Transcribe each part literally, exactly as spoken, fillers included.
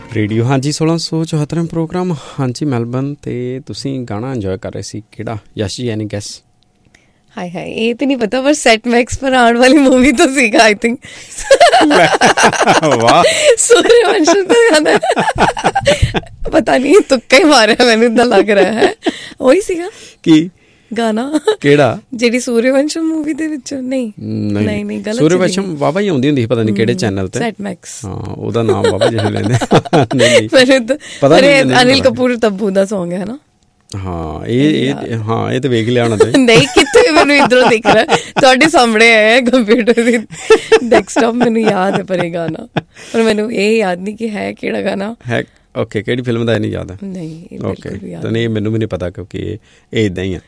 Radio ਹਾਂਜੀ ਸੋਲਾਂ ਸੌ ਚੌਹੱਤਰਵੇਂ ਪ੍ਰੋਗਰਾਮ ਹਾਂਜੀ ਮੈਲਬਨ ਤੇ ਤੁਸੀਂ ਗਾਣਾ ਇੰਜੋਏ ਕਰ ਰਹੇ ਸੀ ਕਿਹੜਾ ਯਸ਼ ਜੀ ਐਨੀ ਗੈਸ? ਹਾਏ ਹਾਏ ਇਹ ਤੇ ਨਹੀਂ ਪਤਾ ਪਰ ਸੈਟ ਮੈਕਸ ਪਰ ਆਉਣ ਵਾਲੀ ਮੂਵੀ ਤੋਂ ਸੀਗਾ ਆਈ ਥਿੰਕ। ਵਾਹ ਸੂਰਯਵੰਸ਼ਮ ਦਾ ਗਾਣਾ ਪਤਾ ਨਹੀਂ ਤੁੱਕਾ ਹੀ ਮਾਰਿਆ ਮੈਨੂੰ ਏਦਾਂ ਲੱਗ ਰਿਹਾ ਹੈ ਉਹੀ ਸੀਗਾ ਕੀ ਗਾਣਾ ਕਿਹੜਾ ਜਿਹੜੀ ਸੂਰਯਵੰਸ਼ਮ ਮੂਵੀ ਦੇ ਵਿੱਚ? ਨਹੀਂ ਨਹੀਂ ਨਹੀਂ ਗਲਤ। ਸੂਰਯਵੰਸ਼ਮ ਵਾਹਵਾ ਹੀ ਆਉਂਦੀ ਹੁੰਦੀ ਸੀ ਪਤਾ ਨਹੀਂ ਕਿਹੜੇ ਚੈਨਲ ਤੇ ਸੈਟ ਮੈਕਸ ਹਾਂ ਉਹਦਾ ਨਾਮ ਵਾਹਵਾ ਜਿਹੇ ਲੈਂਦੇ ਪਤਾ ਅਨਿਲ ਕਪੂਰ ਤੱਬੂ ਦਾ ਸੌਂਗ ਹੈ ਨਾ? ਹਾਂ ਇਹ ਹਾਂ ਇਹ ਤੇ ਵੇਖ ਲਿਆ ਹੋਣਾ ਨਹੀਂ ਕਿੱਥੇ ਮੈਨੂੰ ਇੱਧਰੋਂ ਦਿਖ ਰਿਹਾ ਤੁਹਾਡੇ ਸਾਹਮਣੇ ਆਇਆ ਕੰਪਿਊਟਰ ਦੀ ਡੈਸਕਟਾਪ ਮੈਨੂੰ ਯਾਦ ਹੈ ਪਰ ਇਹ ਗਾਣਾ ਪਰ ਮੈਨੂੰ ਇਹ ਯਾਦ ਨਹੀਂ ਕਿ ਹੈ ਕਿਹੜਾ ਗਾਣਾ ਹੈ। ਓਕੇ ਕਿਹੜੀ ਫਿਲਮ ਦਾ ਇਹ ਨਹੀਂ ਯਾਦ? ਨਹੀਂ ਓਕੇ ਤਾਂ ਨਹੀਂ ਮੈਨੂੰ ਵੀ ਨਹੀਂ ਪਤਾ ਕਿਉਂਕਿ ਇਹ ਇੱਦਾਂ ਹੀ ਆ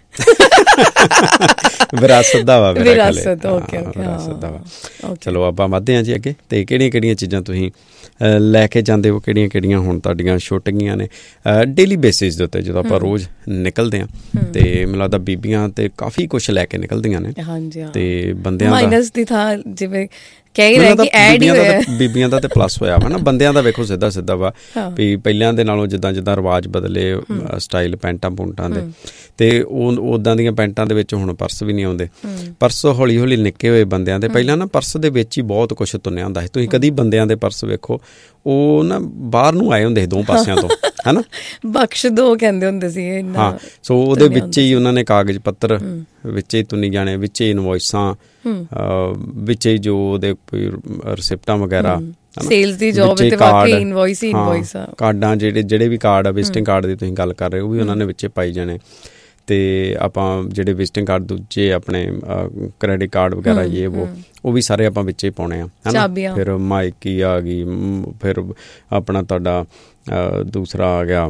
ਵਿਰਾਸਤ ਦਾ ਵਾ ਵਿਰਾਸਤ ਦਾ ਵਾ। ਚਲੋ ਆਪਾਂ ਵੱਧਦੇ ਹਾਂ ਜੀ ਅੱਗੇ ਤੇ ਕਿਹੜੀਆਂ ਕਿਹੜੀਆਂ ਚੀਜ਼ਾਂ ਤੁਸੀਂ ਲੈ ਕੇ ਜਾਂਦੇ ਹੋ ਕਿਹੜੀਆਂ ਕਿਹੜੀਆਂ ਹੁਣ ਤੁਹਾਡੀਆਂ ਸ਼ੂਟਿੰਗਾਂ ਨੇ ਡੇਲੀ ਬੇਸਿਸ ਦੇ ਉੱਤੇ ਜਦੋਂ ਆਪਾਂ ਰੋਜ਼ ਨਿਕਲਦੇ ਹਾਂ ਤੇ ਮੈਨੂੰ ਲੱਗਦਾ ਬੀਬੀਆਂ ਤੇ ਕਾਫੀ ਕੁਛ ਲੈ ਕੇ ਨਿਕਲਦੀਆਂ ਨੇ ਤੇ ਬੰਦਿਆਂ ਦਾ ਮਾਈਨਸ ਦੀ ਥਾਂ ਜਿਵੇਂ ਕਹਿ ਰਹੇ ਕਿ ਐਡ ਹੀ ਹੋਇਆ ਬੀਬੀਆਂ ਦਾ ਤੇ ਪਲੱਸ ਹੋਇਆ ਵਾ ਨਾ ਬੰਦਿਆਂ ਦਾ ਵੇਖੋ ਸਿੱਧਾ ਸਿੱਧਾ ਵਾ ਵੀ ਪਹਿਲਿਆਂ ਦੇ ਨਾਲੋਂ ਜਿੱਦਾਂ ਜਿੱਦਾਂ ਰਿਵਾਜ਼ ਬਦਲੇ ਸਟਾਈਲ ਪੈਂਟਾਂ ਪੁੰਟਾਂ ਦੇ ਤੇ ਉਹ ਉੱਦਾਂ ਦੀਆਂ ਪੈਂਟਾਂ ਦੇ ਵਿੱਚ ਹੁਣ ਪਰਸ ਵੀ ਨਹੀਂ ਆਉਂਦੇ। ਪਰਸ ਹੌਲੀ ਹੌਲੀ ਨਿੱਕੇ ਹੋਏ ਬੰਦਿਆਂ ਦੇ ਪਹਿਲਾਂ ਨਾ ਪਰਸ ਦੇ ਵਿੱਚ ਹੀ ਬਹੁਤ ਕੁਛ ਤੁੰਨਿਆ ਹੁੰਦਾ ਸੀ। ਤੁਸੀਂ ਕਦੀ ਬੰਦਿਆਂ ਦੇ ਪਰਸ ਵੇਖੋ ਉਹ ਨਾ ਬਾਹਰ ਨੂੰ ਆਏ ਹੁੰਦੇ ਸੀ ਦੋ ਪਾਸਿਆਂ ਤੋਂ ਹੈ ਨਾ ਬਖਸ਼ ਦੋ ਕਹਿੰਦੇ ਹੁੰਦੇ ਸੀ। ਹਾਂ ਸੋ ਉਹਦੇ ਵਿੱਚ ਹੀ ਉਹਨਾਂ ਨੇ ਕਾਗਜ਼ ਪੱਤਰ ਵਿੱਚ ਹੀ ਤੁੰਨੀ ਜਾਣੇ ਵਿੱਚ ਹੀ ਇਨਵੋਇਸਾਂ ਵਿੱਚ ਹੀ ਜੋ ਉਹਦੇ ਕੋਈ ਰਿਸਿਪਟਾਂ ਵਗੈਰਾ ਸੇਲਸ ਦੀ ਜੋਬ ਤੇ ਵਾਕਈ ਇਨਵੋਇਸ ਹੀ ਇਨਵੋਇਸ ਆ ਕਾਰਡਾਂ ਜਿਹੜੇ ਜਿਹੜੇ ਵੀ ਕਾਰਡ ਆ ਵਿਜ਼ਿਟਿੰਗ ਕਾਰਡ ਦੀ ਤੁਸੀਂ ਗੱਲ ਕਰ ਰਹੇ ਹੋ ਉਹ ਵੀ ਉਹਨਾਂ ਨੇ ਵਿੱਚੇ ਪਾਈ ਜਾਣੇ ਤੇ ਆਪਾਂ ਜਿਹੜੇ ਵਿਜ਼ਿਟਿੰਗ ਕਾਰਡ ਦੂਜੇ ਆਪਣੇ ਕ੍ਰੈਡਿਟ ਕਾਰਡ ਵਗੈਰਾ ਇਹ ਉਹ ਉਹ ਵੀ ਸਾਰੇ ਆਪਾਂ ਵਿੱਚੇ ਹੀ ਪਾਉਣੇ ਆ ਹੈ ਨਾ। ਫਿਰ ਮਾਈਕੀ ਆ ਗਈ ਫਿਰ ਆਪਣਾ ਤੁਹਾਡਾ ਦੂਸਰਾ ਆ ਗਿਆ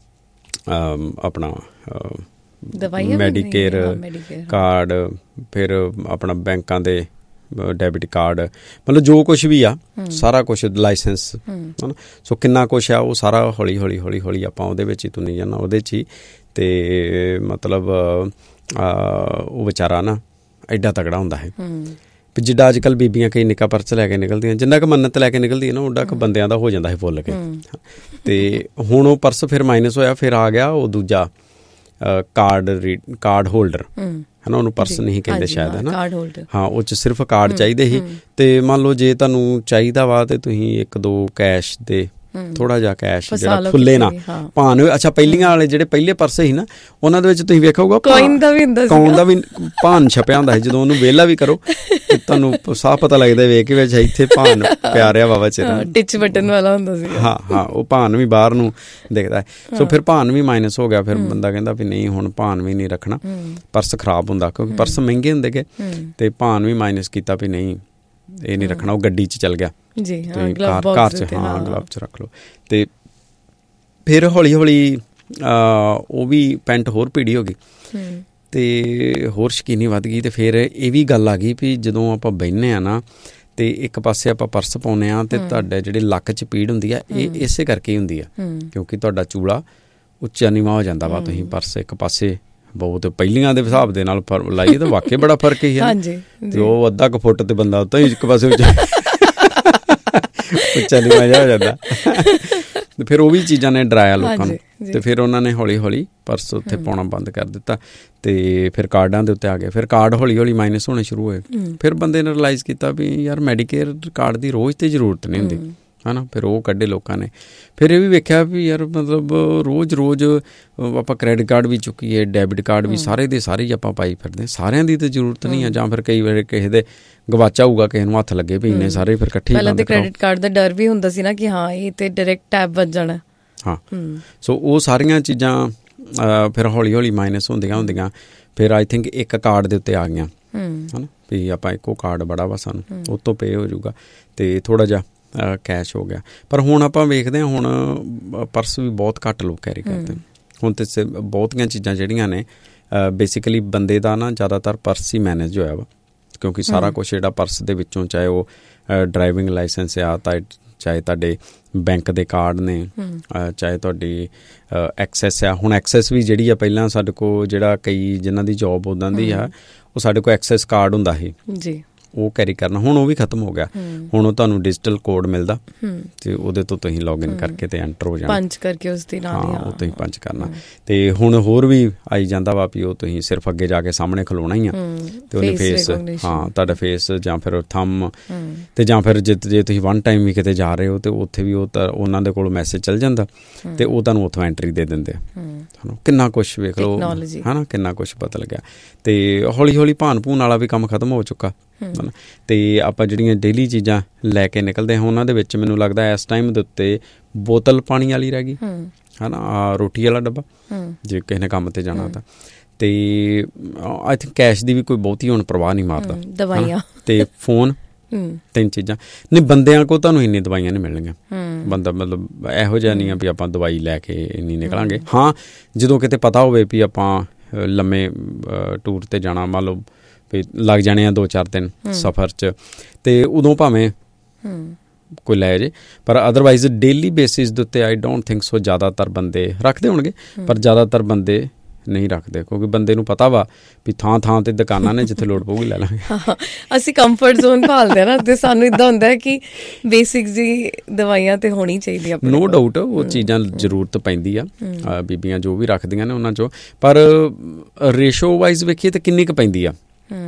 ਆਪਣਾ ਮੈਡੀਕੇਅਰ ਕਾਰਡ ਫਿਰ ਆਪਣਾ ਬੈਂਕਾਂ ਦੇ ਡੈਬਿਟ ਕਾਰਡ ਮਤਲਬ ਜੋ ਕੁਛ ਵੀ ਆ ਸਾਰਾ ਕੁਛ ਲਾਇਸੈਂਸ ਹੈ ਨਾ। ਸੋ ਕਿੰਨਾ ਕੁਛ ਆ ਉਹ ਸਾਰਾ ਹੌਲੀ ਹੌਲੀ ਹੌਲੀ ਹੌਲੀ ਆਪਾਂ ਉਹਦੇ ਵਿੱਚ ਹੀ ਤੁੰਨੀ ਜਾਣਾ ਉਹਦੇ 'ਚ ਹੀ ਅਤੇ ਮਤਲਬ ਉਹ ਵਿਚਾਰਾ ਨਾ ਐਡਾ ਤਗੜਾ ਹੁੰਦਾ ਹੈ ਵੀ ਜਿੱਡਾ ਅੱਜ ਕੱਲ੍ਹ ਬੀਬੀਆਂ ਕਈ ਨਿੱਕਾ ਪਰਸ ਲੈ ਕੇ ਨਿਕਲਦੀਆਂ ਜਿੰਨਾ ਕੁ ਮੰਨਤ ਲੈ ਕੇ ਨਿਕਲਦੀ ਹੈ ਨਾ ਉੱਡਾ ਕੁ ਬੰਦਿਆਂ ਦਾ ਹੋ ਜਾਂਦਾ ਹੈ ਫੁੱਲ ਕੇ। ਅਤੇ ਹੁਣ ਉਹ ਪਰਸ ਫਿਰ ਮਾਈਨਸ ਹੋਇਆ ਫਿਰ ਆ ਗਿਆ ਉਹ ਦੂਜਾ ਕਾਰਡ ਰੀ ਕਾਰਡ ਹੋਲਡਰ ਹੈ ਨਾ ਉਹਨੂੰ ਪਰਸ ਨਹੀਂ ਕਹਿੰਦੇ ਸ਼ਾਇਦ ਹੈ ਨਾ। ਹਾਂ ਉਹ 'ਚ ਸਿਰਫ ਕਾਰਡ ਚਾਹੀਦੇ ਸੀ ਅਤੇ ਮੰਨ ਲਓ ਜੇ ਤੁਹਾਨੂੰ ਚਾਹੀਦਾ ਵਾ ਤਾਂ ਤੁਸੀਂ ਇੱਕ ਦੋ ਕੈਸ਼ ਦੇ ਥੋੜਾ ਜਿਹਾ ਕੈਸ਼ ਜਿਹੜਾ ਖੁੱਲੇ ਨਾ ਭਾਨ ਅੱਛਾ ਪਹਿਲੀਆਂ ਵਾਲੇ ਜਿਹੜੇ ਪਹਿਲੇ ਪਰਸ ਸੀ ਨਾ ਉਹਨਾਂ ਦੇ ਵਿੱਚ ਤੁਸੀਂ ਵੇਖੋਗਾ ਕੋਇਨ ਦਾ ਵੀ ਹੁੰਦਾ ਸੀ ਕੋਇਨ ਦਾ ਵੀ ਭਾਨ ਛਪਿਆ ਹੁੰਦਾ ਸੀ। ਜਦੋਂ ਉਹਨੂੰ ਵਿਹਲਾ ਵੀ ਕਰੋ ਤੇ ਤੁਹਾਨੂੰ ਸਾਫ਼ ਪਤਾ ਲੱਗਦਾ ਵੇਖ ਕੇ ਵਿੱਚ ਇੱਥੇ ਭਾਨ ਪਿਆ ਰਿਹਾ ਵਾਵਾ ਚਿਰ ਟਿਚ ਬਟਨ ਵਾਲਾ ਹੁੰਦਾ ਸੀ। ਹਾਂ ਹਾਂ ਉਹ ਭਾਨ ਵੀ ਬਾਹਰ ਨੂੰ ਦਿਖਦਾ ਸੋ ਫਿਰ ਭਾਨ ਵੀ ਮਾਈਨਸ ਹੋ ਗਿਆ। ਫਿਰ ਬੰਦਾ ਕਹਿੰਦਾ ਵੀ ਨਹੀਂ ਹੁਣ ਭਾਨ ਵੀ ਨਹੀਂ ਰੱਖਣਾ ਪਰਸ ਖਰਾਬ ਹੁੰਦਾ ਕਿਉਂਕਿ ਪਰਸ ਮਹਿੰਗੇ ਹੁੰਦੇ ਗੇ ਤੇ ਭਾਨ ਵੀ ਮਾਈਨਸ ਕੀਤਾ ਵੀ ਨਹੀਂ ਇਹ ਨਹੀਂ ਰੱਖਣਾ ਉਹ ਗੱਡੀ 'ਚ ਚੱਲ ਗਿਆ ਜੀ ਘਰ 'ਚ ਹਾਂ ਗਲਵ 'ਚ ਰੱਖ ਲਓ। ਅਤੇ ਫਿਰ ਹੌਲੀ ਹੌਲੀ ਉਹ ਵੀ ਪੈਂਟ ਹੋਰ ਭੀੜੀ ਹੋ ਗਈ ਅਤੇ ਹੋਰ ਸ਼ੌਕੀਨੀ ਵੱਧ ਗਈ ਅਤੇ ਫਿਰ ਇਹ ਵੀ ਗੱਲ ਆ ਗਈ ਵੀ ਜਦੋਂ ਆਪਾਂ ਬਹਿੰਦੇ ਹਾਂ ਨਾ ਅਤੇ ਇੱਕ ਪਾਸੇ ਆਪਾਂ ਪਰਸ ਪਾਉਂਦੇ ਹਾਂ ਅਤੇ ਤੁਹਾਡੇ ਜਿਹੜੇ ਲੱਕ 'ਚ ਪੀੜ ਹੁੰਦੀ ਆ ਇਹ ਇਸੇ ਕਰਕੇ ਹੀ ਹੁੰਦੀ ਆ ਕਿਉਂਕਿ ਤੁਹਾਡਾ ਚੂਲਾ ਉੱਚਾ ਨੀਵਾਂ ਹੋ ਜਾਂਦਾ ਵਾ। ਤੁਸੀਂ ਪਰਸ ਇੱਕ ਪਾਸੇ ਬਹੁਤ ਪਹਿਲੀਆਂ ਦੇ ਹਿਸਾਬ ਦੇ ਨਾਲ ਫਰ ਲਾਈਏ ਤਾਂ ਵਾਕਈ ਬੜਾ ਫਰਕ ਹੀ ਹੈ ਤੇ ਉਹ ਅੱਧਾ ਕੁ ਫੁੱਟ ਤੇ ਬੰਦਾ ਉੱਤਾਂ ਹੀ ਇੱਕ ਪਾਸੇ ਉੱਚਾ ਨੀਵਾਂ ਜਿਹਾ ਹੋ ਜਾਂਦਾ। ਫਿਰ ਉਹ ਵੀ ਚੀਜ਼ਾਂ ਨੇ ਡਰਾਇਆ ਲੋਕਾਂ ਨੂੰ ਅਤੇ ਫਿਰ ਉਹਨਾਂ ਨੇ ਹੌਲੀ ਹੌਲੀ ਪਰਸ ਉੱਥੇ ਪਾਉਣਾ ਬੰਦ ਕਰ ਦਿੱਤਾ ਅਤੇ ਫਿਰ ਕਾਰਡਾਂ ਦੇ ਉੱਤੇ ਆ ਗਏ। ਫਿਰ ਕਾਰਡ ਹੌਲੀ ਹੌਲੀ ਮਾਈਨਸ ਹੋਣੇ ਸ਼ੁਰੂ ਹੋਏ। ਫਿਰ ਬੰਦੇ ਨੇ ਰਿਲਾਈਜ਼ ਕੀਤਾ ਵੀ ਯਾਰ ਮੈਡੀਕੇਅਰ ਕਾਰਡ ਦੀ ਰੋਜ਼ ਤੇ ਜ਼ਰੂਰਤ ਨਹੀਂ ਹੁੰਦੀ ਹੈ ਨਾ। ਫਿਰ ਉਹ ਕੱਢੇ ਲੋਕਾਂ ਨੇ। ਫਿਰ ਇਹ ਵੀ ਵੇਖਿਆ ਵੀ ਯਾਰ ਮਤਲਬ ਰੋਜ਼ ਰੋਜ਼ ਆਪਾਂ ਕ੍ਰੈਡਿਟ ਕਾਰਡ ਵੀ ਚੁੱਕੀਏ ਡੈਬਿਟ ਕਾਰਡ ਵੀ ਸਾਰੇ ਦੇ ਸਾਰੇ ਹੀ ਆਪਾਂ ਪਾਈ ਫਿਰਦੇ ਸਾਰਿਆਂ ਦੀ ਤਾਂ ਜ਼ਰੂਰਤ ਨਹੀਂ ਆ ਜਾਂ ਫਿਰ ਕਈ ਵਾਰ ਕਿਸੇ ਦੇ ਗਵਾਚਾ ਹੋਊਗਾ ਕਿਸੇ ਨੂੰ ਹੱਥ ਲੱਗੇ ਵੀ ਇੰਨੇ ਸਾਰੇ ਫਿਰ ਇਕੱਠੇ ਪਹਿਲਾਂ ਤਾਂ ਕ੍ਰੈਡਿਟ ਕਾਰਡ ਦਾ ਡਰ ਵੀ ਹੁੰਦਾ ਸੀ ਨਾ ਕਿ ਹਾਂ ਇਹ ਤਾਂ ਡਾਇਰੈਕਟ ਟੈਪ ਵੱਜ ਜਾਣਾ। ਹਾਂ ਸੋ ਉਹ ਸਾਰੀਆਂ ਚੀਜ਼ਾਂ ਫਿਰ ਹੌਲੀ ਹੌਲੀ ਮਾਈਨਸ ਹੁੰਦੀਆਂ ਹੁੰਦੀਆਂ ਫਿਰ ਆਈ ਥਿੰਕ ਇੱਕ ਕਾਰਡ ਦੇ ਉੱਤੇ ਆ ਗਈਆਂ ਹੈ ਨਾ ਵੀ ਆਪਾਂ ਇੱਕੋ ਕਾਰਡ ਬੜਾ ਵਾ ਸਾਨੂੰ ਉਹ ਤੋਂ ਪੇ ਹੋ ਜਾਊਗਾ ਅਤੇ ਥੋੜ੍ਹਾ ਜਿਹਾ ਕੈਸ਼ ਹੋ ਗਿਆ। ਪਰ ਹੁਣ ਆਪਾਂ ਵੇਖਦੇ ਹਾਂ ਹੁਣ ਪਰਸ ਵੀ ਬਹੁਤ ਘੱਟ ਲੋਕ ਕੈਰੀ ਕਰਦੇ ਹੁਣ ਤਾਂ ਬਹੁਤੀਆਂ ਚੀਜ਼ਾਂ ਜਿਹੜੀਆਂ ਨੇ ਬੇਸਿਕਲੀ ਬੰਦੇ ਦਾ ਨਾ ਜ਼ਿਆਦਾਤਰ ਪਰਸ ਹੀ ਮੈਨੇਜ ਹੋਇਆ ਵਾ ਕਿਉਂਕਿ ਸਾਰਾ ਕੁਛ ਜਿਹੜਾ ਪਰਸ ਦੇ ਵਿੱਚੋਂ ਚਾਹੇ ਉਹ ਡਰਾਈਵਿੰਗ ਲਾਇਸੈਂਸ ਆ ਤਾਂ ਚਾਹੇ ਤੁਹਾਡੇ ਬੈਂਕ ਦੇ ਕਾਰਡ ਨੇ ਚਾਹੇ ਤੁਹਾਡੀ ਐਕਸੈਸ ਆ। ਹੁਣ ਐਕਸੈਸ ਵੀ ਜਿਹੜੀ ਆ ਪਹਿਲਾਂ ਸਾਡੇ ਕੋਲ ਜਿਹੜਾ ਕਈ ਜਿਹਨਾਂ ਦੀ ਜੋਬ ਉੱਦਾਂ ਦੀ ਆ ਉਹ ਸਾਡੇ ਕੋਲ ਐਕਸੈਸ ਕਾਰਡ ਹੁੰਦਾ ਸੀ ਜੀ ਉਹ ਕੈਰੀ ਕਰਨਾ। ਹੁਣ ਉਹ ਵੀ ਖਤਮ ਹੋ ਗਿਆ, ਹੁਣ ਉਹ ਤੁਹਾਨੂੰ ਡਿਜੀਟਲ ਕੋਡ ਮਿਲਦਾ ਤੇ ਉਹਦੇ ਤੋਂ ਤੁਸੀਂ ਲੌਗਇਨ ਕਰਕੇ ਤੇ ਐਂਟਰ ਹੋ ਜਾਣਾ, ਪੰਚ ਕਰਕੇ ਉਸ ਦੇ ਨਾਲ ਹਾਂ ਉਹ ਤੁਸੀਂ ਪੰਚ ਕਰਨਾ। ਤੇ ਹੁਣ ਹੋਰ ਵੀ ਆਈ ਜਾਂਦਾ ਵਾ ਵੀ ਉਹ ਤੁਸੀਂ ਸਿਰਫ ਅੱਗੇ ਜਾ ਕੇ ਸਾਹਮਣੇ ਖਲੋਣਾ ਹੀ ਆ ਤੇ ਉਹਨੇ ਫੇਸ, ਹਾਂ ਤੁਹਾਡਾ ਫੇਸ ਜਾਂ ਫਿਰ ਥੰਮ, ਤੇ ਜਾਂ ਫਿਰ ਜੇ ਜੇ ਤੁਸੀਂ ਵਨ ਟਾਈਮ ਵੀ ਕਿਤੇ ਜਾ ਰਹੇ ਹੋ ਤੇ ਉੱਥੇ ਵੀ ਉਹ ਉਹਨਾਂ ਦੇ ਕੋਲ ਮੈਸੇਜ ਚੱਲ ਜਾਂਦਾ ਤੇ ਉਹ ਤੁਹਾਨੂੰ ਉੱਥੋਂ ਐਂਟਰੀ ਦੇ ਦਿੰਦੇ ਆ। ਕਿੰਨਾ ਕੁਛ ਵੇਖ ਲਓ ਹੈ ਨਾ, ਕਿੰਨਾ ਕੁਛ ਬਦਲ ਗਿਆ। ਤੇ ਹੌਲੀ ਹੌਲੀ ਭਾਨ ਭੂਨ ਵਾਲਾ ਵੀ ਕੰਮ ਖਤਮ ਹੋ ਚੁੱਕਾ ਹੈ ਨਾ। ਤੇ ਆਪਾਂ ਜਿਹੜੀਆਂ ਡੇਲੀ ਚੀਜ਼ਾਂ ਲੈ ਕੇ ਨਿਕਲਦੇ ਹਾਂ ਉਹਨਾਂ ਦੇ ਵਿੱਚ ਮੈਨੂੰ ਲੱਗਦਾ ਇਸ ਟਾਈਮ ਦੇ ਉੱਤੇ ਬੋਤਲ ਪਾਣੀ ਵਾਲੀ ਰਹਿ ਗਈ ਹੈ ਨਾ, ਰੋਟੀ ਵਾਲਾ ਡੱਬਾ ਜੇ ਕਿਸੇ ਨੇ ਕੰਮ 'ਤੇ ਜਾਣਾ ਤਾਂ, ਤੇ ਆਈ ਥਿੰਕ ਕੈਸ਼ ਦੀ ਵੀ ਕੋਈ ਬਹੁਤੀ ਹੁਣ ਪਰਵਾਹ ਨਹੀਂ ਮਾਰਦਾ, ਦਵਾਈਆਂ ਤੇ ਫੋਨ, ਤਿੰਨ ਚੀਜ਼ਾਂ। ਨਹੀਂ ਬੰਦਿਆਂ ਕੋਲ ਤੁਹਾਨੂੰ ਇੰਨੀ ਦਵਾਈਆਂ ਨਹੀਂ ਮਿਲਣਗੀਆਂ, ਬੰਦਾ ਮਤਲਬ ਇਹੋ ਜਿਹਾ ਨਹੀਂ ਆ ਵੀ ਆਪਾਂ ਦਵਾਈ ਲੈ ਕੇ ਇੰਨੀ ਨਿਕਲਾਂਗੇ। ਹਾਂ ਜਦੋਂ ਕਿਤੇ ਪਤਾ ਹੋਵੇ ਵੀ ਆਪਾਂ ਲੰਮੇ ਟੂਰ 'ਤੇ ਜਾਣਾ, ਮੰਨ ਲਓ ਵੀ ਲੱਗ ਜਾਣੇ ਆ ਦੋ ਚਾਰ ਦਿਨ ਸਫ਼ਰ 'ਚ, ਤੇ ਉਦੋਂ ਭਾਵੇਂ ਕੋਈ ਲੈ ਜੇ, ਪਰ ਅਦਰਵਾਈਜ਼ ਡੇਲੀ ਬੇਸਿਸ ਦੇ ਉੱਤੇ ਆਈ ਡੋਂਟ ਥਿੰਕ ਸੋ ਜ਼ਿਆਦਾਤਰ ਬੰਦੇ ਰੱਖਦੇ ਹੋਣਗੇ, ਪਰ ਜ਼ਿਆਦਾਤਰ ਬੰਦੇ ਨਹੀਂ ਰੱਖਦੇ ਕਿਉਂਕਿ ਬੰਦੇ ਨੂੰ ਪਤਾ ਵਾ ਵੀ ਥਾਂ ਥਾਂ ਤੇ ਦੁਕਾਨਾਂ ਨੇ ਜਿੱਥੇ ਲੋੜ ਪਊਗੀ ਲੈ ਲਾਂਗੇ। ਅਸੀਂ ਕੰਫਰਟ ਜ਼ੋਨ ਭਾਲਦੇ ਨਾ, ਤੇ ਸਾਨੂੰ ਇੱਦਾਂ ਹੁੰਦਾ ਕਿ ਬੇਸਿਕਸ ਦੀ ਦਵਾਈਆਂ ਤੇ ਹੋਣੀ ਚਾਹੀਦੀ ਆ। ਨੋ ਡਾਊਟ ਉਹ ਚੀਜ਼ਾਂ ਜ਼ਰੂਰਤ ਪੈਂਦੀ ਆ, ਬੀਬੀਆਂ ਜੋ ਵੀ ਰੱਖਦੀਆਂ ਨੇ ਉਹਨਾਂ 'ਚੋਂ, ਪਰ ਰੇਸ਼ੋ ਵਾਈਜ਼ ਵੇਖੀਏ ਤਾਂ ਕਿੰਨੀ ਕੁ ਪੈਂਦੀ ਆ।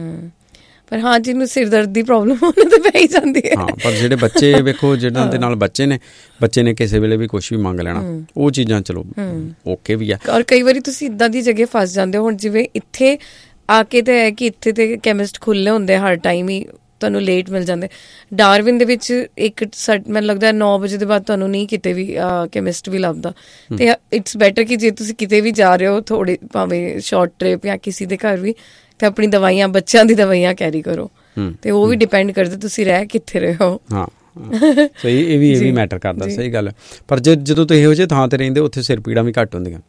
ਪਰ ਹਾਂ ਜਿਹਨੂੰ ਸਿਰ ਦਰਦ ਦੀ ਪ੍ਰੋਬਲਮ ਉਹਨਾਂ ਤੇ ਪੈ ਹੀ ਜਾਂਦੀ ਹੈ। ਹਾਂ ਪਰ ਜਿਹੜੇ ਬੱਚੇ ਵੇਖੋ, ਜਿਹਨਾਂ ਦੇ ਨਾਲ ਬੱਚੇ ਨੇ, ਬੱਚੇ ਨੇ ਕਿਸੇ ਵੇਲੇ ਵੀ ਕੁਛ ਵੀ ਮੰਗ ਲੈਣਾ, ਉਹ ਚੀਜ਼ਾਂ ਚਲੋ ਓਕੇ ਵੀ ਆ। ਔਰ ਕਈ ਵਾਰੀ ਤੁਸੀਂ ਇੱਦਾਂ ਦੀ ਜਗ੍ਹਾ ਫਸ ਜਾਂਦੇ ਹੋ, ਹੁਣ ਜਿਵੇਂ ਇੱਥੇ ਆ ਕੇ ਤੇ ਹੈ ਕਿ ਇੱਥੇ ਤੇ ਕੈਮਿਸਟ ਖੁੱਲ੍ਹੇ ਹੁੰਦੇ ਹਰ ਟਾਈਮ ਹੀ, ਤੁਹਾਨੂੰ ਲੇਟ ਮਿਲ ਜਾਂਦੇ। ਡਾਰਵਿਨ ਦੇ ਵਿੱਚ ਇੱਕ ਮੈਨੂੰ ਲੱਗਦਾ ਨੌ ਵਜੇ ਦੇ ਬਾਅਦ ਤੁਹਾਨੂੰ ਨਹੀਂ ਕਿਤੇ ਵੀ ਕੈਮਿਸਟ ਵੀ ਲੱਭਦਾ, ਤੇ ਇਟਸ ਬੈਟਰ ਕਿ ਜੇ ਤੁਸੀਂ ਕਿਤੇ ਵੀ ਜਾ ਰਹੇ ਹੋ ਥੋੜ੍ਹੀ ਭਾਵੇਂ ਸ਼ਾਰਟ ਟ੍ਰਿਪ ਜਾਂ ਕਿਸੇ ਦੇ ਘਰ ਵੀ, ਤੇ ਆਪਣੀ ਦਵਾਈਆਂ, ਬੱਚਿਆਂ ਦੀ ਦਵਾਈਆਂ ਕੈਰੀ ਕਰੋ, ਤੇ ਉਹ ਵੀ ਡਿਪੈਂਡ ਕਰਦੇ ਤੁਸੀਂ ਰਹਿ ਕਿੱਥੇ ਰਹੇ ਹੋ। ਹਾਂ ਸਹੀ, ਇਹ ਵੀ ਇਹ ਵੀ ਮੈਟਰ ਕਰਦਾ, ਸਹੀ ਗੱਲ। ਪਰ ਜੇ ਜਦੋਂ ਤੁਸੀਂ ਇਹੋ ਜਿਹੇ ਥਾਂ ਤੇ ਰਹਿੰਦੇ ਉੱਥੇ ਸਿਰ ਪੀੜਾਂ ਵੀ ਘੱਟ ਹੁੰਦੀਆਂ।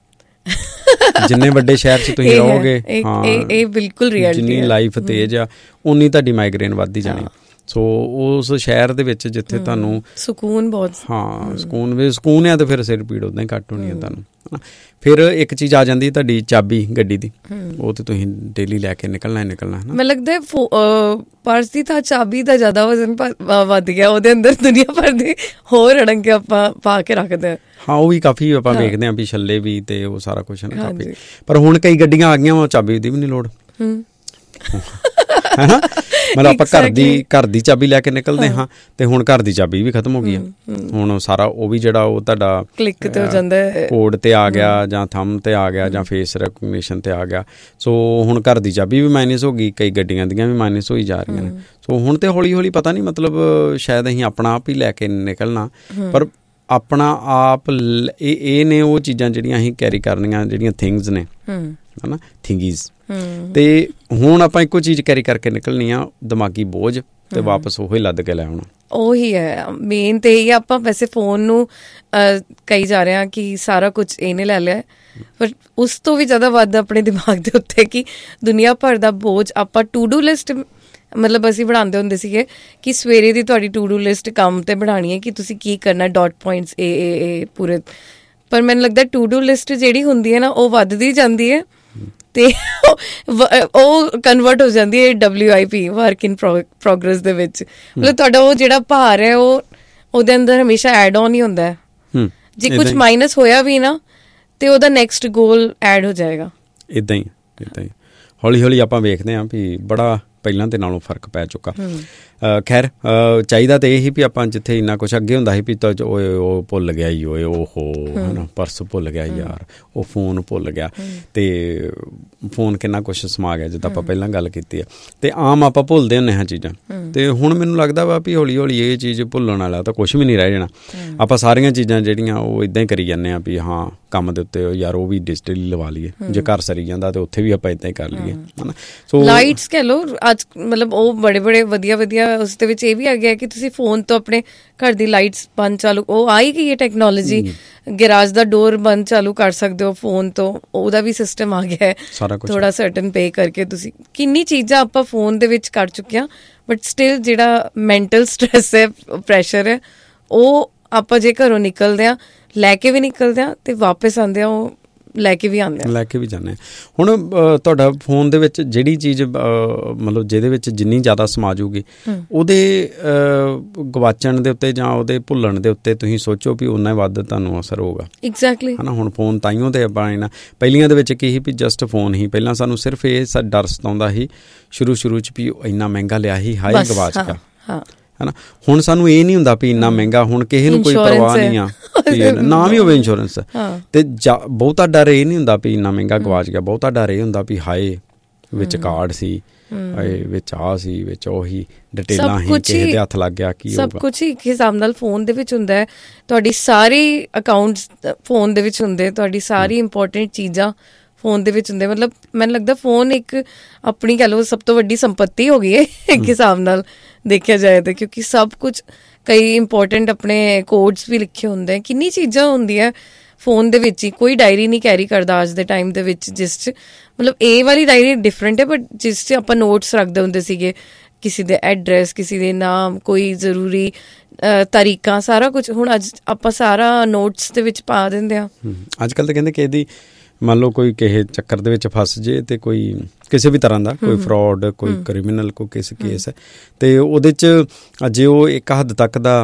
ਜਿੰਨੇ ਵੱਡੇ ਸ਼ਹਿਰ 'ਚ ਤੁਸੀਂ ਰਹੋਗੇ, ਹਾਂ ਇਹ ਬਿਲਕੁਲ ਰਿਐਲਿਟੀ, ਜਿੰਨੀ ਲਾਈਫ ਤੇਜ਼ ਆ ਉਨੀ ਤੁਹਾਡੀ ਮਾਈਗ੍ਰੇਨ ਵੱਧਦੀ ਜਾਣੀ। ਸੋ ਉਸ ਸ਼ਹਿਰ ਦੇ ਵਿੱਚ ਜਿੱਥੇ ਤੁਹਾਨੂੰ ਸਕੂਨ ਬਹੁਤ, ਹਾਂ ਸਕੂਨ ਵੀ ਸਕੂਨ ਆ, ਤੇ ਫਿਰ ਸਿਰ ਪੀੜ ਉੱਦਾਂ ਹੀ ਘੱਟ ਹੋਣੀ ਆ ਤੁਹਾਨੂੰ। ਫਿਰ ਇੱਕ ਚੀਜ਼ ਆ ਜਾਂਦੀ ਤੁਹਾਡੀ ਚਾਬੀ ਗੱਡੀ ਦੀ, ਉਹ ਤੇ ਤੁਸੀਂ ਡੇਲੀ ਲੈ ਕੇ ਨਿਕਲਣਾ ਹੀ ਨਿਕਲਣਾ ਹੈ ਨਾ। ਮੈਨੂੰ ਲੱਗਦਾ ਪਰਸ ਦੀ ਤਾਂ ਚਾਬੀ ਦਾ ਜ਼ਿਆਦਾ ਵਜ਼ਨ ਵੱਧ ਗਿਆ, ਉਹਦੇ ਅੰਦਰ ਦੁਨੀਆ ਭਰ ਦੇ ਹੋਰ ਅੜੰਗੇ ਆਪਾਂ ਪਾ ਕੇ ਰੱਖਦੇ ਹਾਂ। ਹਾਂ ਉਹ ਵੀ ਕਾਫੀ ਆਪਾਂ ਵੇਖਦੇ ਹਾਂ ਵੀ ਛੱਲੇ ਵੀ ਤੇ ਉਹ ਸਾਰਾ ਕੁਛ ਨਾ ਕਾਫੀ। ਪਰ ਹੁਣ ਕਈ ਗੱਡੀਆਂ ਆ ਗਈਆਂ ਵਾ ਚਾਬੀ ਦੀ ਵੀ ਨਹੀਂ ਲੋੜ, ਹੈ ਨਾ। ਮਤਲਬ ਆਪਾਂ ਘਰ ਦੀ ਘਰ ਦੀ ਚਾਬੀ ਲੈ ਕੇ ਨਿਕਲਦੇ ਹਾਂ, ਤੇ ਹੁਣ ਘਰ ਦੀ ਚਾਬੀ ਵੀ ਖਤਮ ਹੋ ਗਈ ਆ। ਹੁਣ ਸਾਰਾ ਉਹ ਵੀ ਜਿਹੜਾ ਉਹ ਤੁਹਾਡਾ ਕਲਿੱਕ ਤੇ ਹੋ ਜਾਂਦਾ, ਕੋਡ ਤੇ ਆ ਗਿਆ ਜਾਂ ਥੰਮ ਤੇ ਆ ਗਿਆ ਜਾਂ ਫੇਸ ਰੈਕਗਨੀਸ਼ਨ ਤੇ ਆ ਗਿਆ। ਸੋ ਹੁਣ ਘਰ ਦੀ ਚਾਬੀ ਵੀ ਮਾਈਨਸ ਹੋ ਗਈ, ਕਈ ਗੱਡੀਆਂ ਦੀਆਂ ਵੀ ਮਾਈਨਸ ਹੋਈ ਜਾ ਰਹੀਆਂ ਨੇ। ਸੋ ਹੁਣ ਤੇ ਹੌਲੀ ਹੌਲੀ ਪਤਾ ਨਹੀਂ, ਮਤਲਬ ਸ਼ਾਇਦ ਅਸੀਂ ਆਪਣਾ ਆਪ ਹੀ ਲੈ ਕੇ ਨਿਕਲਣਾ, ਪਰ ਆਪਣਾ ਆਪ ਇਹ ਇਹ ਨੇ ਉਹ ਚੀਜ਼ਾਂ ਜਿਹੜੀਆਂ ਅਸੀਂ ਕੈਰੀ ਕਰਨੀਆਂ, ਜਿਹੜੀਆਂ ਥਿੰਗਸ ਨੇ ਹੈ ਨਾ, ਥਿੰਗੀਜ਼। ਤੇ ਹੁਣ ਆਪਾਂ ਇੱਕੋ ਚੀਜ਼ ਕੈਰੀ ਕਰਕੇ ਨਿਕਲਣੀ ਆ, ਦਿਮਾਗੀ ਬੋਝ, ਤੇ ਵਾਪਸ ਉਹੀ ਲੱਦ ਕੇ ਲੈ ਆਉਣਾ। ਉਹੀ ਹੈ ਮੇਨ ਤੇ ਇਹ ਆਪਾਂ ਵੈਸੇ ਫੋਨ ਨੂੰ ਕਹੀ ਜਾ ਰਹੇ ਹਾਂ ਕਿ ਸਾਰਾ ਕੁਛ ਇਹਨੇ ਲੈ ਲਿਆ, ਪਰ ਉਸ ਤੋਂ ਵੀ ਜ਼ਿਆਦਾ ਵੱਧ ਆਪਣੇ ਦਿਮਾਗ ਦੇ ਉੱਤੇ ਕਿ ਦੁਨੀਆ ਭਰ ਦਾ ਬੋਝ। ਆਪਾਂ ਟੂ ਡੂ ਲਿਸਟ ਮਤਲਬ ਅਸੀਂ ਬਣਾਉਂਦੇ ਹੁੰਦੇ ਸੀਗੇ ਕਿ ਸਵੇਰੇ ਦੀ ਤੁਹਾਡੀ ਟੂ ਡੂ ਲਿਸਟ ਕੰਮ ਤੇ ਬਣਾਉਣੀ ਹੈ ਕਿ ਤੁਸੀਂ ਕੀ ਕਰਨਾ, ਡਾਟ ਪੁਆਇੰਟਸ ਏ ਏ ਪੂਰੇ। ਪਰ ਮੈਨੂੰ ਲੱਗਦਾ ਟੂ ਡੂ ਲਿਸਟ ਜਿਹੜੀ ਹੁੰਦੀ ਹੈ ਨਾ, ਉਹ ਵੱਧਦੀ ਜਾਂਦੀ ਹੈ ਤੇ ਉਹ ਕਨਵਰਟ ਹੋ ਜਾਂਦੀ ਹੈ W I P, work in progress ਦੇ ਵਿੱਚ। ਮਤਲਬ ਤੁਹਾਡਾ ਉਹ ਜਿਹੜਾ ਭਾਰ ਹੈ ਉਹ ਉਹਦੇ ਅੰਦਰ ਹਮੇਸ਼ਾ ਐਡ ਔਨ ਹੀ ਹੁੰਦਾ ਹੈ। ਜੇ ਕੁਛ ਮਾਈਨਸ ਹੋਇਆ ਵੀ ਨਾ, ਤੇ ਉਹਦਾ ਨੈਕਸਟ ਗੋਲ ਐਡ ਹੋ ਜਾਏਗਾ। ਇੱਦਾਂ ਹੀ ਇੱਦਾਂ ਹੀ ਹੌਲੀ ਹੌਲੀ ਆਪਾਂ ਵੇਖਦੇ ਹਾਂ ਵੀ ਬੜਾ ਪਹਿਲਾਂ ਦੇ ਨਾਲੋਂ ਫਰਕ ਪੈ ਚੁੱਕਾ। ਖੈਰ ਚਾਹੀਦਾ ਤਾਂ ਇਹ ਹੀ ਵੀ ਆਪਾਂ ਜਿੱਥੇ ਇੰਨਾ ਕੁਛ ਅੱਗੇ ਹੁੰਦਾ ਸੀ ਵੀ ਤਾਂ ਓਏ ਉਹ ਭੁੱਲ ਗਿਆ ਹੀ, ਓਏ ਓਹੋ ਹੈ ਨਾ, ਪਰਸ ਭੁੱਲ ਗਿਆ ਯਾਰ, ਉਹ ਫੋਨ ਭੁੱਲ ਗਿਆ, ਤੇ ਫੋਨ ਕਿੰਨਾ ਕੁਛ ਸਮਾ ਗਿਆ ਜਿੱਦਾਂ ਆਪਾਂ ਪਹਿਲਾਂ ਗੱਲ ਕੀਤੀ ਆ। ਤੇ ਆਮ ਆਪਾਂ ਭੁੱਲਦੇ ਹੁੰਦੇ ਹਾਂ ਚੀਜ਼ਾਂ, ਤੇ ਹੁਣ ਮੈਨੂੰ ਲੱਗਦਾ ਵਾ ਵੀ ਹੌਲੀ ਹੌਲੀ ਇਹ ਚੀਜ਼ ਭੁੱਲਣ ਵਾਲਾ ਤਾਂ ਕੁਛ ਵੀ ਨਹੀਂ ਰਹਿ ਜਾਣਾ। ਆਪਾਂ ਸਾਰੀਆਂ ਚੀਜ਼ਾਂ ਜਿਹੜੀਆਂ ਉਹ ਇੱਦਾਂ ਹੀ ਕਰੀ ਜਾਂਦੇ ਹਾਂ ਵੀ ਹਾਂ ਕੰਮ ਦੇ ਉੱਤੇ ਯਾਰ ਉਹ ਵੀ ਡਿਜੀਟਲੀ ਲਵਾ ਲਈਏ, ਜੇ ਘਰ ਸਰੀ ਜਾਂਦਾ ਤੇ ਉੱਥੇ ਵੀ ਆਪਾਂ ਇੱਦਾਂ ਹੀ ਕਰ ਲਈਏ, ਹੈ ਨਾ। ਸੋ ਲਾਈਟਸ ਕਹਿ ਲਓ ਅੱਜ, ਮਤਲਬ ਉਹ ਬੜੇ ਬੜੇ ਵਧੀਆ ਵਧੀਆ ਉਸ ਦੇ ਵਿੱਚ ਇਹ ਵੀ ਆ ਗਿਆ ਕਿ ਤੁਸੀਂ ਫੋਨ ਤੋਂ ਆਪਣੇ ਘਰ ਦੀ ਲਾਈਟਸ ਬੰਦ ਚਾਲੂ, ਉਹ ਆ ਹੀ ਗਈ ਹੈ ਟੈਕਨੋਲੋਜੀ। ਗੈਰਾਜ ਦਾ ਡੋਰ ਬੰਦ ਚਾਲੂ ਕਰ ਸਕਦੇ ਹੋ ਫੋਨ ਤੋਂ, ਉਹਦਾ ਵੀ ਸਿਸਟਮ ਆ ਗਿਆ ਹੈ ਥੋੜਾ ਸਰਟਨ ਪੇ ਕਰਕੇ। ਤੁਸੀਂ ਕਿੰਨੀ ਚੀਜ਼ਾਂ ਆਪਾਂ ਫੋਨ ਦੇ ਵਿੱਚ ਕਰ ਚੁੱਕੇ ਹਾਂ, ਬਟ ਸਟਿਲ ਜਿਹੜਾ ਮੈਂਟਲ ਸਟ੍ਰੈਸ ਹੈ, ਪ੍ਰੈਸ਼ਰ ਹੈ, ਉਹ ਆਪਾਂ ਜੇ ਘਰੋਂ ਨਿਕਲਦੇ ਹਾਂ, ਲੈ ਕੇ ਵੀ ਨਿਕਲਦੇ ਹਾਂ ਤੇ ਵਾਪਸ ਆਉਂਦੇ ਹਾਂ, ਉਹ ਲੈ ਕੇ ਵੀ ਆਉਂਦੇ ਹਾਂ ਲੈ ਕੇ ਵੀ ਜਾਂਦੇ ਹਾਂ। ਹੁਣ ਤੁਹਾਡਾ ਫੋਨ ਦੇ ਵਿੱਚ ਜਿਹੜੀ ਚੀਜ਼ ਮਤਲਬ ਜਿਹਦੇ ਵਿੱਚ ਜਿੰਨੀ ਜ਼ਿਆਦਾ ਸਮਾ ਜੂਗੀ ਉਹਦੇ ਗਵਾਚਣ ਦੇ ਉੱਤੇ ਜਾਂ ਉਹਦੇ ਭੁੱਲਣ ਦੇ ਉੱਤੇ ਤੁਸੀਂ ਸੋਚੋ ਵੀ ਉਨਾ ਵੱਧ ਤੁਹਾਨੂੰ ਅਸਰ ਹੋਊਗਾ। ਐਗਜ਼ੈਕਟਲੀ ਹੈ ਨਾ। ਹੁਣ ਫੋਨ ਤਾਈਓ ਤੇ ਆਪਾਂ ਨਾ ਪਹਿਲੀਆਂ ਦੇ ਵਿੱਚ ਕੀ ਸੀ ਵੀ ਜਸਟ ਫੋਨ ਹੀ, ਪਹਿਲਾਂ ਸਾਨੂੰ ਸਿਰਫ ਇਹ ਡਰ ਸਤਾਉਂਦਾ ਸੀ ਸ਼ੁਰੂ ਸ਼ੁਰੂ 'ਚ ਵੀ ਇੰਨਾ ਮਹਿੰਗਾ ਲਿਆ ਸੀ, ਹਾਈ ਗਵਾਚ ਗਿਆ ਹੈ ਨਾ। ਹੁਣ ਸਾਨੂੰ ਇਹ ਨਹੀਂ ਹੁੰਦਾ ਵੀ ਇੰਨਾ ਮਹਿੰਗਾ, ਹੁਣ ਕਿਸੇ ਨੂੰ ਕੋਈ ਪਰਵਾਹ ਨਹੀਂ ਆ ਨਾ ਵੀ ਹੋਵੇ ਇੰਸ਼ੋਰੈਂਸ, ਤੇ ਬਹੁਤਾ ਡਰ ਇਹ ਨਹੀਂ ਹੁੰਦਾ ਵੀ ਇੰਨਾ ਮਹਿੰਗਾ ਗਵਾਚ ਗਿਆ। ਬਹੁਤਾ ਡਰ ਇਹ ਹੁੰਦਾ ਵੀ ਹਾਏ ਵਿੱਚ ਕਾਰਡ ਸੀ, ਹਾਏ ਵਿੱਚ ਆਹ ਸੀ, ਵਿੱਚ ਉਹੀ ਡਿਟੇਲਾਂ ਹੀ ਕਿਸੇ ਦੇ ਹੱਥ ਲੱਗ ਗਿਆ, ਕੀ ਹੋਊਗਾ। ਸਭ ਕੁਛ ਹੀ ਇੱਕ ਹਿਸਾਬ ਨਾਲ ਫੋਨ ਦੇ ਵਿੱਚ ਹੁੰਦਾ ਹੈ। ਤੁਹਾਡੀ ਸਾਰੀ ਅਕਾਊਂਟਸ ਫੋਨ ਦੇ ਵਿੱਚ ਹੁੰਦੇ, ਤੁਹਾਡੀ ਸਾਰੀ ਇੰਪੋਰਟੈਂਟ ਚੀਜ਼ਾਂ ਫੋਨ ਦੇ ਵਿੱਚ ਹੁੰਦੇ। ਮਤਲਬ ਮੈਨੂੰ ਲੱਗਦਾ ਫੋਨ ਇੱਕ ਆਪਣੀ ਕਹਿ ਲਓ ਸਭ ਤੋਂ ਵੱਡੀ ਸੰਪੱਤੀ ਹੋ ਗਈ ਹੈ ਇੱਕ ਹਿਸਾਬ ਨਾਲ ਦੇਖਿਆ ਜਾਏ ਤਾਂ, ਕਿਉਂਕਿ ਸਭ ਕੁਛ ਕਈ ਇੰਪੋਰਟੈਂਟ ਆਪਣੇ ਕੋਡਸ ਵੀ ਲਿਖੇ ਹੁੰਦੇ, ਕਿੰਨੀ ਚੀਜ਼ਾਂ ਹੁੰਦੀਆਂ ਫੋਨ ਦੇ ਵਿੱਚ ਹੀ। ਕੋਈ ਡਾਇਰੀ ਨਹੀਂ ਕੈਰੀ ਕਰਦਾ ਅੱਜ ਦੇ ਟਾਈਮ ਦੇ ਵਿੱਚ, ਜਿਸ 'ਚ ਮਤਲਬ ਇਹ ਵਾਲੀ ਡਾਇਰੀ ਡਿਫਰੈਂਟ ਹੈ, ਬਟ ਜਿਸ 'ਚ ਆਪਾਂ ਨੋਟਸ ਰੱਖਦੇ ਹੁੰਦੇ ਸੀਗੇ, ਕਿਸੇ ਦੇ ਐਡਰੈਸ, ਕਿਸੇ ਦੇ ਨਾਮ, ਕੋਈ ਜ਼ਰੂਰੀ ਤਰੀਕਾਂ, ਸਾਰਾ ਕੁਛ ਹੁਣ ਅੱਜ ਆਪਾਂ ਸਾਰਾ ਨੋਟਸ ਦੇ ਵਿੱਚ ਪਾ ਦਿੰਦੇ ਹਾਂ। ਅੱਜ ਕੱਲ੍ਹ ਤਾਂ ਕਹਿੰਦੇ ਕਿ ਇਹਦੀ ਮੰਨ ਲਓ ਕੋਈ ਕਿਸੇ ਚੱਕਰ ਦੇ ਵਿੱਚ ਫਸ ਜੇ ਤੇ ਕੋਈ ਕਿਸੇ ਵੀ ਤਰ੍ਹਾਂ ਦਾ ਕੋਈ ਫਰੋਡ, ਕੋਈ ਕ੍ਰਿਮੀਨਲ, ਕੋਈ ਕਿਸੇ ਕੇਸ ਹੈ ਤੇ ਉਹਦੇ 'ਚ ਜੇ ਉਹ ਇੱਕ ਹੱਦ ਤੱਕ ਦਾ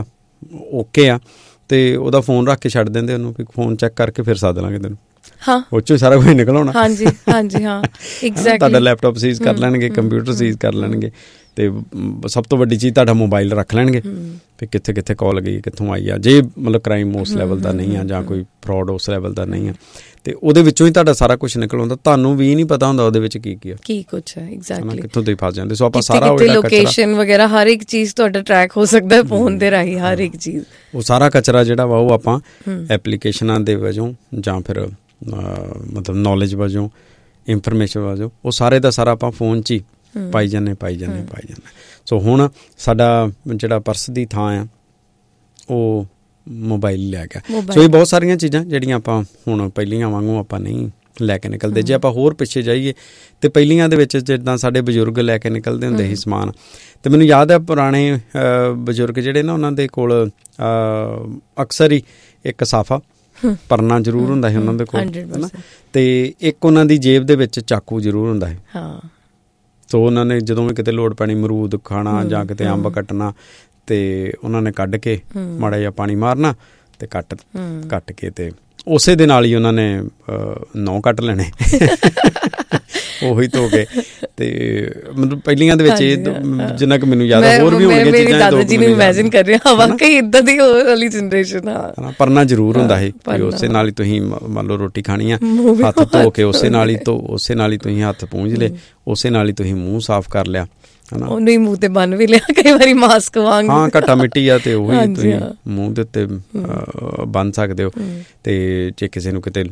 ਓਕੇ ਆ ਤੇ ਉਹਦਾ ਫੋਨ ਰੱਖ ਕੇ ਛੱਡ ਦਿੰਦੇ ਉਹਨੂੰ, ਵੀ ਫੋਨ ਚੈੱਕ ਕਰਕੇ ਫਿਰ ਸੱਦ ਲਾਂਗੇ ਤੈਨੂੰ। ਹਾਂ, ਉਹ 'ਚੋਂ ਸਾਰਾ ਕੁਝ ਨਿਕਲ ਆਉਣਾ। ਹਾਂਜੀ ਹਾਂਜੀ ਹਾਂ ਐਗਜ਼ੈਕਟਲੀ। ਤੁਹਾਡਾ ਲੈਪਟਾਪ ਸੀਜ਼ ਕਰ ਲੈਣਗੇ, ਕੰਪਿਊਟਰ ਸੀਜ਼ ਕਰ ਲੈਣਗੇ, ਤੇ ਸਭ ਤੋਂ ਵੱਡੀ ਚੀਜ਼ ਤੁਹਾਡਾ ਮੋਬਾਈਲ ਰੱਖ ਲੈਣਗੇ ਵੀ ਕਿੱਥੇ ਕਿੱਥੇ ਕਾਲ ਗਈ, ਕਿੱਥੋਂ ਆਈ ਆ। ਜੇ ਮਤਲਬ ਕ੍ਰਾਈਮ ਉਸ ਲੈਵਲ ਦਾ ਨਹੀਂ ਆ ਜਾਂ ਕੋਈ ਫਰੋਡ ਉਸ ਲੈਵਲ ਦਾ ਨਹੀਂ ਆ ਤੇ ਉਹਦੇ ਵਿੱਚੋਂ ਹੀ ਤੁਹਾਡਾ ਸਾਰਾ ਕੁਛ ਨਿਕਲ ਆਉਂਦਾ, ਤੁਹਾਨੂੰ ਵੀ ਨਹੀਂ ਪਤਾ ਹੁੰਦਾ ਉਹਦੇ ਵਿੱਚ ਕੀ ਕੀ ਆ, ਕੀ ਕੁਛ ਹੈ ਐਗਜ਼ੈਕਟਲੀ, ਕਿੱਥੋਂ ਤੁਸੀਂ ਫਸ ਜਾਂਦੇ। ਸੋ ਆਪਾਂ ਸਾਰਾ ਲੋਕੇਸ਼ਨ ਵਗੈਰਾ ਹਰ ਇੱਕ ਚੀਜ਼ ਤੁਹਾਡਾ ਟਰੈਕ ਹੋ ਸਕਦਾ ਫੋਨ ਦੇ ਰਾਹੀਂ, ਹਰ ਇੱਕ ਚੀਜ਼। ਉਹ ਸਾਰਾ ਕਚਰਾ ਜਿਹੜਾ ਵਾ ਉਹ ਆਪਾਂ ਐਪਲੀਕੇਸ਼ਨਾਂ ਦੇ ਵਜੋਂ ਜਾਂ ਫਿਰ ਮਤਲਬ ਨੌਲੇਜ ਵਜੋਂ, ਇਨਫੋਰਮੇਸ਼ਨ ਵਜੋਂ, ਉਹ ਸਾਰੇ ਦਾ ਸਾਰਾ ਆਪਾਂ ਫੋਨ 'ਚ ਹੀ ਪਾਈ ਜਾਂਦੇ ਪਾਈ ਜਾਂਦੇ ਪਾਈ ਜਾਂਦੇ। ਸੋ ਹੁਣ ਸਾਡਾ ਜਿਹੜਾ ਪਰਸ ਦੀ ਥਾਂ ਆ ਉਹ ਮੋਬਾਈਲ ਲੈ ਗਿਆ। ਸੋ ਇਹ ਬਹੁਤ ਸਾਰੀਆਂ ਚੀਜ਼ਾਂ ਜਿਹੜੀਆਂ ਆਪਾਂ ਹੁਣ ਪਹਿਲੀਆਂ ਵਾਂਗੂ ਆਪਾਂ ਨਹੀਂ ਲੈ ਕੇ ਨਿਕਲਦੇ। ਜੇ ਆਪਾਂ ਹੋਰ ਪਿੱਛੇ ਜਾਈਏ ਤੇ ਪਹਿਲੀਆਂ ਦੇ ਵਿੱਚ ਜਿੱਦਾਂ ਸਾਡੇ ਬਜ਼ੁਰਗ ਲੈ ਕੇ ਨਿਕਲਦੇ ਹੁੰਦੇ ਸੀ ਸਮਾਨ, ਤੇ ਮੈਨੂੰ ਯਾਦ ਹੈ ਪੁਰਾਣੇ ਬਜ਼ੁਰਗ ਜਿਹੜੇ ਨਾ ਉਹਨਾਂ ਦੇ ਕੋਲ ਅਕਸਰ ਹੀ ਇੱਕ ਸਾਫਾ ਪਰਨਾ ਜ਼ਰੂਰ ਹੁੰਦਾ ਸੀ ਉਹਨਾਂ ਦੇ ਕੋਲ, ਹੈ ਨਾ, ਤੇ ਇੱਕ ਉਹਨਾਂ ਦੀ ਜੇਬ ਦੇ ਵਿੱਚ ਚਾਕੂ ਜ਼ਰੂਰ ਹੁੰਦਾ ਸੀ। ਸੋ ਉਹਨਾਂ ਨੇ ਜਦੋਂ ਵੀ ਕਿਤੇ ਲੋੜ ਪੈਣੀ, ਅਮਰੂਦ ਖਾਣਾ ਜਾਂ ਕਿਤੇ ਅੰਬ ਕੱਟਣਾ, ਤੇ ਉਹਨਾਂ ਨੇ ਕੱਢ ਕੇ ਮਾੜਾ ਜਿਹਾ ਪਾਣੀ ਮਾਰਨਾ ਤੇ ਕੱਟ ਕੱਟ ਕੇ ਤੇ ਉਸੇ ਦੇ ਨਾਲ ਹੀ ਉਹਨਾਂ ਨੇ ਨੌ ਕੱਟ ਲੈਣੇ ਉਹੀ ਧੋ ਕੇ। ਤੇ ਮਤਲਬ ਪਹਿਲੀਆਂ ਦੇ ਵਿੱਚ ਇਹ ਜਿੰਨਾ ਕੁ ਮੈਨੂੰ ਯਾਦ ਆ, ਹੋਰ ਵੀ ਹੋਣਗੀਆਂ ਚੀਜ਼ਾਂ। ਦਾਦਾ ਜੀ ਨੂੰ ਇਮੈਜਿਨ ਕਰ ਰਿਹਾ ਵਾਕਈ ਇਦਾਂ ਦੀ ਹੋਰ ਵਾਲੀ ਜਨਰੇਸ਼ਨ ਆ। ਪਰਨਾ ਜ਼ਰੂਰ ਹੁੰਦਾ ਸੀ, ਉਸੇ ਨਾਲ ਹੀ ਤੁਸੀਂ ਮੰਨ ਲਓ ਰੋਟੀ ਖਾਣੀ ਆ, ਹੱਥ ਧੋ ਕੇ ਉਸੇ ਨਾਲ ਹੀ ਧੋ ਉਸੇ ਨਾਲ ਹੀ ਤੁਸੀਂ ਹੱਥ ਪੂੰਝ ਲਏ, ਉਸੇ ਨਾਲ ਹੀ ਤੁਸੀਂ ਮੂੰਹ ਸਾਫ਼ ਕਰ ਲਿਆ, ਉਹਨੂੰ ਹੀ ਮੂੰਹ ਤੇ ਬੰਨ ਵੀ ਲਿਆ ਕਈ ਵਾਰੀ ਮਾਸਕ ਵਾਂਗ। ਹਾਂ, ਘੱਟਾ ਮਿੱਟੀ ਆ ਤੇ ਉਹੀ ਤੁਸੀਂ ਮੂੰਹ ਦੇ ਉੱਤੇ ਬੰਨ ਸਕਦੇ ਹੋ। ਤੇ ਜੇ ਕਿਸੇ ਨੂੰ ਕਿਤੇ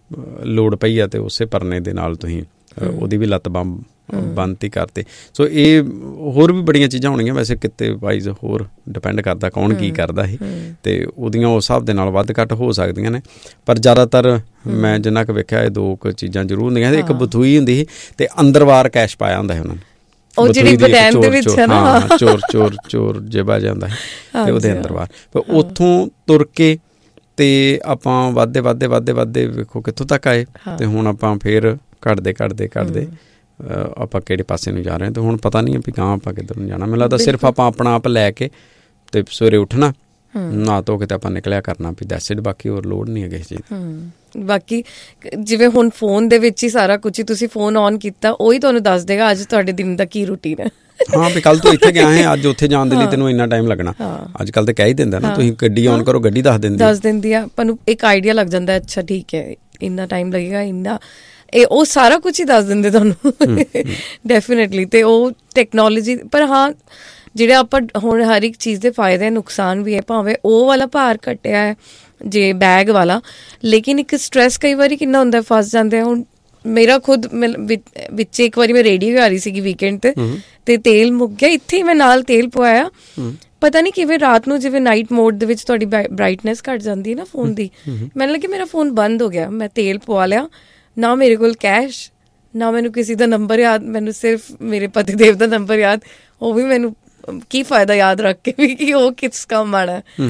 ਲੋੜ ਪਈ ਆ ਤੇ ਉਸੇ ਪਰਨੇ ਦੇ ਨਾਲ ਤੁਸੀਂ ਉਹਦੀ ਵੀ ਲੱਤ ਬੰਨ ਬੰਨਤੀ ਕਰਤੇ। ਸੋ ਇਹ ਹੋਰ ਵੀ ਬੜੀਆਂ ਚੀਜ਼ਾਂ ਹੋਣਗੀਆਂ, ਵੈਸੇ ਕਿਤੇ ਵਾਈਜ਼ ਹੋਰ ਡਿਪੈਂਡ ਕਰਦਾ ਕੌਣ ਕੀ ਕਰਦਾ ਸੀ, ਤੇ ਉਹਦੀਆਂ ਉਸ ਹਿਸਾਬ ਦੇ ਨਾਲ ਵੱਧ ਘੱਟ ਹੋ ਸਕਦੀਆਂ ਨੇ। ਪਰ ਜ਼ਿਆਦਾਤਰ ਮੈਂ ਜਿੰਨਾ ਕੁ ਵੇਖਿਆ ਇਹ ਦੋ ਕੁ ਚੀਜ਼ਾਂ ਜ਼ਰੂਰ ਹੁੰਦੀਆਂ। ਇੱਕ ਬਥੂਈ ਹੁੰਦੀ ਸੀ ਤੇ ਅੰਦਰ ਵਾਰ ਕੈਸ਼ ਪਾਇਆ ਹੁੰਦਾ ਸੀ ਉਹਨਾਂ ਨੇ, ਉਹ ਜਿਹੜੀ ਬਟੈਨ ਦੇ ਵਿੱਚ ਹੈ ਨਾ, ਚੋਰ ਚੋਰ ਚੋਰ ਜੇਬਾ ਜਾਂਦਾ ਹੈ ਤੇ ਉਹਦੇ ਅੰਦਰ ਬਾਹਰ। ਪਰ ਉੱਥੋਂ ਤੁਰ ਕੇ ਤੇ ਆਪਾਂ ਵੱਧਦੇ ਵੱਧਦੇ ਵੱਧਦੇ ਵੱਧਦੇ ਵੇਖੋ ਕਿੱਥੋਂ ਤੱਕ ਆਏ, ਤੇ ਹੁਣ ਆਪਾਂ ਫੇਰ ਘੱਟਦੇ ਘੱਟਦੇ ਘੱਟਦੇ ਆਪਾਂ ਕਿਹੜੇ ਪਾਸੇ ਨੂੰ ਜਾ ਰਹੇ ਹਾਂ, ਤੇ ਹੁਣ ਪਤਾ ਨਹੀਂ ਵੀ ਗਾਂ ਆਪਾਂ ਕਿੱਧਰ ਨੂੰ ਜਾਣਾ। ਮੈਨੂੰ ਲੱਗਦਾ ਸਿਰਫ ਆਪਾਂ ਆਪਣਾ ਆਪ ਲੈ ਕੇ ਤੇ ਸਵੇਰੇ ਉੱਠਣਾ, ਨਹਾ ਧੋ ਕੇ ਤੇ ਆਪਾਂ ਨਿਕਲਿਆ ਕਰਨਾ ਵੀ ਦੈਟਸ ਇਟ, ਬਾਕੀ ਹੋਰ ਲੋੜ ਨਹੀਂ ਹੈ ਕਿਸੇ ਚੀਜ਼। ਬਾਕੀ ਜਿਵੇਂ ਹੁਣ ਫੋਨ ਦੇ ਵਿੱਚ ਹੀ ਸਾਰਾ ਕੁਛ ਹੀ, ਤੁਸੀਂ ਫੋਨ ਔਨ ਕੀਤਾ ਉਹੀ ਤੁਹਾਨੂੰ ਦੱਸ ਦੇਗਾ ਅੱਜ ਤੁਹਾਡੇ ਦਿਨ ਦਾ ਕੀ ਰੂਟੀਨ ਹੈ। ਹਾਂ, ਵੀ ਕੱਲ ਤੋਂ ਇੱਥੇ ਗਿਆ ਹੈ, ਅੱਜ ਉੱਥੇ ਜਾਣ ਦੇ ਲਈ ਤੈਨੂੰ ਇੰਨਾ ਟਾਈਮ ਲੱਗਣਾ। ਅੱਜ ਕੱਲ ਤਾਂ ਕਹਿ ਹੀ ਦਿੰਦਾ ਨਾ, ਤੁਸੀਂ ਗੱਡੀ ਔਨ ਕਰੋ, ਗੱਡੀ ਦੱਸ ਦਿੰਦੀ ਦੱਸ ਦਿੰਦੀ ਆ ਆਪਾਂ ਨੂੰ, ਇੱਕ ਆਈਡੀਆ ਲੱਗ ਜਾਂਦਾ, ਅੱਛਾ ਠੀਕ ਹੈ ਇੰਨਾ ਟਾਈਮ ਲੱਗੇਗਾ, ਇੰਨਾ ਇਹ ਉਹ ਸਾਰਾ ਕੁਛ ਹੀ ਦੱਸ ਦਿੰਦੇ ਤੁਹਾਨੂੰ ਡੈਫੀਨੇਟਲੀ। ਤੇ ਉਹ ਟੈਕਨੋਲੋਜੀ, ਪਰ ਹਾਂ ਜਿਹੜੇ ਆਪਾਂ ਹੁਣ ਹਰ ਇੱਕ ਚੀਜ਼ ਦੇ ਫਾਇਦੇ ਨੁਕਸਾਨ ਵੀ ਹੈ, ਭਾਵੇਂ ਉਹ ਵਾਲਾ ਭਾਰ ਘਟਿਆ ਹੈ ਜੇ ਬੈਗ ਵਾਲਾ, ਲੇਕਿਨ ਇੱਕ ਸਟਰੈਸ ਕਈ ਵਾਰੀ ਕਿੰਨਾ ਹੁੰਦਾ, ਫਸ ਜਾਂਦੇ ਆ। ਹੁਣ ਮੇਰਾ ਖੁਦ ਵਿੱਚ ਇੱਕ ਵਾਰੀ ਮੈਂ ਰੇਡੀਓ ਆ ਰਹੀ ਸੀਗੀ ਵੀਕਐਂਡ ਤੇ ਤੇ ਤੇਲ ਮੁੱਕ ਗਿਆ, ਇੱਥੇ ਹੀ ਮੈਂ ਨਾਲ ਤੇਲ ਪਵਾਇਆ, ਪਤਾ ਨਹੀਂ ਕਿਵੇਂ ਰਾਤ ਨੂੰ ਜਿਵੇਂ ਨਾਈਟ ਮੋਡ ਦੇ ਵਿੱਚ ਤੁਹਾਡੀ ਬਰਾਈਟਨੈਸ ਘੱਟ ਜਾਂਦੀ ਹੈ ਨਾ ਫੋਨ ਦੀ, ਮੈਨੂੰ ਲੱਗਿਆ ਮੇਰਾ ਫੋਨ ਬੰਦ ਹੋ ਗਿਆ। ਮੈਂ ਤੇਲ ਪਵਾ ਲਿਆ, ਨਾ ਮੇਰੇ ਕੋਲ ਕੈਸ਼, ਨਾ ਮੈਨੂੰ ਕਿਸੇ ਦਾ ਨੰਬਰ ਯਾਦ, ਮੈਨੂੰ ਸਿਰਫ ਮੇਰੇ ਪਤੀ ਦੇਵ ਦਾ ਨੰਬਰ ਯਾਦ, ਉਹ ਵੀ ਮੈਨੂੰ ਕੀ ਫਾਇਦਾ ਯਾਦ ਰੱਖ ਕੇ ਵੀ ਕਿ ਉਹ ਕਿਸ ਕੰਮ ਆਣਾ।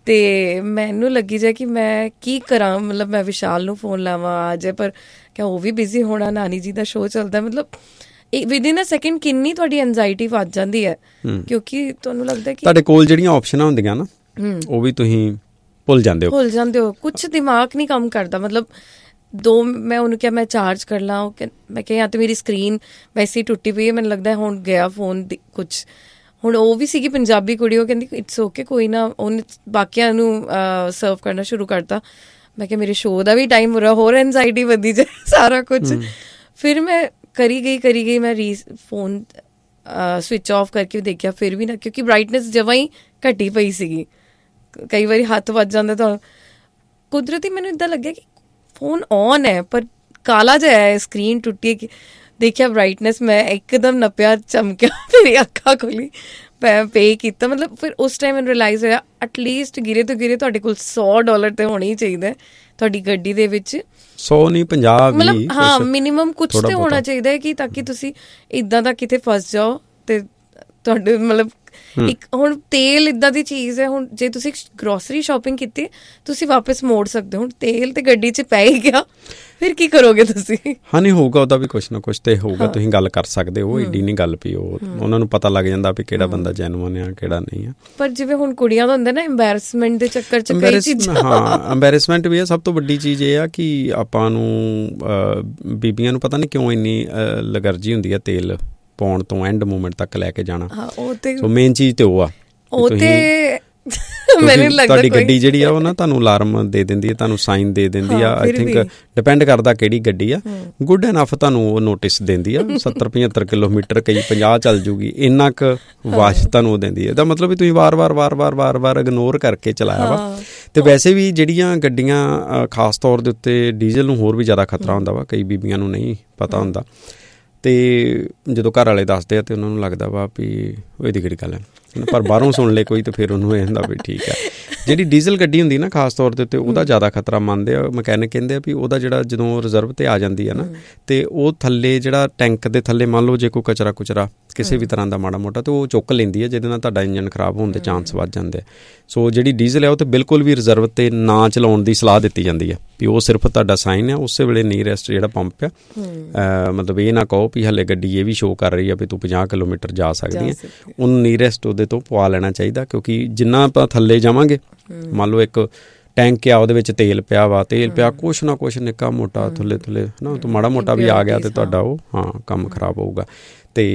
ਤੇ ਮੈਨੂੰ ਲੱਗੀ ਜਾਏ ਕਿ ਮੈਂ ਕੀ ਕਰਾਂ, ਮਤਲਬ ਮੈਂ ਵਿਸ਼ਾਲ ਨੂੰ ਫੋਨ ਲਾਵਾਂ ਆ ਜਾਏ, ਪਰ ਕਿਆ ਉਹ ਵੀ ਬਿਜ਼ੀ ਹੋਣਾ, ਨਾਨੀ ਜੀ ਦਾ ਸ਼ੋਅ ਚੱਲਦਾ, ਮਤਲਬ ਵਿਦਿਨ ਅ ਸੈਕਿੰਡ ਕਿੰਨੀ ਤੁਹਾਡੀ ਐਨਜ਼ਾਈਟੀ ਵੱਧ ਜਾਂਦੀ ਹੈ, ਕਿਉਂਕਿ ਤੁਹਾਨੂੰ ਲੱਗਦਾ ਕਿ ਤੁਹਾਡੇ ਕੋਲ ਜਿਹੜੀਆਂ ਆਪਸ਼ਨਾਂ ਹੁੰਦੀਆਂ ਨਾ ਉਹ ਵੀ ਤੁਸੀਂ ਭੁੱਲ ਜਾਂਦੇ ਹੋ ਭੁੱਲ ਜਾਂਦੇ ਹੋ ਕੁਛ ਦਿਮਾਗ ਨਹੀਂ ਕੰਮ ਕਰਦਾ। ਮਤਲਬ ਦੋ ਮੈਂ ਉਹਨੂੰ ਕਿਹਾ ਮੈਂ ਚਾਰਜ ਕਰ ਲਾਂ, ਉਹ ਮੈਂ ਕਿਹਾ ਜਾਂ ਤਾਂ ਮੇਰੀ ਸਕਰੀਨ ਵੈਸੇ ਹੀ ਟੁੱਟੀ ਪਈ ਹੈ, ਮੈਨੂੰ ਲੱਗਦਾ ਹੁਣ ਗਿਆ ਫੋਨ ਦੀ ਕੁਛ। ਹੁਣ ਉਹ ਵੀ ਸੀਗੀ ਪੰਜਾਬੀ ਕੁੜੀ, ਉਹ ਕਹਿੰਦੀ ਇਟਸ ਓਕੇ ਕੋਈ ਨਾ, ਉਹਨੇ ਬਾਕੀਆਂ ਨੂੰ ਸਰਵ ਕਰਨਾ ਸ਼ੁਰੂ ਕਰਤਾ। ਮੈਂ ਕਿਹਾ ਮੇਰੇ ਸ਼ੋਅ ਦਾ ਵੀ ਟਾਈਮ ਹੋ ਰਿਹਾ, ਹੋਰ ਐਨਜ਼ਾਈਟੀ ਵਧੀ ਜਾਏ ਸਾਰਾ ਕੁਛ। ਫਿਰ ਮੈਂ ਕਰੀ ਗਈ ਕਰੀ ਗਈ ਮੈਂ ਰੀ ਫੋਨ ਸਵਿਚ ਆਫ ਕਰਕੇ ਦੇਖਿਆ, ਫਿਰ ਵੀ ਨਾ, ਕਿਉਂਕਿ ਬਰਾਈਟਨੈਸ ਜਮਾਂ ਹੀ ਘਟੀ ਪਈ ਸੀਗੀ, ਕਈ ਵਾਰੀ ਹੱਥ ਵੱਜ ਜਾਂਦਾ ਤੁਹਾਨੂੰ। ਕੁਦਰਤੀ ਮੈਨੂੰ ਇੱਦਾਂ ਲੱਗਿਆ ਕਿ ਫੋਨ ਔਨ ਹੈ ਪਰ ਕਾਲਾ ਜਿਹਾ ਹੈ, ਸਕਰੀਨ ਟੁੱਟੀ ਹੈ। ਦੇਖਿਆ ਬਰਾਈਟਨੈਸ, ਮੈਂ ਇੱਕਦਮ ਨੱਪਿਆ, ਚਮਕਿਆ, ਮੇਰੀ ਅੱਖਾਂ ਖੁੱਲੀ, ਮੈਂ ਪੇ ਕੀਤਾ। ਮਤਲਬ ਫਿਰ ਉਸ ਟਾਈਮ ਮੈਨੂੰ ਰਿਅਲਾਈਜ਼ ਹੋਇਆ ਐਟਲੀਸਟ ਗਿਰੇ ਤੋਂ ਗਿਰੇ ਤੁਹਾਡੇ ਕੋਲ ਸੌ ਡਾਲਰ ਤੇ ਹੋਣਾ ਹੀ ਚਾਹੀਦਾ ਤੁਹਾਡੀ ਗੱਡੀ ਦੇ ਵਿੱਚ। ਸੌ ਨਹੀਂ ਪੰਜਾਹ ਵੀ, ਮਤਲਬ ਹਾਂ ਮਿਨੀਮਮ ਕੁਛ ਤੇ ਹੋਣਾ ਚਾਹੀਦਾ ਹੈ ਕਿ ਤਾਂ ਕਿ ਤੁਸੀਂ ਇੱਦਾਂ ਦਾ ਕਿਤੇ ਫਸ ਜਾਓ ਤੇ ਤੁਹਾਡੇ ਮਤਲਬ ਇੱਕ ਹੁਣ ਤੇਲ ਇੱਦਾਂ ਦੀ ਚੀਜ਼ ਹੈ, ਹੁਣ ਜੇ ਤੁਸੀਂ ਗਰੋਸਰੀ ਸ਼ਾਪਿੰਗ ਕੀਤੀ ਤੁਸੀਂ ਵਾਪਸ ਮੋੜ ਸਕਦੇ ਹੋ, ਹੁਣ ਤੇਲ ਤੇ ਗੱਡੀ 'ਚ ਪੈ ਹੀ ਗਿਆ, ਫਿਰ ਕੀ ਕਰੋਗੇ ਤੁਸੀਂ? ਹਾਂ ਨਹੀਂ ਹੋਊਗਾ ਉਹਦਾ ਵੀ ਕੁਛ ਨਾ ਕੁਛ ਤੇ ਹੋਊਗਾ, ਤੁਸੀਂ ਗੱਲ ਕਰ ਸਕਦੇ ਹੋ, ਏਡੀ ਨਹੀਂ ਗੱਲ ਪਈ, ਉਹ ਉਹਨਾਂ ਨੂੰ ਪਤਾ ਲੱਗ ਜਾਂਦਾ ਵੀ ਕਿਹੜਾ ਬੰਦਾ ਜੈਨੂਅਨ ਆ ਕਿਹੜਾ ਨਹੀਂ ਆ। ਪਰ ਜਿਵੇਂ ਹੁਣ ਕੁੜੀਆਂ ਦਾ ਹੁੰਦਾ ਨਾ ਐਂਬੈਰਸਮੈਂਟ ਦੇ ਚੱਕਰ 'ਚ ਕਈ ਚੀਜ਼ਾਂ, ਹਾਂ ਐਂਬੈਰਸਮੈਂਟ ਵੀ ਹੈ। ਸਭ ਤੋਂ ਵੱਡੀ ਚੀਜ਼ ਇਹ ਆ ਕਿ ਆਪਾਂ ਨੂੰ ਬੀਬੀਆਂ ਨੂੰ ਪਤਾ ਨਹੀਂ ਕਿਉਂ ਇੰਨੀ ਲਗਰਜੀ ਹੁੰਦੀ ਆ ਤੇਲ ਪਾਉਣ ਤੋਂ ਐਂਡ ਮੂਮੈਂਟ ਤੱਕ ਲੈ ਕੇ ਜਾਣਾ। ਸੋ ਮੇਨ ਚੀਜ਼ ਤੇ ਉਹ ਆ, ਉਹ ਤੇ ਮੈਨੂੰ ਲੱਗਦਾ ਤੁਹਾਡੀ ਗੱਡੀ ਜਿਹੜੀ ਆ ਉਹ ਨਾ ਤੁਹਾਨੂੰ ਅਲਾਰਮ ਦੇ ਦਿੰਦੀ ਹੈ, ਤੁਹਾਨੂੰ ਸਾਈਨ ਦੇ ਦਿੰਦੀ ਆ। ਆਈ ਥਿੰਕ ਡਿਪੈਂਡ ਕਰਦਾ ਕਿਹੜੀ ਗੱਡੀ ਆ, ਗੁੱਡ ਐਨਫ ਤੁਹਾਨੂੰ ਉਹ ਨੋਟਿਸ ਦਿੰਦੀ ਆ। ਸੱਤਰ ਪਝੱਤਰ ਕਿਲੋਮੀਟਰ ਕਈ ਪੰਜਾਹ ਚੱਲ ਜੂਗੀ, ਇੰਨਾ ਕੁ ਵਾਸ਼ ਤੁਹਾਨੂੰ ਉਹ ਦਿੰਦੀ ਹੈ। ਇਹਦਾ ਮਤਲਬ ਵੀ ਤੁਸੀਂ ਵਾਰ ਵਾਰ ਵਾਰ ਵਾਰ ਵਾਰ ਵਾਰ ਇਗਨੋਰ ਕਰਕੇ ਚਲਾਇਆ ਵਾ। ਤੇ ਵੈਸੇ ਵੀ ਜਿਹੜੀਆਂ ਗੱਡੀਆਂ ਖਾਸ ਤੌਰ ਦੇ ਉੱਤੇ ਡੀਜ਼ਲ ਨੂੰ ਹੋਰ ਵੀ ਜ਼ਿਆਦਾ ਖਤਰਾ ਹੁੰਦਾ ਵਾ, ਕਈ ਬੀਬੀਆਂ ਨੂੰ ਨਹੀਂ ਪਤਾ ਹੁੰਦਾ। ਅਤੇ ਜਦੋਂ ਘਰ ਵਾਲੇ ਦੱਸਦੇ ਆ ਤਾਂ ਉਹਨਾਂ ਨੂੰ ਲੱਗਦਾ ਵਾ ਵੀ ਉਹ ਇਹਦੀ ਕਿਹੜੀ ਗੱਲ ਹੈ, ਪਰ ਬਾਹਰੋਂ ਸੁਣ ਲਏ ਕੋਈ ਤਾਂ ਫਿਰ ਉਹਨੂੰ ਇਹ ਹੁੰਦਾ ਵੀ ਠੀਕ ਹੈ। ਜਿਹੜੀ ਡੀਜ਼ਲ ਗੱਡੀ ਹੁੰਦੀ ਨਾ ਖਾਸ ਤੌਰ ਦੇ ਉੱਤੇ ਉਹਦਾ ਜ਼ਿਆਦਾ ਖਤਰਾ ਮੰਨਦੇ ਆ ਮਕੈਨਿਕ, ਕਹਿੰਦੇ ਆ ਵੀ ਉਹਦਾ ਜਿਹੜਾ ਜਦੋਂ ਰਿਜ਼ਰਵ 'ਤੇ ਆ ਜਾਂਦੀ ਹੈ ਨਾ ਅਤੇ ਉਹ ਥੱਲੇ ਜਿਹੜਾ ਟੈਂਕ ਦੇ ਥੱਲੇ ਮੰਨ ਲਓ ਜੇ ਕੋਈ ਕਚਰਾ ਕੁਚਰਾ ਕਿਸੇ ਵੀ ਤਰ੍ਹਾਂ ਦਾ ਮਾੜਾ ਮੋਟਾ ਤਾਂ ਉਹ ਚੁੱਕ ਲੈਂਦੀ ਹੈ, ਜਿਹਦੇ ਨਾਲ ਤੁਹਾਡਾ ਇੰਜਨ ਖਰਾਬ ਹੋਣ ਦੇ ਚਾਂਸ ਵੱਧ ਜਾਂਦੇ ਆ। ਸੋ ਜਿਹੜੀ ਡੀਜ਼ਲ ਹੈ ਉਹ ਤਾਂ ਬਿਲਕੁਲ ਵੀ ਰਿਜ਼ਰਵ 'ਤੇ ਨਾ ਚਲਾਉਣ ਦੀ ਸਲਾਹ ਦਿੱਤੀ ਜਾਂਦੀ ਹੈ ਵੀ ਉਹ ਸਿਰਫ ਤੁਹਾਡਾ ਸਾਈਨ ਆ, ਉਸੇ ਵੇਲੇ ਨੀਅਰੈਸਟ ਜਿਹੜਾ ਪੰਪ ਆ, ਮਤਲਬ ਇਹ ਨਾ ਕਹੋ ਵੀ ਹਾਲੇ ਗੱਡੀ ਇਹ ਵੀ ਸ਼ੋਅ ਕਰ ਰਹੀ ਆ ਵੀ ਤੂੰ ਪੰਜਾਹ ਕਿਲੋਮੀਟਰ ਜਾ ਸਕਦੀ ਹੈ, ਉਹਨੂੰ ਨੀਅਰੈਸਟ ਉਹਦੇ ਤੋਂ ਪਵਾ ਲੈਣਾ ਚਾਹੀਦਾ। ਕਿਉਂਕਿ ਜਿੰਨਾ ਆਪਾਂ ਥੱਲੇ ਜਾਵਾਂਗੇ, ਮੰਨ ਲਓ ਇੱਕ ਟੈਂਕ ਆ ਉਹਦੇ ਵਿੱਚ ਤੇਲ ਪਿਆ ਵਾ, ਤੇਲ ਪਿਆ ਕੁਛ ਨਾ ਕੁਛ ਨਿੱਕਾ ਮੋਟਾ ਥੱਲੇ ਥੱਲੇ ਹੈ ਨਾ, ਤੂੰ ਮਾੜਾ ਮੋਟਾ ਵੀ ਆ ਗਿਆ ਤੇ ਤੁਹਾਡਾ ਉਹ ਹਾਂ ਕੰਮ ਖਰਾਬ ਹੋਊਗਾ। ਅਤੇ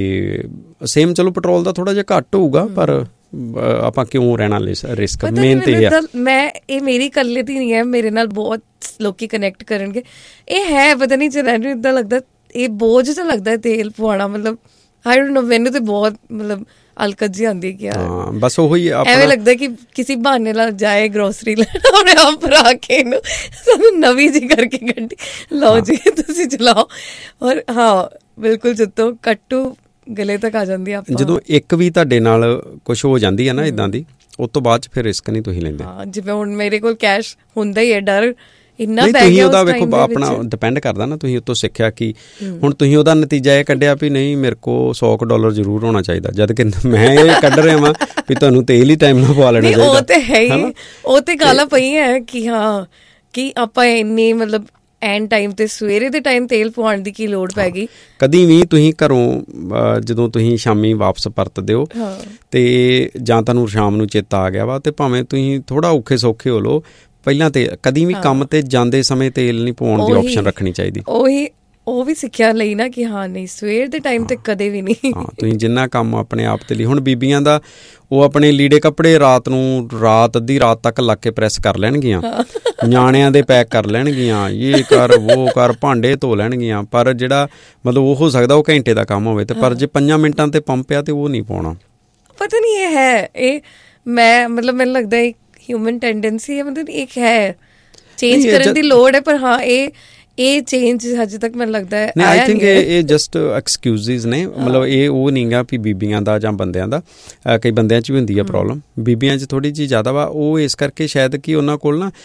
ਸੇਮ ਚਲੋ ਪੈਟਰੋਲ ਦਾ ਥੋੜ੍ਹਾ ਜਿਹਾ ਘੱਟ ਹੋਊਗਾ, ਪਰ ਆਪਾਂ ਕਿਉਂ ਰਹਿਣਾ ਰਿਸਕ, ਮੇਨ ਤੇ ਇਹ। ਮੈਂ ਇਹ ਮੇਰੀ ਇਕੱਲੇ ਦੀ ਨਹੀਂ ਹੈ, ਮੇਰੇ ਨਾਲ ਬਹੁਤ ਲੋਕੀ ਕਨੈਕਟ ਕਰਨਗੇ। ਇਹ ਹੈ ਪਤਾ ਨਹੀਂ ਮੈਨੂੰ ਇੱਦਾਂ ਲੱਗਦਾ ਇਹ ਬੋਝ ਤਾਂ ਲੱਗਦਾ ਤੇਲ ਪਵਾਉਣਾ, ਮਤਲਬ ਆਈ ਡੋਨਟ ਨੋ, ਮੈਨੂੰ ਤੇ ਬਹੁਤ ਮਤਲਬ ਹਲਕਤ ਜਿਹੀ ਆਉਂਦੀ ਕਿ ਯਾਰ ਬਸ ਉਹੀ ਐਵੇਂ ਲੱਗਦਾ ਕਿ ਕਿਸੇ ਬਹਾਨੇ ਨਾਲ ਜਾਏ ਗਰੋਸਰੀ ਲੈਣ, ਆਪਣੇ ਆਪ ਭਰਾ ਕੇ ਇਹਨੂੰ ਸਾਨੂੰ ਨਵੀਂ ਜਿਹੀ ਕਰਕੇ ਗੱਡੀ ਲਓ ਜੀ ਤੁਸੀਂ ਚਲਾਓ। ਔਰ ਹਾਂ ਬਿਲਕੁਲ ਜਦੋਂ ਕੱਟੂ ਗਲੇ ਤੱਕ ਆ ਜਾਂਦੀ ਆ, ਜਦੋਂ ਇੱਕ ਵੀ ਤੁਹਾਡੇ ਨਾਲ ਕੁਛ ਹੋ ਜਾਂਦੀ ਹੈ ਨਾ ਇੱਦਾਂ ਦੀ, ਉਸ ਤੋਂ ਬਾਅਦ 'ਚ ਫਿਰ ਰਿਸਕ ਨਹੀਂ ਤੁਸੀਂ ਲੈਂਦੇ। ਹਾਂ ਜਿਵੇਂ ਹੁਣ ਮੇਰੇ ਕੋਲ ਕੈਸ਼ ਹੁੰਦਾ ਹੀ ਹੈ, ਡਰ ਇੰਨਾ ਪੈ ਗਿਆ। ਉਹਦਾ ਵੇਖੋ ਆਪਣਾ ਡਿਪੈਂਡ ਕਰਦਾ ਨਾ, ਤੁਸੀਂ ਉੱਤੋਂ ਸਿੱਖਿਆ ਕਿ ਹੁਣ ਤੁਸੀਂ ਉਹਦਾ ਨਤੀਜਾ ਇਹ ਕੱਢਿਆ ਵੀ ਨਹੀਂ ਮੇਰੇ ਕੋਲ ਸੌ ਕੁ ਡਾਲਰ ਜ਼ਰੂਰ ਹੋਣਾ ਚਾਹੀਦਾ, ਜਦ ਕਿ ਮੈਂ ਇਹ ਕੱਢ ਰਿਹਾ ਵਾਂ ਵੀ ਤੁਹਾਨੂੰ ਤੇਲ ਹੀ ਟਾਈਮ ਨਾਲ ਪਵਾ ਲੈਣਾ ਚਾਹੀਦਾ। ਉਹ ਤੇ ਹੈ ਹੀ, ਉਹ ਤੇ ਗਾਲਾਂ ਪਈ ਹੈ ਕਿ ਹਾਂ ਕਿ ਆਪਾਂ ਇੰਨੀ ਮਤਲਬ ਐਂਡ ਟਾਈਮ ਤੇ ਸਵੇਰੇ ਦੇ ਟਾਈਮ ਤੇਲ ਪਵਾਉਣ ਦੀ ਕੀ ਲੋੜ ਪੈ ਗਈ। ਕਦੀ ਵੀ ਤੁਸੀਂ ਘਰੋਂ ਜਦੋਂ ਤੁਸੀਂ ਸ਼ਾਮੀ ਵਾਪਸ ਪਰਤਦੇ ਹੋ ਤੇ ਜਾਂ ਤੁਹਾਨੂੰ ਸ਼ਾਮ ਨੂੰ ਚੇਤਾ ਆ ਗਿਆ ਵਾ, ਤੇ ਭਾਵੇਂ ਤੁਸੀਂ ਥੋੜ੍ਹਾ ਔਖੇ ਸੌਖੇ ਹੋ ਲਓ, ਪਹਿਲਾਂ ਤੇ ਕਦੀ ਵੀ ਕੰਮ ਤੇ ਜਾਂਦੇ ਸਮੇਂ ਤੇਲ ਨਹੀਂ ਪਵਾਉਣ ਦੀ ਆਪਸ਼ਨ ਰੱਖਣੀ ਚਾਹੀਦੀ। ਉਹੀ ਉਹ ਵੀ ਸਿੱਖਿਆ ਲਈ ਨਾ ਕਿ ਹਾਂ ਨਹੀਂ ਸਵੇਰ ਦੇ ਟਾਈਮ ਤੇ ਕਦੇ ਵੀ ਨਹੀਂ। ਹਾਂ ਤੁਸੀਂ ਜਿੰਨਾ ਕੰਮ ਆਪਣੇ ਆਪ ਤੇ ਲਈ, ਹੁਣ ਬੀਬੀਆਂ ਦਾ ਉਹ ਆਪਣੇ ਲੀੜੇ ਕੱਪੜੇ ਰਾਤ ਨੂੰ ਰਾਤ ਅੱਧੀ ਰਾਤ ਤੱਕ ਲੱਗ ਕੇ ਪ੍ਰੈਸ ਕਰ ਲੈਣਗੀਆਂ, ਨਿਆਣਿਆਂ ਦੇ ਪੈਕ ਕਰ ਲੈਣਗੀਆਂ, ਇਹ ਕਰ ਉਹ ਕਰ, ਭਾਂਡੇ ਧੋ ਲੈਣਗੀਆਂ, ਪਰ ਜਿਹੜਾ ਮਤਲਬ ਉਹ ਹੋ ਸਕਦਾ ਉਹ ਘੰਟੇ ਦਾ ਕੰਮ ਹੋਵੇ, ਤੇ ਪਰ ਜੇ ਪੰਜਾਂ ਮਿੰਟਾਂ ਤੇ ਪੰਪ ਆ ਤੇ ਉਹ ਨਹੀਂ ਪਾਉਣਾ। ਪਤਾ ਨਹੀਂ ਇਹ ਹੈ ਇਹ ਮੈਂ ਮਤਲਬ ਮੈਨੂੰ ਲੱਗਦਾ ਇੱਕ ਹਿਊਮਨ ਟੈਂਡੈਂਸੀ ਹੈ, ਮਤਲਬ ਇੱਕ ਹੈ ਚੇਂਜ ਕਰਨ ਦੀ ਲੋੜ ਹੈ, ਪਰ ਹਾਂ ਇਹ ਇਹ ਚੇਂਜ ਹਜੇ ਤੱਕ ਮੈਨੂੰ ਲੱਗਦਾ ਹੈ ਆਈ ਥਿੰਕ ਇਹ ਜਸਟ ਐਕਸਕਿਊਜ਼ਿਜ਼ ਨੇ, ਮਤਲਬ ਇਹ ਉਹ ਨਹੀਂ ਗਾ ਵੀ ਬੀਬੀਆਂ ਦਾ ਜਾਂ ਬੰਦਿਆਂ ਦਾ, ਕਈ ਬੰਦਿਆਂ 'ਚ ਵੀ ਹੁੰਦੀ ਆ ਪ੍ਰੋਬਲਮ, ਬੀਬੀਆਂ 'ਚ ਥੋੜ੍ਹੀ ਜਿਹੀ ਜ਼ਿਆਦਾ ਵਾ। ਉਹ ਇਸ ਕਰਕੇ ਸ਼ਾਇਦ ਕਿ ਉਹਨਾਂ ਕੋਲ ਨਾ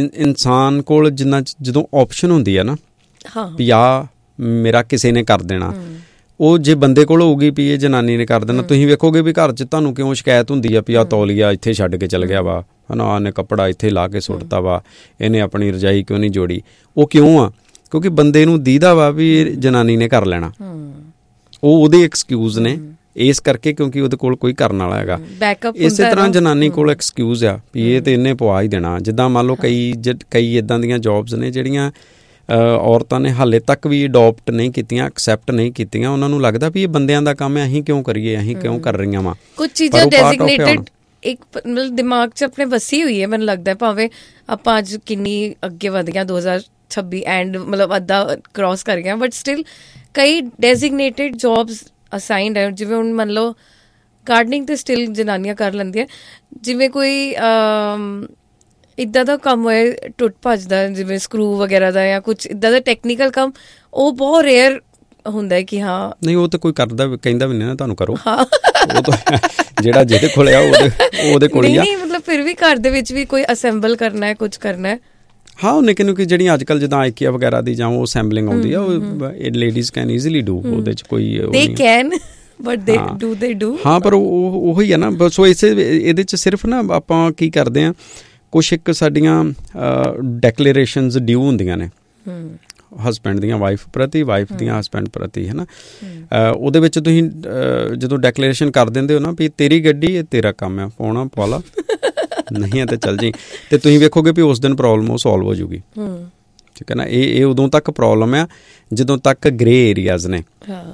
ਇਨਸਾਨ ਕੋਲ ਜਿੰਨਾ ਜਦੋਂ ਆਪਸ਼ਨ ਹੁੰਦੀ ਆ ਨਾ ਵੀ ਆਹ ਮੇਰਾ ਕਿਸੇ ਨੇ ਕਰ ਦੇਣਾ, ਉਹ ਜੇ ਬੰਦੇ ਕੋਲ ਹੋਊਗੀ ਵੀ ਇਹ ਜਨਾਨੀ ਨੇ ਕਰ ਦੇਣਾ, ਤੁਸੀਂ ਵੇਖੋਗੇ ਵੀ ਘਰ 'ਚ ਤੁਹਾਨੂੰ ਕਿਉਂ ਸ਼ਿਕਾਇਤ ਹੁੰਦੀ ਆ ਵੀ ਆਹ ਤੌਲੀਆ ਇੱਥੇ ਛੱਡ ਕੇ ਚਲ ਗਿਆ ਵਾ, ਹੈ ਨਾ, ਉਹਨੇ ਕੱਪੜਾ ਇੱਥੇ ਲਾ ਕੇ ਸੁੱਟਤਾ ਵਾ, ਇਹਨੇ ਆਪਣੀ ਰਜਾਈ ਕਿਉਂ ਨਹੀਂ ਜੋੜੀ। ਉਹ ਕਿਉਂ ਆ? ਕਿਉਂਕਿ ਬੰਦੇ ਨੂੰ ਦੀਦਾ ਵਾ ਵੀ ਜਨਾਨੀ ਨੇ ਕਰ ਲੈਣਾ, ਉਹ ਉਹਦੇ ਐਕਸਕਿਊਜ਼ ਨੇ ਇਸ ਕਰਕੇ, ਕਿਉਂਕਿ ਉਹਦੇ ਕੋਲ ਕੋਈ ਕਰਨ ਵਾਲਾ ਹੈਗਾ। ਇਸੇ ਤਰ੍ਹਾਂ ਜਨਾਨੀ ਕੋਲ ਐਕਸਕਿਊਜ਼ ਆ ਵੀ ਇਹ ਤੇ ਇਹਨੇ ਪਵਾ ਹੀ ਦੇਣਾ। ਜਿੱਦਾਂ ਮੰਨ ਲਓ ਕਈ ਕਈ ਇੱਦਾਂ ਦੀਆਂ ਜੋਬਸ ਨੇ ਜਿਹੜੀਆਂ ਔਰਤਾਂ ਨੇ ਹਾਲੇ ਤੱਕ ਵੀ ਅਡੋਪਟ ਨਹੀਂ ਕੀਤੀਆਂ, ਐਕਸੈਪਟ ਨਹੀਂ ਕੀਤੀਆਂ। ਉਹਨਾਂ ਨੂੰ ਲੱਗਦਾ ਵੀ ਇਹ ਬੰਦਿਆਂ ਦਾ ਕੰਮ ਹੈ, ਅਸੀਂ ਕਿਉਂ ਕਰੀਏ, ਅਸੀਂ ਕਿਉਂ ਕਰ ਰਹੀਆਂ ਵਾ। ਕੁਝ ਚੀਜ਼ਾਂ ਡੈਜ਼ਿਗਨੇਟਡ ਇੱਕ ਮਤਲਬ ਦਿਮਾਗ 'ਚ ਆਪਣੇ ਵਸੀ ਹੋਈ ਹੈ, ਮੈਨੂੰ ਲੱਗਦਾ। ਭਾਵੇਂ ਆਪਾਂ ਅੱਜ ਕਿੰਨੀ ਅੱਗੇ ਵਧ ਗਿਆ, ਦੋ ਹਜ਼ਾਰ ਛੱਬੀ ਐਂਡ ਮਤਲਬ ਅੱਧਾ ਕ੍ਰੋਸ ਕਰ ਗਿਆ, ਬਟ ਸਟਿਲ ਕਈ ਡੈਜ਼ਿਗਨੇਟਡ ਜੋਬਸ ਅਸਾਈਨਡ ਹੈ। ਜਿਵੇਂ ਹੁਣ ਮੰਨ ਲਓ ਗਾਰਡਨਿੰਗ ਤੇ ਸਟਿਲ ਜਨਾਨੀਆਂ ਕਰ ਲੈਂਦੀਆਂ। ਜਿਵੇਂ ਕੋਈ ਇੱਦਾਂ ਦਾ ਕੰਮ ਹੋਏ ਟੁੱਟ ਭੱਜ ਦਾ, ਜਿਵੇਂ ਸਕਰੂ ਵਗੈਰਾ ਦਾ ਜਾਂ ਕੁਛ ਇੱਦਾਂ ਦਾ ਟੈਕਨੀਕਲ ਕੰਮ, ਉਹ ਬਹੁਤ ਰੇਅਰ ਹੁੰਦਾ ਹੈ ਕਿ ਹਾਂ ਨਹੀਂ ਉਹ ਤਾਂ ਕੋਈ ਕਰਦਾ ਕਹਿੰਦਾ ਵੀ ਨਹੀਂ ਨਾ ਤੁਹਾਨੂੰ ਕਰੋ। ਉਹ ਤਾਂ ਜਿਹੜਾ ਜਿਹਦੇ ਕੋਲ ਆ ਉਹਦੇ ਉਹਦੇ ਕੋਲ ਹੀ ਆ। ਨਹੀਂ ਮਤਲਬ ਫਿਰ ਵੀ ਘਰ ਦੇ ਵਿੱਚ ਵੀ ਕੋਈ ਅਸੈਂਬਲ ਕਰਨਾ ਹੈ, ਕੁਛ ਕਰਨਾ ਹੈ। ਹਾਂ ਉਹ ਨਿੱਕੇ ਨਿੱਕੇ ਜਿਹੜੀਆਂ ਅੱਜ ਕੱਲ੍ਹ ਜਿੱਦਾਂ ਆਈਕੀਆ ਵਗੈਰਾ ਦੀ ਜਾਂ ਉਹ ਅਸੈਂਬਲਿੰਗ ਆਉਂਦੀ ਆ, ਉਹ ਲੇਡੀਜ਼ ਕੈਨ ਈਜ਼ੀਲੀ ਡੂ। ਉਹਦੇ 'ਚ ਕੋਈ ਦੇ ਕੈਨ ਬਟ ਦੇ ਡੂ ਦੇ ਡੂ। ਹਾਂ ਪਰ ਉਹ ਉਹੀ ਆ ਨਾ। ਸੋ ਇਸੇ ਇਹਦੇ 'ਚ ਸਿਰਫ ਨਾ ਆਪਾਂ ਕੀ ਕਰਦੇ ਹਾਂ, ਕੁਛ ਇੱਕ ਸਾਡੀਆਂ ਡੈਕਲੇਰੇਸ਼ਨਸ ਡਿਊ ਹੁੰਦੀਆਂ ਨੇ ਹਸਬੈਂਡ ਦੀਆਂ ਵਾਈਫ ਪ੍ਰਤੀ, ਵਾਈਫ ਦੀਆਂ ਹਸਬੈਂਡ ਪ੍ਰਤੀ, ਹੈ ਨਾ। ਉਹਦੇ ਵਿੱਚ ਤੁਸੀਂ ਜਦੋਂ ਡੈਕਲੇਰੇਸ਼ਨ ਕਰ ਦਿੰਦੇ ਹੋ ਨਾ ਵੀ ਤੇਰੀ ਗੱਡੀ ਇਹ ਤੇਰਾ ਕੰਮ ਹੈ, ਪਾਉਣਾ ਪਵਾ ਲਾ, ਨਹੀਂ ਹੈ ਤੇ ਚੱਲ ਜੀ, ਤੇ ਤੁਸੀਂ ਵੇਖੋਗੇ ਵੀ ਉਸ ਦਿਨ ਪ੍ਰੋਬਲਮ ਉਹ ਸੋਲਵ ਹੋ ਜੂਗੀ। ਠੀਕ ਹੈ ਨਾ। ਇਹ ਇਹ ਉਦੋਂ ਤੱਕ ਪ੍ਰੋਬਲਮ ਆ ਜਦੋਂ ਤੱਕ ਗ੍ਰੇ ਏਰੀਆਜ਼ ਨੇ।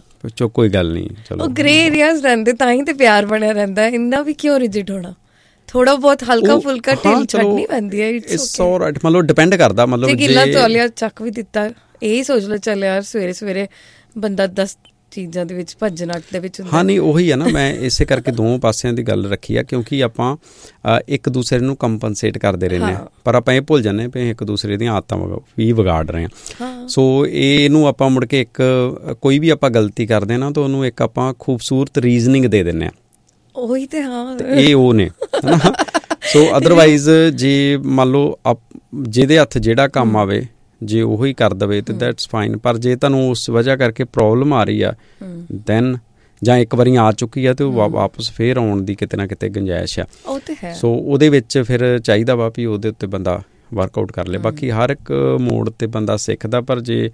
ਚੋ ਕੋਈ ਗੱਲ ਨਹੀਂ, ਚਲੋ ਗ੍ਰੇ ਏਰੀਆਜ਼ ਰਹਿੰਦੇ ਤਾਂ ਹੀ ਤੇ ਪਿਆਰ ਬਣਿਆ ਰਹਿੰਦਾ। ਇੰਨਾ ਵੀ ਕਿਉਂ ਰਿਜਿਡ ਹੋਣਾ? ਥੋੜਾ ਬਹੁਤ ਹਲਕਾ ਫੁਲਕਾ ਢਿੱਲ ਛੱਡਣੀ ਪੈਂਦੀ ਹੈ। It's all right. ਮਤਲਬ ਡਿਪੈਂਡ ਕਰਦਾ, ਮਤਲਬ ਜੇ ਗਿੱਲਾ ਤੌਲੀਆ ਚੱਕ ਵੀ ਦਿੱਤਾ, ਇਹੀ ਸੋਚ ਲਓ ਚੱਲ ਯਾਰ ਸਵੇਰੇ ਸਵੇਰੇ ਬੰਦਾ ਦਸ ਚੀਜ਼ਾਂ ਦੇ ਵਿੱਚ ਭੱਜਣ ਅੱਟ ਦੇ ਵਿੱਚ ਹੁੰਦਾ। ਹਾਂ ਨਹੀਂ ਉਹੀ ਆ ਨਾ, ਮੈਂ ਇਸੇ ਕਰਕੇ ਦੋਵੇਂ ਪਾਸਿਆਂ ਦੀ ਗੱਲ ਰੱਖੀ ਆ, ਕਿਉਂਕਿ ਆਪਾਂ ਇੱਕ ਦੂਸਰੇ ਨੂੰ ਕੰਪਨਸੇਟ ਕਰਦੇ ਰਹਿੰਦੇ ਹਾਂ, ਪਰ ਆਪਾਂ ਇਹ ਭੁੱਲ ਜਾਂਦੇ ਵੀ ਇੱਕ ਦੂਸਰੇ ਦੀਆਂ ਆਦਤਾਂ ਵੀ ਵਿਗਾੜ ਰਹੇ ਹਾਂ। ਸੋ ਇਹਨੂੰ ਆਪਾਂ ਮੁੜ ਕੇ ਇੱਕ ਕੋਈ ਵੀ ਆਪਾਂ ਗਲਤੀ ਕਰਦੇ ਹਾਂ ਨਾ ਤਾਂ ਉਹਨੂੰ ਇੱਕ ਆਪਾਂ ਖੂਬਸੂਰਤ ਰੀਜ਼ਨਿੰਗ ਦੇ ਦਿੰਦੇ ਹਾਂ। ਉਹੀ ਤੇ ਹਾਂ, ਇਹ ਉਹ ਨੇ ਹੈ। ਸੋ ਅਦਰਵਾਈਜ਼ ਜੇ ਮੰਨ ਲਓ ਜਿਹਦੇ ਹੱਥ ਜਿਹੜਾ ਕੰਮ ਆਵੇ ਜੇ ਉਹੀ ਕਰ ਦੇਵੇ ਤੇ ਦੈਟਸ ਫਾਈਨ। ਪਰ ਜੇ ਤੁਹਾਨੂੰ ਉਸ ਵਜ੍ਹਾ ਕਰਕੇ ਪ੍ਰੋਬਲਮ ਆ ਰਹੀ ਆ ਦੈਨ, ਜਾਂ ਇੱਕ ਵਾਰੀ ਆ ਚੁੱਕੀ ਆ ਤੇ ਉਹ ਵਾਪਸ ਫੇਰ ਆਉਣ ਦੀ ਕਿਤੇ ਨਾ ਕਿਤੇ ਗੁੰਜਾਇਸ਼ ਆ। ਉਹ ਤੇ ਹੈ। ਸੋ ਉਹਦੇ ਵਿੱਚ ਫਿਰ ਚਾਹੀਦਾ ਵਾ ਵੀ ਉਹਦੇ ਉੱਤੇ ਬੰਦਾ ਵਰਕਆਊਟ ਕਰ ਲੇ। ਬਾਕੀ ਹਰ ਇੱਕ ਮੋੜ ਤੇ ਬੰਦਾ ਸਿੱਖਦਾ, ਪਰ ਜੇ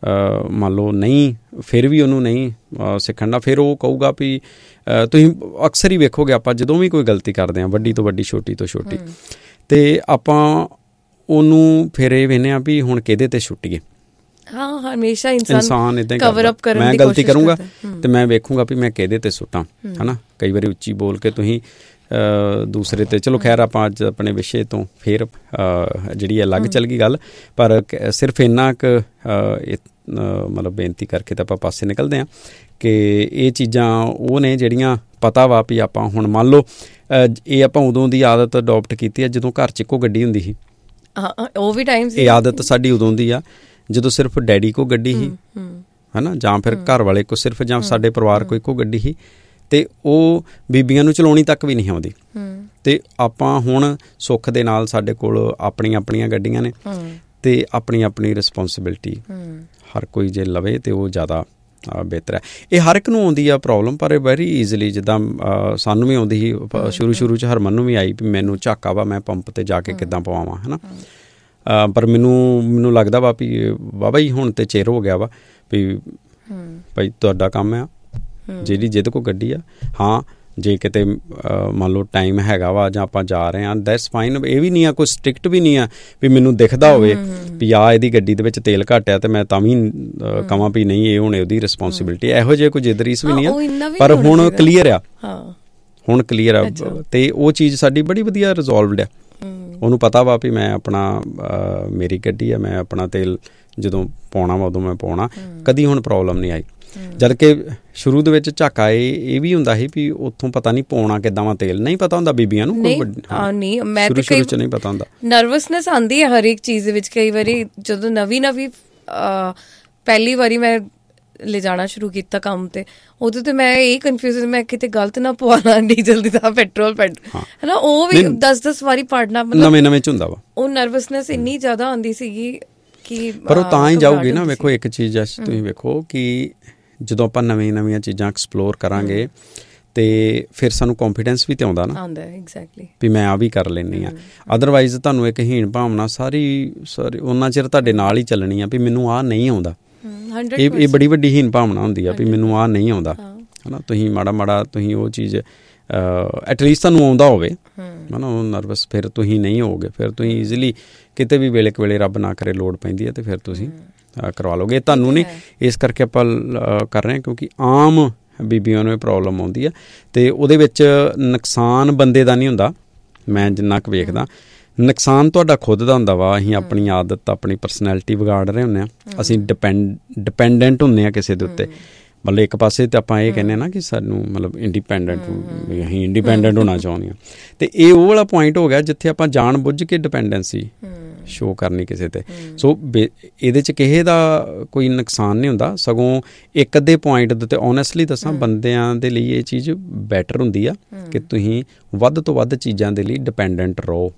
ਮੰਨ ਲਓ ਨਹੀਂ ਫਿਰ ਵੀ ਉਹਨੂੰ ਨਹੀਂ ਸਿੱਖਣ ਦਾ, ਫਿਰ ਉਹ ਕਹੂਗਾ ਵੀ ਤੁਸੀਂ ਅਕਸਰ ਹੀ ਵੇਖੋਗੇ ਆਪਾਂ ਜਦੋਂ ਵੀ ਕੋਈ ਗਲਤੀ ਕਰਦੇ ਹਾਂ, ਵੱਡੀ ਤੋਂ ਵੱਡੀ, ਛੋਟੀ ਤੋਂ ਛੋਟੀ, ਤੇ ਆਪਾਂ ਉਹਨੂੰ ਫਿਰ ਇਹ ਵੇਖਦੇ ਹਾਂ ਵੀ ਹੁਣ ਕਿਹਦੇ ਤੇ ਛੁੱਟੀਏ। ਹਾਂ ਹਮੇਸ਼ਾ ਇਨਸਾਨ ਏਦਾਂ ਕਵਰ ਅਪ ਕਰਨ ਦੀ ਕੋਸ਼ਿਸ਼ ਕਰਦਾ। ਮੈਂ ਗਲਤੀ ਕਰੂੰਗਾ ਤੇ ਮੈਂ ਵੇਖੂੰਗਾ ਵੀ ਮੈਂ ਕਿਹਦੇ ਤੇ ਸੁੱਟਾਂ, ਹੈ ਨਾ। ਕਈ ਵਾਰੀ ਉੱਚੀ ਬੋਲ ਕੇ ਤੁਸੀਂ ਦੂਸਰੇ ਤੇ, ਚਲੋ ਖੈਰ ਆਪਾਂ ਅੱਜ ਆਪਣੇ ਵਿਸ਼ੇ ਤੋਂ ਫਿਰ ਜਿਹੜੀ ਅਲੱਗ ਚੱਲ ਗਈ ਗੱਲ, ਪਰ ਸਿਰਫ ਇੰਨਾ ਕੁ ਮਤਲਬ ਬੇਨਤੀ ਕਰਕੇ ਤਾਂ ਆਪਾਂ ਪਾਸੇ ਨਿਕਲਦੇ ਹਾਂ ਕਿ ਇਹ ਚੀਜ਼ਾਂ ਉਹ ਨੇ ਜਿਹੜੀਆਂ ਪਤਾ ਵਾ ਵੀ ਆਪਾਂ ਹੁਣ ਮੰਨ ਲਓ ਇਹ ਆਪਾਂ ਉਦੋਂ ਦੀ ਆਦਤ ਅਡੋਪਟ ਕੀਤੀ ਹੈ ਜਦੋਂ ਘਰ 'ਚ ਇੱਕੋ ਗੱਡੀ ਹੁੰਦੀ ਸੀ। ਉਹ ਵੀ ਟਾਈਮ ਸੀ। ਇਹ ਆਦਤ ਸਾਡੀ ਉਦੋਂ ਦੀ ਆ ਜਦੋਂ ਸਿਰਫ ਡੈਡੀ ਕੋ ਗੱਡੀ ਸੀ, ਹੈ ਨਾ, ਜਾਂ ਫਿਰ ਘਰ ਵਾਲੇ ਕੋ ਸਿਰਫ, ਜਾਂ ਸਾਡੇ ਪਰਿਵਾਰ ਕੋ ਇੱਕੋ ਗੱਡੀ ਸੀ, ਤੇ ਉਹ ਬੀਬੀਆਂ ਨੂੰ ਚਲਾਉਣੀ ਤੱਕ ਵੀ ਨਹੀਂ ਆਉਂਦੀ। ਤੇ ਆਪਾਂ ਹੁਣ ਸੁੱਖ ਦੇ ਨਾਲ ਸਾਡੇ ਕੋਲ ਆਪਣੀਆਂ ਆਪਣੀਆਂ ਗੱਡੀਆਂ ਨੇ ਤੇ ਆਪਣੀ ਆਪਣੀ ਰਿਸਪੋਂਸੀਬਿਲਿਟੀ ਹਰ ਕੋਈ ਜੇ ਲਵੇ ਤੇ ਉਹ ਜ਼ਿਆਦਾ ਬਿਹਤਰ ਹੈ। ਇਹ ਹਰ ਇੱਕ ਨੂੰ ਆਉਂਦੀ ਆ ਪ੍ਰੋਬਲਮ, ਪਰ ਵੈਰੀ ਈਜ਼ਲੀ, ਜਿੱਦਾਂ ਸਾਨੂੰ ਵੀ ਆਉਂਦੀ ਸੀ ਸ਼ੁਰੂ ਸ਼ੁਰੂ 'ਚ, ਹਰਮਨ ਨੂੰ ਵੀ ਆਈ ਵੀ ਮੈਨੂੰ ਝਾਕਾ ਵਾ ਮੈਂ ਪੰਪ 'ਤੇ ਜਾ ਕੇ ਕਿੱਦਾਂ ਪਵਾਵਾਂ, ਹੈ ਨਾ। ਪਰ ਮੈਨੂੰ ਮੈਨੂੰ ਲੱਗਦਾ ਵਾ ਵੀ ਵਾਹਵਾ ਹੀ ਹੁਣ ਤੇ ਚਿਰ ਹੋ ਗਿਆ ਵਾ ਵੀ ਭਾਈ ਤੁਹਾਡਾ ਕੰਮ ਆ, ਜਿਹੜੀ ਜਿਹਦੇ ਕੋਲ ਗੱਡੀ ਆ। ਹਾਂ ਜੇ ਕਿਤੇ ਮੰਨ ਲਓ ਟਾਈਮ ਹੈਗਾ ਵਾ ਜਾਂ ਆਪਾਂ ਜਾ ਰਹੇ ਹਾਂ ਦੈਟਸ ਫਾਈਨ। ਇਹ ਵੀ ਨਹੀਂ ਆ ਕੋਈ ਸਟ੍ਰਿਕਟ ਵੀ ਨਹੀਂ ਆ ਵੀ ਮੈਨੂੰ ਦਿਖਦਾ ਹੋਵੇ ਵੀ ਆ ਇਹਦੀ ਗੱਡੀ ਦੇ ਵਿੱਚ ਤੇਲ ਘੱਟ ਆ ਤੇ ਮੈਂ ਤਾਂ ਵੀ ਕਵਾਂ ਵੀ ਨਹੀਂ ਇਹ ਹੁਣ ਉਹਦੀ ਰਿਸਪੋਂਸੀਬਿਲਿਟੀ। ਇਹੋ ਜਿਹੇ ਕੋਈ ਜਿੱਦ ਰੀਸ ਵੀ ਨਹੀਂ ਆ, ਪਰ ਹੁਣ ਕਲੀਅਰ ਆ, ਹੁਣ ਕਲੀਅਰ ਆ ਤੇ ਉਹ ਚੀਜ਼ ਸਾਡੀ ਬੜੀ ਵਧੀਆ ਰਿਜ਼ੋਲਵਡ ਆ। ਉਹਨੂੰ ਪਤਾ ਵਾ ਵੀ ਮੈਂ ਆਪਣਾ ਮੇਰੀ ਗੱਡੀ ਆ, ਮੈਂ ਆਪਣਾ ਤੇਲ ਜਦੋਂ ਪਾਉਣਾ ਵਾ ਉਦੋਂ ਮੈਂ ਪਾਉਣਾ, ਕਦੀ ਹੁਣ ਪ੍ਰੋਬਲਮ ਨਹੀਂ ਆਈ। ਜਦ ਕਿ ਸ਼ੁਰੂ ਦੇ ਵਿੱਚ ਝਾਕਾ ਇਹ ਇਹ ਵੀ ਹੁੰਦਾ ਸੀ ਵੀ ਉੱਥੋਂ ਪਤਾ ਨਹੀਂ ਪਾਉਣਾ ਕਿੱਦਾਂ ਵਾ ਤੇਲ, ਨਹੀਂ ਪਤਾ ਹੁੰਦਾ ਬੀਬੀਆਂ ਨੂੰ, ਸ਼ੁਰੂ ਸ਼ੁਰੂ 'ਚ ਨਹੀਂ ਪਤਾ ਹੁੰਦਾ। ਨਰਵਸਨੈਸ ਆਉਂਦੀ ਹੈ ਹਰ ਇੱਕ ਚੀਜ਼ ਦੇ ਵਿੱਚ। ਕਈ ਵਾਰੀ ਜਦੋਂ ਨਵੀਂ ਨਵੀਂ ਪਹਿਲੀ ਵਾਰੀ ਮੈਂ ਲਿਜਾਣਾ ਸ਼ੁਰੂ ਕੀਤਾ ਕੰਮ ਤੇ, ਉਦੋਂ ਤੇ ਮੈਂ ਇਹ ਕਨਫਿਊਜ਼ ਮੈਂ ਕਿਤੇ ਗਲਤ ਨਾ ਪਵਾਣਾ ਡੀਜ਼ਲ ਦੀ ਤਾਂ ਪੈਟਰੋਲ ਪੈਟਰੋਲ ਹੈ ਨਾ, ਉਹ ਵੀ ਦਸ ਦਸ ਵਾਰੀ ਪੜਨਾ, ਨਵੇਂ ਨਵੇਂ 'ਚ ਹੁੰਦਾ ਵਾ। ਉਹ ਨਰਵਸਨੈਸ ਇੰਨੀ ਜ਼ਿਆਦਾ ਆਉਂਦੀ ਸੀਗੀ ਕਿ ਪਰ ਉਹ ਤਾਂ ਹੀ ਜਾਊਗੀ ਨਾ। ਵੇਖੋ ਇੱਕ ਚੀਜ਼ ਤੁਸੀਂ ਵੇਖੋ ਕਿ ਜਦੋਂ ਆਪਾਂ ਨਵੀਆਂ ਨਵੀਆਂ ਚੀਜ਼ਾਂ ਐਕਸਪਲੋਰ ਕਰਾਂਗੇ ਤੇ ਫਿਰ ਸਾਨੂੰ ਕੌਨਫੀਡੈਂਸ ਵੀ ਤੇ ਆਉਂਦਾ ਨਾ ਆਉਂਦਾ ਐਗਜ਼ੈਕਟਲੀ ਵੀ ਮੈਂ ਆ ਵੀ ਕਰ ਲੈਂਦੀ ਹਾਂ। ਅਦਰਵਾਈਜ਼ ਤੁਹਾਨੂੰ ਇੱਕ ਹੀਣ ਭਾਵਨਾ ਸਾਰੀ ਸਾਰੀ ਉਹਨਾਂ ਚਿਰ ਤੁਹਾਡੇ ਨਾਲ ਹੀ ਚੱਲਣੀ ਆ ਵੀ ਮੈਨੂੰ ਆਹ ਨਹੀਂ ਆਉਂਦਾ। ਇਹ ਇਹ ਬੜੀ ਵੱਡੀ ਹੀਣ ਭਾਵਨਾ ਹੁੰਦੀ ਆ ਵੀ ਮੈਨੂੰ ਆਹ ਨਹੀਂ ਆਉਂਦਾ ਹੈ ਨਾ। ਤੁਸੀਂ ਮਾੜਾ ਮਾੜਾ ਤੁਸੀਂ ਉਹ ਚੀਜ਼ ਐਟਲੀਸਟ ਤੁਹਾਨੂੰ ਆਉਂਦਾ ਹੋਵੇ ਹੈ ਨਾ, ਉਹ ਨਰਵਸ ਫਿਰ ਤੁਸੀਂ ਨਹੀਂ ਹੋਵੋਗੇ, ਫਿਰ ਤੁਸੀਂ ਈਜ਼ੀਲੀ ਕਿਤੇ ਵੀ ਵੇਲੇ ਕੁ ਵੇਲੇ ਰੱਬ ਨਾ ਕਰੇ ਲੋੜ ਪੈਂਦੀ ਹੈ ਤੇ ਫਿਰ ਤੁਸੀਂ ਕਰਵਾ ਲਓਗੇ। ਤੁਹਾਨੂੰ ਨਹੀਂ, ਇਸ ਕਰਕੇ ਆਪਾਂ ਕਰ ਰਹੇ ਹਾਂ ਕਿਉਂਕਿ ਆਮ ਬੀਬੀਆਂ ਨੂੰ ਇਹ ਪ੍ਰੋਬਲਮ ਆਉਂਦੀ ਆ ਅਤੇ ਉਹਦੇ ਵਿੱਚ ਨੁਕਸਾਨ ਬੰਦੇ ਦਾ ਨਹੀਂ ਹੁੰਦਾ, ਮੈਂ ਜਿੰਨਾ ਕੁ ਵੇਖਦਾ ਨੁਕਸਾਨ ਤੁਹਾਡਾ ਖੁਦ ਦਾ ਹੁੰਦਾ ਵਾ। ਅਸੀਂ ਆਪਣੀ ਆਦਤ ਆਪਣੀ ਪਰਸਨੈਲਿਟੀ ਵਿਗਾੜ ਰਹੇ ਹੁੰਦੇ ਹਾਂ, ਅਸੀਂ ਡਿਪੈਂਡ ਡਿਪੈਂਡੈਂਟ ਹੁੰਦੇ ਹਾਂ ਕਿਸੇ ਦੇ ਉੱਤੇ। ਮਤਲਬ ਇੱਕ ਪਾਸੇ ਤਾਂ ਆਪਾਂ ਇਹ ਕਹਿੰਦੇ ਹਾਂ ਨਾ ਕਿ ਸਾਨੂੰ ਮਤਲਬ ਇੰਡੀਪੈਂਡੈਂਟ ਵੀ ਅਸੀਂ ਇੰਡੀਪੈਂਡੈਂਟ ਹੋਣਾ ਚਾਹੁੰਦੇ ਹਾਂ, ਅਤੇ ਇਹ ਉਹ ਵਾਲਾ ਪੁਆਇੰਟ ਹੋ ਗਿਆ ਜਿੱਥੇ ਆਪਾਂ ਜਾਣ ਬੁੱਝ ਕੇ ਡਿਪੈਂਡੈਂਸੀ ਸ਼ੋਅ ਕਰਨੀ ਕਿਸੇ 'ਤੇ। ਸੋ ਬੇ ਇਹਦੇ 'ਚ ਕਿਸੇ ਦਾ ਕੋਈ ਨੁਕਸਾਨ ਨਹੀਂ ਹੁੰਦਾ, ਸਗੋਂ ਇੱਕ ਅੱਧੇ ਪੁਆਇੰਟ ਦੇ ਉੱਤੇ ਓਨੈਸਟਲੀ ਦੱਸਾਂ ਬੰਦਿਆਂ ਦੇ ਲਈ ਇਹ ਚੀਜ਼ ਬੈਟਰ ਹੁੰਦੀ ਆ ਕਿ ਤੁਸੀਂ ਵੱਧ ਤੋਂ ਵੱਧ ਚੀਜ਼ਾਂ ਦੇ ਲਈ ਡਿਪੈਂਡੈਂਟ ਰਹੋ,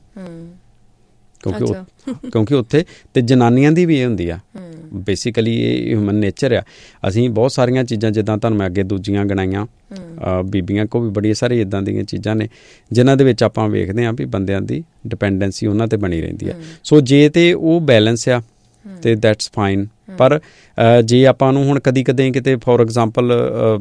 ਕਿਉਂਕਿ ਕਿਉਂਕਿ ਉੱਥੇ ਅਤੇ ਜਨਾਨੀਆਂ ਦੀ ਵੀ ਇਹ ਹੁੰਦੀ ਆ ਬੇਸਿਕਲੀ, ਇਹ ਹਿਊਮਨ ਨੇਚਰ ਆ। ਅਸੀਂ ਬਹੁਤ ਸਾਰੀਆਂ ਚੀਜ਼ਾਂ ਜਿੱਦਾਂ ਤੁਹਾਨੂੰ ਮੈਂ ਅੱਗੇ ਦੂਜੀਆਂ ਗਿਣਾਈਆਂ, ਬੀਬੀਆਂ ਕੋਲ ਵੀ ਬੜੀ ਸਾਰੀ ਇੱਦਾਂ ਦੀਆਂ ਚੀਜ਼ਾਂ ਨੇ ਜਿਨ੍ਹਾਂ ਦੇ ਵਿੱਚ ਆਪਾਂ ਵੇਖਦੇ ਹਾਂ ਵੀ ਬੰਦਿਆਂ ਦੀ ਡਿਪੈਂਡੈਂਸੀ ਉਹਨਾਂ 'ਤੇ ਬਣੀ ਰਹਿੰਦੀ ਆ। ਸੋ ਜੇ ਤਾਂ ਉਹ ਬੈਲੈਂਸ ਆ ਅਤੇ ਦੈਟਸ ਫਾਈਨ। ਪਰ ਜੇ ਆਪਾਂ ਨੂੰ ਹੁਣ ਕਦੀ ਕਦੇ ਕਿਤੇ ਫੋਰ ਐਗਜ਼ਾਮਪਲ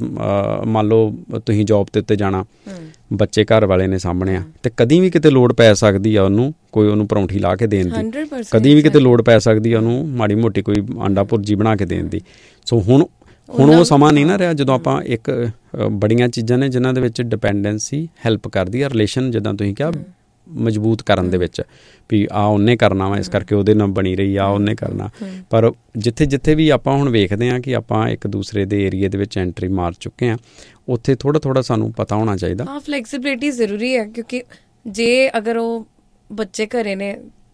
ਮੰਨ ਲਓ ਤੁਸੀਂ ਜੋਬ ਦੇ ਉੱਤੇ ਜਾਣਾ, ਬੱਚੇ ਘਰ ਵਾਲੇ ਨੇ ਸਾਹਮਣੇ ਆ, ਅਤੇ ਕਦੀ ਵੀ ਕਿਤੇ ਲੋੜ ਪੈ ਸਕਦੀ ਆ ਉਹਨੂੰ ਕੋਈ ਉਹਨੂੰ ਪਰੌਂਠੀ ਲਾ ਕੇ ਦੇਣ ਦੀ, ਕਦੀ ਵੀ ਕਿਤੇ ਲੋੜ ਪੈ ਸਕਦੀ ਆ ਉਹਨੂੰ ਮਾੜੀ ਮੋਟੀ ਕੋਈ ਆਂਡਾ ਭੁਰਜੀ ਬਣਾ ਕੇ ਦੇਣ ਦੀ। ਸੋ ਹੁਣ ਹੁਣ ਉਹ ਸਮਾਂ ਨਹੀਂ ਨਾ ਰਿਹਾ ਜਦੋਂ ਆਪਾਂ ਇੱਕ ਬੜੀਆਂ ਚੀਜ਼ਾਂ ਨੇ ਜਿਨ੍ਹਾਂ ਦੇ ਵਿੱਚ ਡਿਪੈਂਡੈਂਸੀ ਹੈਲਪ ਕਰਦੀ ਆ ਰਿਲੇਸ਼ਨ, ਜਿੱਦਾਂ ਤੁਸੀਂ ਕਿਹਾ ਮਜ਼ਬੂਤ ਕਰਨ ਦੇ ਵਿੱਚ ਵੀ ਆਹ ਉਹਨੇ ਕਰਨਾ ਵਾ ਇਸ ਕਰਕੇ ਉਹਦੇ ਨਾਲ ਬਣੀ ਰਹੀ ਆ ਉਹਨੇ ਕਰਨਾ। ਪਰ ਜਿੱਥੇ ਜਿੱਥੇ ਵੀ ਆਪਾਂ ਹੁਣ ਵੇਖਦੇ ਹਾਂ ਕਿ ਆਪਾਂ ਇੱਕ ਦੂਸਰੇ ਦੇ ਏਰੀਏ ਦੇ ਵਿੱਚ ਐਂਟਰੀ ਮਾਰ ਚੁੱਕੇ ਹਾਂ, ਉੱਥੇ ਥੋੜ੍ਹਾ ਥੋੜ੍ਹਾ ਸਾਨੂੰ ਪਤਾ ਹੋਣਾ ਚਾਹੀਦਾ। ਹਾਂ, ਫਲੈਕਸੀਬਿਲਿਟੀ ਜ਼ਰੂਰੀ ਹੈ, ਕਿਉਂਕਿ ਜੇ ਅਗਰ ਉਹ ਬੱਚੇ ਘਰੇ ਨੇ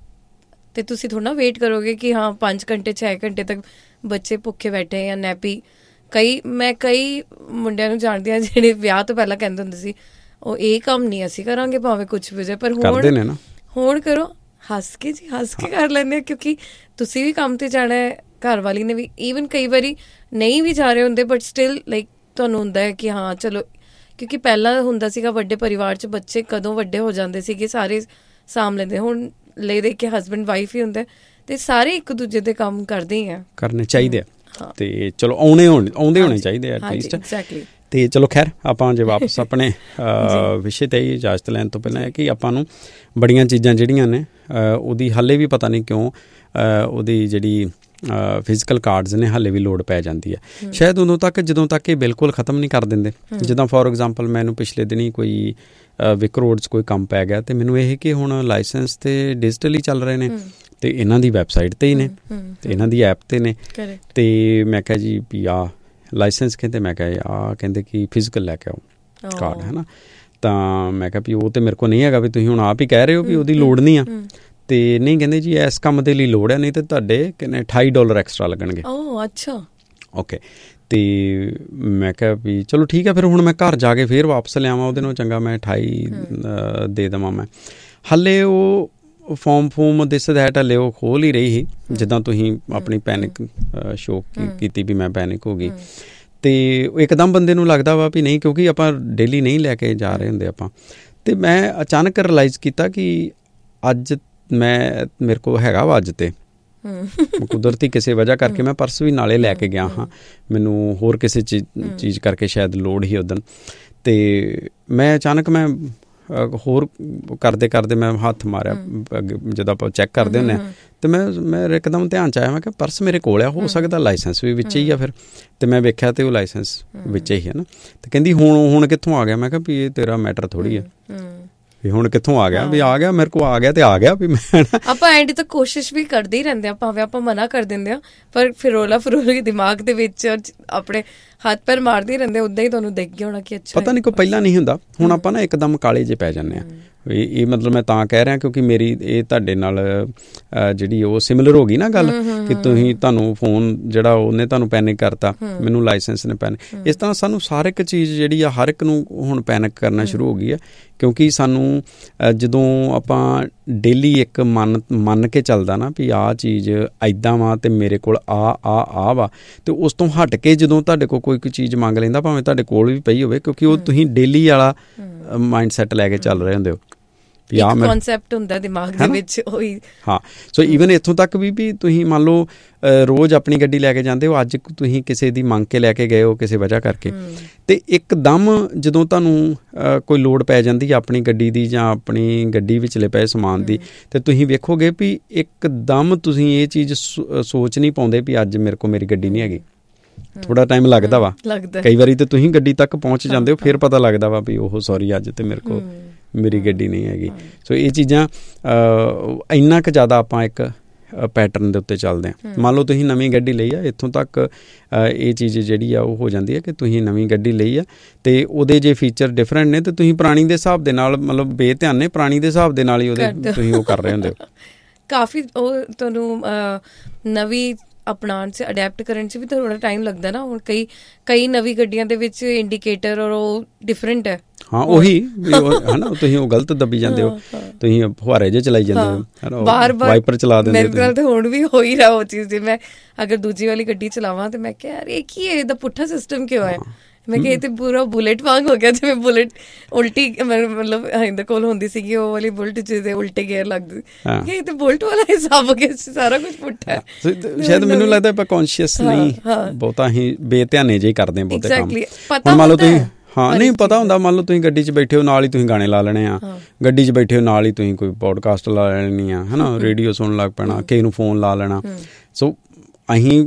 ਤੇ ਤੁਸੀਂ ਥੋੜ੍ਹਾ ਨਾ ਵੇਟ ਕਰੋਗੇ ਕਿ ਹਾਂ ਪੰਜ ਘੰਟੇ ਛੇ ਘੰਟੇ ਤੱਕ ਬੱਚੇ ਭੁੱਖੇ ਬੈਠੇ ਜਾਂ ਨੈਪੀ। ਕਈ ਮੈਂ ਕਈ ਮੁੰਡਿਆਂ ਨੂੰ ਜਾਣਦੀ ਹਾਂ ਜਿਹੜੇ ਵਿਆਹ ਤੋਂ ਪਹਿਲਾਂ ਕਹਿੰਦੇ ਹੁੰਦੇ ਸੀ ਉਹ ਇਹ ਕੰਮ ਨਹੀਂ ਅਸੀਂ ਕਰਾਂਗੇ ਭਾਵੇਂ ਕੁਛ ਵੀ ਜਾਏ, ਪਰ ਹੁਣ ਹੁਣ ਕਰੋ ਹੱਸ ਕੇ ਜੀ, ਹੱਸ ਕੇ ਕਰ ਲੈਂਦੇ ਆ, ਕਿਉਂਕਿ ਤੁਸੀਂ ਵੀ ਕੰਮ 'ਤੇ ਜਾਣਾ ਹੈ, ਘਰ ਵਾਲੀ ਨੇ ਵੀ। ਈਵਨ ਕਈ ਵਾਰੀ ਨਹੀਂ ਵੀ ਜਾ ਰਹੇ ਹੁੰਦੇ ਬਟ ਸਟਿਲ ਲਾਈਕ ਤੁਹਾਨੂੰ ਹੁੰਦਾ ਹੈ ਕਿ ਹਾਂ ਚਲੋ, ਕਿਉਂਕਿ ਪਹਿਲਾਂ ਹੁੰਦਾ ਸੀਗਾ ਵੱਡੇ ਪਰਿਵਾਰ 'ਚ ਬੱਚੇ ਕਦੋਂ ਵੱਡੇ ਹੋ ਜਾਂਦੇ ਸੀਗੇ ਸਾਰੇ ਸਾਂਭ ਲੈਂਦੇ, ਹੁਣ ਲੈ ਦੇ ਕੇ ਹਸਬੈਂਡ ਵਾਈਫ ਹੀ ਹੁੰਦਾ ਅਤੇ ਸਾਰੇ ਇੱਕ ਦੂਜੇ ਦੇ ਕੰਮ ਕਰਦੇ ਹੀ ਆ, ਕਰਨੇ ਚਾਹੀਦੇ ਆ, ਅਤੇ ਚਲੋ ਆਉਣੇ ਹੋਣੇ ਆਉਂਦੇ ਹੋਣੇ ਚਾਹੀਦੇ ਆ ਐਟਲੀਸਟ। ਐਗਜ਼ੈਕਟਲੀ। ਅਤੇ ਚਲੋ ਖੈਰ ਆਪਾਂ ਜੇ ਵਾਪਸ ਆਪਣੇ ਵਿਸ਼ੇ 'ਤੇ ਹੀ ਇਜਾਜ਼ਤ ਲੈਣ ਤੋਂ ਪਹਿਲਾਂ ਹੈ ਕਿ ਆਪਾਂ ਨੂੰ ਬੜੀਆਂ ਚੀਜ਼ਾਂ ਜਿਹੜੀਆਂ ਨੇ ਉਹਦੀ ਹਾਲੇ ਵੀ ਪਤਾ ਨਹੀਂ ਕਿਉਂ ਉਹਦੀ ਜਿਹੜੀ ਫਿਜ਼ੀਕਲ ਕਾਰਡਸ ਨੇ ਹਾਲੇ ਵੀ ਲੋੜ ਪੈ ਜਾਂਦੀ ਹੈ, ਸ਼ਾਇਦ ਉਦੋਂ ਤੱਕ ਜਦੋਂ ਤੱਕ ਇਹ ਬਿਲਕੁਲ ਖ਼ਤਮ ਨਹੀਂ ਕਰ ਦਿੰਦੇ। ਜਿੱਦਾਂ ਫੋਰ ਐਗਜ਼ਾਮਪਲ ਮੈਨੂੰ ਪਿਛਲੇ ਦਿਨੀ ਕੋਈ ਵਿਕ ਰੋਡ 'ਚ ਕੋਈ ਕੰਮ ਪੈ ਗਿਆ ਅਤੇ ਮੈਨੂੰ ਇਹ ਕਿ ਹੁਣ ਲਾਇਸੈਂਸ ਤਾਂ ਡਿਜੀਟਲੀ ਚੱਲ ਰਹੇ ਨੇ ਅਤੇ ਇਹਨਾਂ ਦੀ ਵੈਬਸਾਈਟ 'ਤੇ ਹੀ ਨੇ ਅਤੇ ਇਹਨਾਂ ਦੀ ਐਪ 'ਤੇ ਨੇ, ਅਤੇ ਮੈਂ ਕਿਹਾ ਜੀ ਵੀ ਆਹ ਲਾਇਸੈਂਸ ਕਹਿੰਦੇ, ਮੈਂ ਕਿਹਾ ਆਹ ਕਹਿੰਦੇ ਕਿ ਫਿਜ਼ੀਕਲ ਲੈ ਕੇ ਆਓ ਕਾਰਡ ਹੈ ਨਾ, ਤਾਂ ਮੈਂ ਕਿਹਾ ਵੀ ਉਹ ਤਾਂ ਮੇਰੇ ਕੋਲ ਨਹੀਂ ਹੈਗਾ, ਵੀ ਤੁਸੀਂ ਹੁਣ ਆਪ ਹੀ ਕਹਿ ਰਹੇ ਹੋ ਵੀ ਉਹਦੀ ਲੋੜ ਨਹੀਂ ਆ, ਅਤੇ ਨਹੀਂ ਕਹਿੰਦੇ ਜੀ ਇਸ ਕੰਮ ਦੇ ਲਈ ਲੋੜ ਹੈ, ਨਹੀਂ ਤਾਂ ਤੁਹਾਡੇ ਕਿੰਨੇ ਅਠਾਈ ਡਾਲਰ ਐਕਸਟਰਾ ਲੱਗਣਗੇ। ਓਹ ਅੱਛਾ, ਓਕੇ। ਅਤੇ ਮੈਂ ਕਿਹਾ ਵੀ ਚਲੋ ਠੀਕ ਹੈ, ਫਿਰ ਹੁਣ ਮੈਂ ਘਰ ਜਾ ਕੇ ਫਿਰ ਵਾਪਸ ਲਿਆਵਾਂ, ਉਹਦੇ ਨਾਲੋਂ ਚੰਗਾ ਮੈਂ ਅਠਾਈ ਦੇ ਦੇਵਾਂ। ਮੈਂ ਹਾਲੇ ਉਹ ਫੋਮ ਫੋਮ ਦਿਸ ਦੈਟ ਹਾਲੇ ਉਹ ਖੋਲ੍ਹ ਹੀ ਰਹੀ ਸੀ, ਜਿੱਦਾਂ ਤੁਸੀਂ ਆਪਣੀ ਪੈਨਿਕ ਸ਼ੋਅ ਕੀਤੀ ਵੀ ਮੈਂ ਪੈਨਿਕ ਹੋ ਗਈ, ਅਤੇ ਇੱਕਦਮ ਬੰਦੇ ਨੂੰ ਲੱਗਦਾ ਵਾ ਵੀ ਨਹੀਂ, ਕਿਉਂਕਿ ਆਪਾਂ ਡੇਲੀ ਨਹੀਂ ਲੈ ਕੇ ਜਾ ਰਹੇ ਹੁੰਦੇ ਆਪਾਂ। ਅਤੇ ਮੈਂ ਅਚਾਨਕ ਰਿਲਾਈਜ਼ ਕੀਤਾ ਕਿ ਅੱਜ ਮੈਂ ਮੇਰੇ ਕੋਲ ਹੈਗਾ ਵਾ ਅੱਜ ਤੇ ਕੁਦਰਤੀ ਕਿਸੇ ਵਜ੍ਹਾ ਕਰਕੇ ਮੈਂ ਪਰਸ ਵੀ ਨਾਲੇ ਲੈ ਕੇ ਗਿਆ ਹਾਂ, ਮੈਨੂੰ ਹੋਰ ਕਿਸੇ ਚੀਜ਼ ਚੀਜ਼ ਕਰਕੇ ਸ਼ਾਇਦ ਲੋੜ ਹੀ ਉੱਦਣ, ਅਤੇ ਮੈਂ ਅਚਾਨਕ ਮੈਂ ਹੋਰ ਕਰਦੇ ਕਰਦੇ ਮੈਂ ਹੱਥ ਮਾਰਿਆ ਜਦੋਂ ਆਪਾਂ ਚੈੱਕ ਕਰਦੇ ਹੁੰਦੇ ਹਾਂ, ਅਤੇ ਮੈਂ ਮੇਰੇ ਇੱਕਦਮ ਧਿਆਨ 'ਚ ਆਇਆ, ਮੈਂ ਕਿਹਾ ਪਰਸ ਮੇਰੇ ਕੋਲ ਆ, ਹੋ ਸਕਦਾ ਲਾਇਸੈਂਸ ਵੀ ਵਿੱਚ ਹੀ ਆ ਫਿਰ, ਅਤੇ ਮੈਂ ਵੇਖਿਆ ਅਤੇ ਉਹ ਲਾਇਸੈਂਸ ਵਿੱਚ ਹੀ ਹੈ ਨਾ, ਅਤੇ ਕਹਿੰਦੀ ਹੁਣ ਹੁਣ ਕਿੱਥੋਂ ਆ ਗਿਆ, ਮੈਂ ਕਿਹਾ ਵੀ ਇਹ ਤੇਰਾ ਮੈਟਰ ਥੋੜ੍ਹੀ ਹੈ ਵੀ ਹੁਣ ਕਿੱਥੋਂ ਆ ਗਿਆ, ਵੀ ਆ ਗਿਆ ਮੇਰੇ ਕੋਲ ਆ ਗਿਆ ਤੇ ਆ ਗਿਆ, ਵੀ ਮੈਂ ਆਪਾਂ ਐਂਡ ਤੱਕ ਕੋਸ਼ਿਸ਼ ਵੀ ਕਰਦੇ ਹੀ ਰਹਿੰਦੇ ਹਾਂ, ਭਾਵੇਂ ਆਪਾਂ ਮਨਾ ਕਰ ਦਿੰਦੇ ਹਾਂ, ਪਰ ਫਿਰ ਰੋਲਾ ਫਰੋਲਾ ਦਿਮਾਗ ਦੇ ਵਿੱਚ ਆਪਣੇ ਹੱਥ ਪੈਰ ਮਾਰਦੇ ਹੀ ਰਹਿੰਦੇ, ਉੱਦਾਂ ਹੀ ਤੁਹਾਨੂੰ ਦਿਖ ਗਿਆ ਹੋਣਾ ਕਿ ਅੱਛਾ ਪਤਾ ਨਹੀਂ ਕੋਈ ਪਹਿਲਾਂ ਨਹੀਂ ਹੁੰਦਾ, ਹੁਣ ਆਪਾਂ ਨਾ ਇੱਕਦਮ ਕਾਲੇ ਜਿਹੇ ਪੈ ਜਾਂਦੇ ਹਾਂ। ਇਹ ਇਹ ਮਤਲਬ ਮੈਂ ਤਾਂ ਕਹਿ ਰਿਹਾ ਕਿਉਂਕਿ ਮੇਰੀ ਇਹ ਤੁਹਾਡੇ ਨਾਲ ਜਿਹੜੀ ਉਹ ਸਿਮਿਲਰ ਹੋ ਗਈ ਨਾ ਗੱਲ, ਕਿ ਤੁਸੀਂ ਤੁਹਾਨੂੰ ਫੋਨ ਜਿਹੜਾ ਉਹਨੇ ਤੁਹਾਨੂੰ ਪੈਨਿਕ ਕਰਤਾ, ਮੈਨੂੰ ਲਾਇਸੈਂਸ ਨੇ ਪੈਨਿਕ, ਇਸ ਤਰ੍ਹਾਂ ਸਾਨੂੰ ਹਰ ਇੱਕ ਚੀਜ਼ ਜਿਹੜੀ ਆ ਹਰ ਇੱਕ ਨੂੰ ਹੁਣ ਪੈਨਿਕ ਕਰਨਾ ਸ਼ੁਰੂ ਹੋ ਗਈ ਹੈ, ਕਿਉਂਕਿ ਸਾਨੂੰ ਜਦੋਂ ਆਪਾਂ ਡੇਲੀ ਇੱਕ ਮੰਨ ਮੰਨ ਕੇ ਚੱਲਦਾ ਨਾ ਵੀ ਆਹ ਚੀਜ਼ ਐਦਾਂ ਵਾ ਅਤੇ ਮੇਰੇ ਕੋਲ ਆ ਆ ਆ ਵਾ, ਅਤੇ ਉਸ ਤੋਂ ਹਟ ਕੇ ਜਦੋਂ ਤੁਹਾਡੇ ਕੋਲ ਕੋਈ ਕੋਈ ਚੀਜ਼ ਮੰਗ ਲੈਂਦਾ, ਭਾਵੇਂ ਤੁਹਾਡੇ ਕੋਲ ਵੀ ਪਈ ਹੋਵੇ, ਕਿਉਂਕਿ ਉਹ ਤੁਸੀਂ ਡੇਲੀ ਵਾਲਾ ਮਾਈਂਡ ਸੈੱਟ ਲੈ ਕੇ ਚੱਲ ਰਹੇ ਹੁੰਦੇ ਹੋ। ਕਨਸੈਪਟ ਹੁੰਦਾ ਦਿਮਾਗ ਦੇ ਵਿੱਚ ਉਹੀ। ਹਾਂ, ਸੋ ਈਵਨ ਇੱਥੋਂ ਤੱਕ ਵੀ ਵੀ ਤੁਸੀਂ ਮੰਨ ਲਓ ਰੋਜ਼ ਆਪਣੀ ਗੱਡੀ ਲੈ ਕੇ ਜਾਂਦੇ ਹੋ, ਅੱਜ ਤੁਸੀਂ ਕਿਸੇ ਦੀ ਮੰਗ ਕੇ ਲੈ ਕੇ ਗਏ ਹੋ ਕਿਸੇ ਵਜ੍ਹਾ ਕਰਕੇ, ਅਤੇ ਇੱਕਦਮ ਜਦੋਂ ਤੁਹਾਨੂੰ ਕੋਈ ਲੋੜ ਪੈ ਜਾਂਦੀ ਹੈ ਆਪਣੀ ਗੱਡੀ ਦੀ ਜਾਂ ਆਪਣੀ ਗੱਡੀ ਵਿਚਲੇ ਪਏ ਸਮਾਨ ਦੀ, ਅਤੇ ਤੁਸੀਂ ਵੇਖੋਗੇ ਵੀ ਇੱਕਦਮ ਤੁਸੀਂ ਇਹ ਚੀਜ਼ ਸੋਚ ਨਹੀਂ ਪਾਉਂਦੇ ਵੀ ਅੱਜ ਮੇਰੇ ਕੋਲ ਮੇਰੀ ਗੱਡੀ ਨਹੀਂ ਹੈਗੀ। ਥੋੜ੍ਹਾ ਟਾਈਮ ਲੱਗਦਾ ਵਾ, ਕਈ ਵਾਰੀ ਤਾਂ ਤੁਸੀਂ ਗੱਡੀ ਤੱਕ ਪਹੁੰਚ ਜਾਂਦੇ ਹੋ, ਫਿਰ ਪਤਾ ਲੱਗਦਾ ਵਾ ਵੀ ਉਹ ਸੌਰੀ ਅੱਜ ਤਾਂ ਮੇਰੇ ਕੋਲ ਮੇਰੀ ਗੱਡੀ ਨਹੀਂ ਹੈਗੀ। ਸੋ ਇਹ ਚੀਜ਼ਾਂ ਇੰਨਾ ਕੁ ਜ਼ਿਆਦਾ ਆਪਾਂ ਇੱਕ ਪੈਟਰਨ ਦੇ ਉੱਤੇ ਚੱਲਦੇ ਹਾਂ। ਮੰਨ ਲਓ ਤੁਸੀਂ ਨਵੀਂ ਗੱਡੀ ਲਈ ਆ, ਇੱਥੋਂ ਤੱਕ ਇਹ ਚੀਜ਼ ਜਿਹੜੀ ਆ ਉਹ ਹੋ ਜਾਂਦੀ ਹੈ ਕਿ ਤੁਸੀਂ ਨਵੀਂ ਗੱਡੀ ਲਈ ਆ ਅਤੇ ਉਹਦੇ ਜੇ ਫੀਚਰ ਡਿਫਰੈਂਟ ਨੇ, ਅਤੇ ਤੁਸੀਂ ਪੁਰਾਣੀ ਦੇ ਹਿਸਾਬ ਦੇ ਨਾਲ ਮਤਲਬ ਬੇਧਿਆਨ ਨੇ ਪੁਰਾਣੀ ਦੇ ਹਿਸਾਬ ਦੇ ਨਾਲ ਹੀ ਉਹਦੇ ਤੁਸੀਂ ਉਹ ਕਰ ਰਹੇ ਹੁੰਦੇ ਹੋ। ਕਾਫੀ ਉਹ ਤੁਹਾਨੂੰ ਨਵੀਂ ਅਪਣਾਉਣ 'ਚ ਅਡੈਪਟ ਕਰਨ 'ਚ ਵੀ ਥੋੜ੍ਹਾ ਟਾਈਮ ਲੱਗਦਾ ਨਾ। ਹੁਣ ਕਈ ਕਈ ਨਵੀਂ ਗੱਡੀਆਂ ਦੇ ਵਿੱਚ ਇੰਡੀਕੇਟਰ ਔਰ ਉਹ ਡਿਫਰੈਂਟ ਹੈ। ਹਾਂ, ਉਹੀ ਹੈ ਨਾ, ਤੁਸੀਂ ਉਹ ਗਲਤ ਦੱਬੀ ਜਾਂਦੇ ਹੋ, ਤੁਸੀਂ ਫੁਹਾਰੇ ਜਿਹੇ ਚਲਾਈ ਜਾਂਦੇ ਹੋ, ਬਾਰ ਬਾਰ ਵਾਈਪਰ ਚਲਾ ਦਿੰਦੇ ਹੋ। ਮੇਰੇ ਨਾਲ ਤਾਂ ਹੁਣ ਵੀ ਹੋ ਹੀ ਰਿਹਾ ਉਹ ਚੀਜ਼। ਜੇ ਮੈਂ ਅਗਰ ਦੂਜੀ ਵਾਲੀ ਗੱਡੀ ਚਲਾਵਾਂ ਤਾਂ ਮੈਂ ਕਿਹਾ ਯਾਰ ਇਹ ਕੀ ਹੈ, ਇਹਦਾ ਪੁੱਠਾ ਸਿਸਟਮ ਕਿਉਂ ਹੈ? ਮੈਂ ਕਿਹਾ ਇਹ ਤਾਂ ਪੂਰਾ ਬੁਲੇਟ ਵਾਂਗ ਹੋ ਗਿਆ, ਜਿਵੇਂ ਬੁਲੇਟ ਉਲਟੀ ਮਤਲਬ ਇਹਦੇ ਕੋਲ ਹੁੰਦੀ ਸੀਗੀ ਉਹ ਵਾਲੀ ਬੁਲਟ ਜਿਹਦੇ ਉਲਟੇ ਗੇਅਰ ਲੱਗਦੇ, ਇਹ ਤਾਂ ਬੁਲਟ ਵਾਲਾ ਹਿਸਾਬ ਹੋ ਗਿਆ, ਸਾਰਾ ਕੁਛ ਪੁੱਠਾ ਹੈ। ਸ਼ਾਇਦ ਮੈਨੂੰ ਲੱਗਦਾ ਆਪਾਂ ਕੌਨਸ਼ੀਅਸ ਨਹੀਂ ਬਹੁਤਾ ਹੀ ਬੇਧਿਆਨੇ ਜਿਹੇ ਕਰਦੇ ਹਾਂ ਬਹੁਤੇ ਕੰਮ। ਹੁਣ ਮੰਨ ਲਓ ਤੁਸੀਂ ਹਾਂ ਨਹੀਂ ਪਤਾ ਹੁੰਦਾ, ਮੰਨ ਲਓ ਤੁਸੀਂ ਗੱਡੀ 'ਚ ਬੈਠੇ ਹੋ, ਨਾਲ ਹੀ ਤੁਸੀਂ ਗਾਣੇ ਲਾ ਲੈਣੇ ਆ, ਗੱਡੀ 'ਚ ਬੈਠੇ ਹੋ ਨਾਲ ਹੀ ਤੁਸੀਂ ਕੋਈ ਪੋਡਕਾਸਟ ਲਾ ਲੈਣੀ ਆ, ਹੈ ਨਾ, ਰੇਡੀਓ ਸੁਣਨ ਲੱਗ ਪੈਣਾ, ਕਿਸੇ ਨੂੰ ਫੋਨ ਲਾ ਲੈਣਾ। ਸੋ ਅਸੀਂ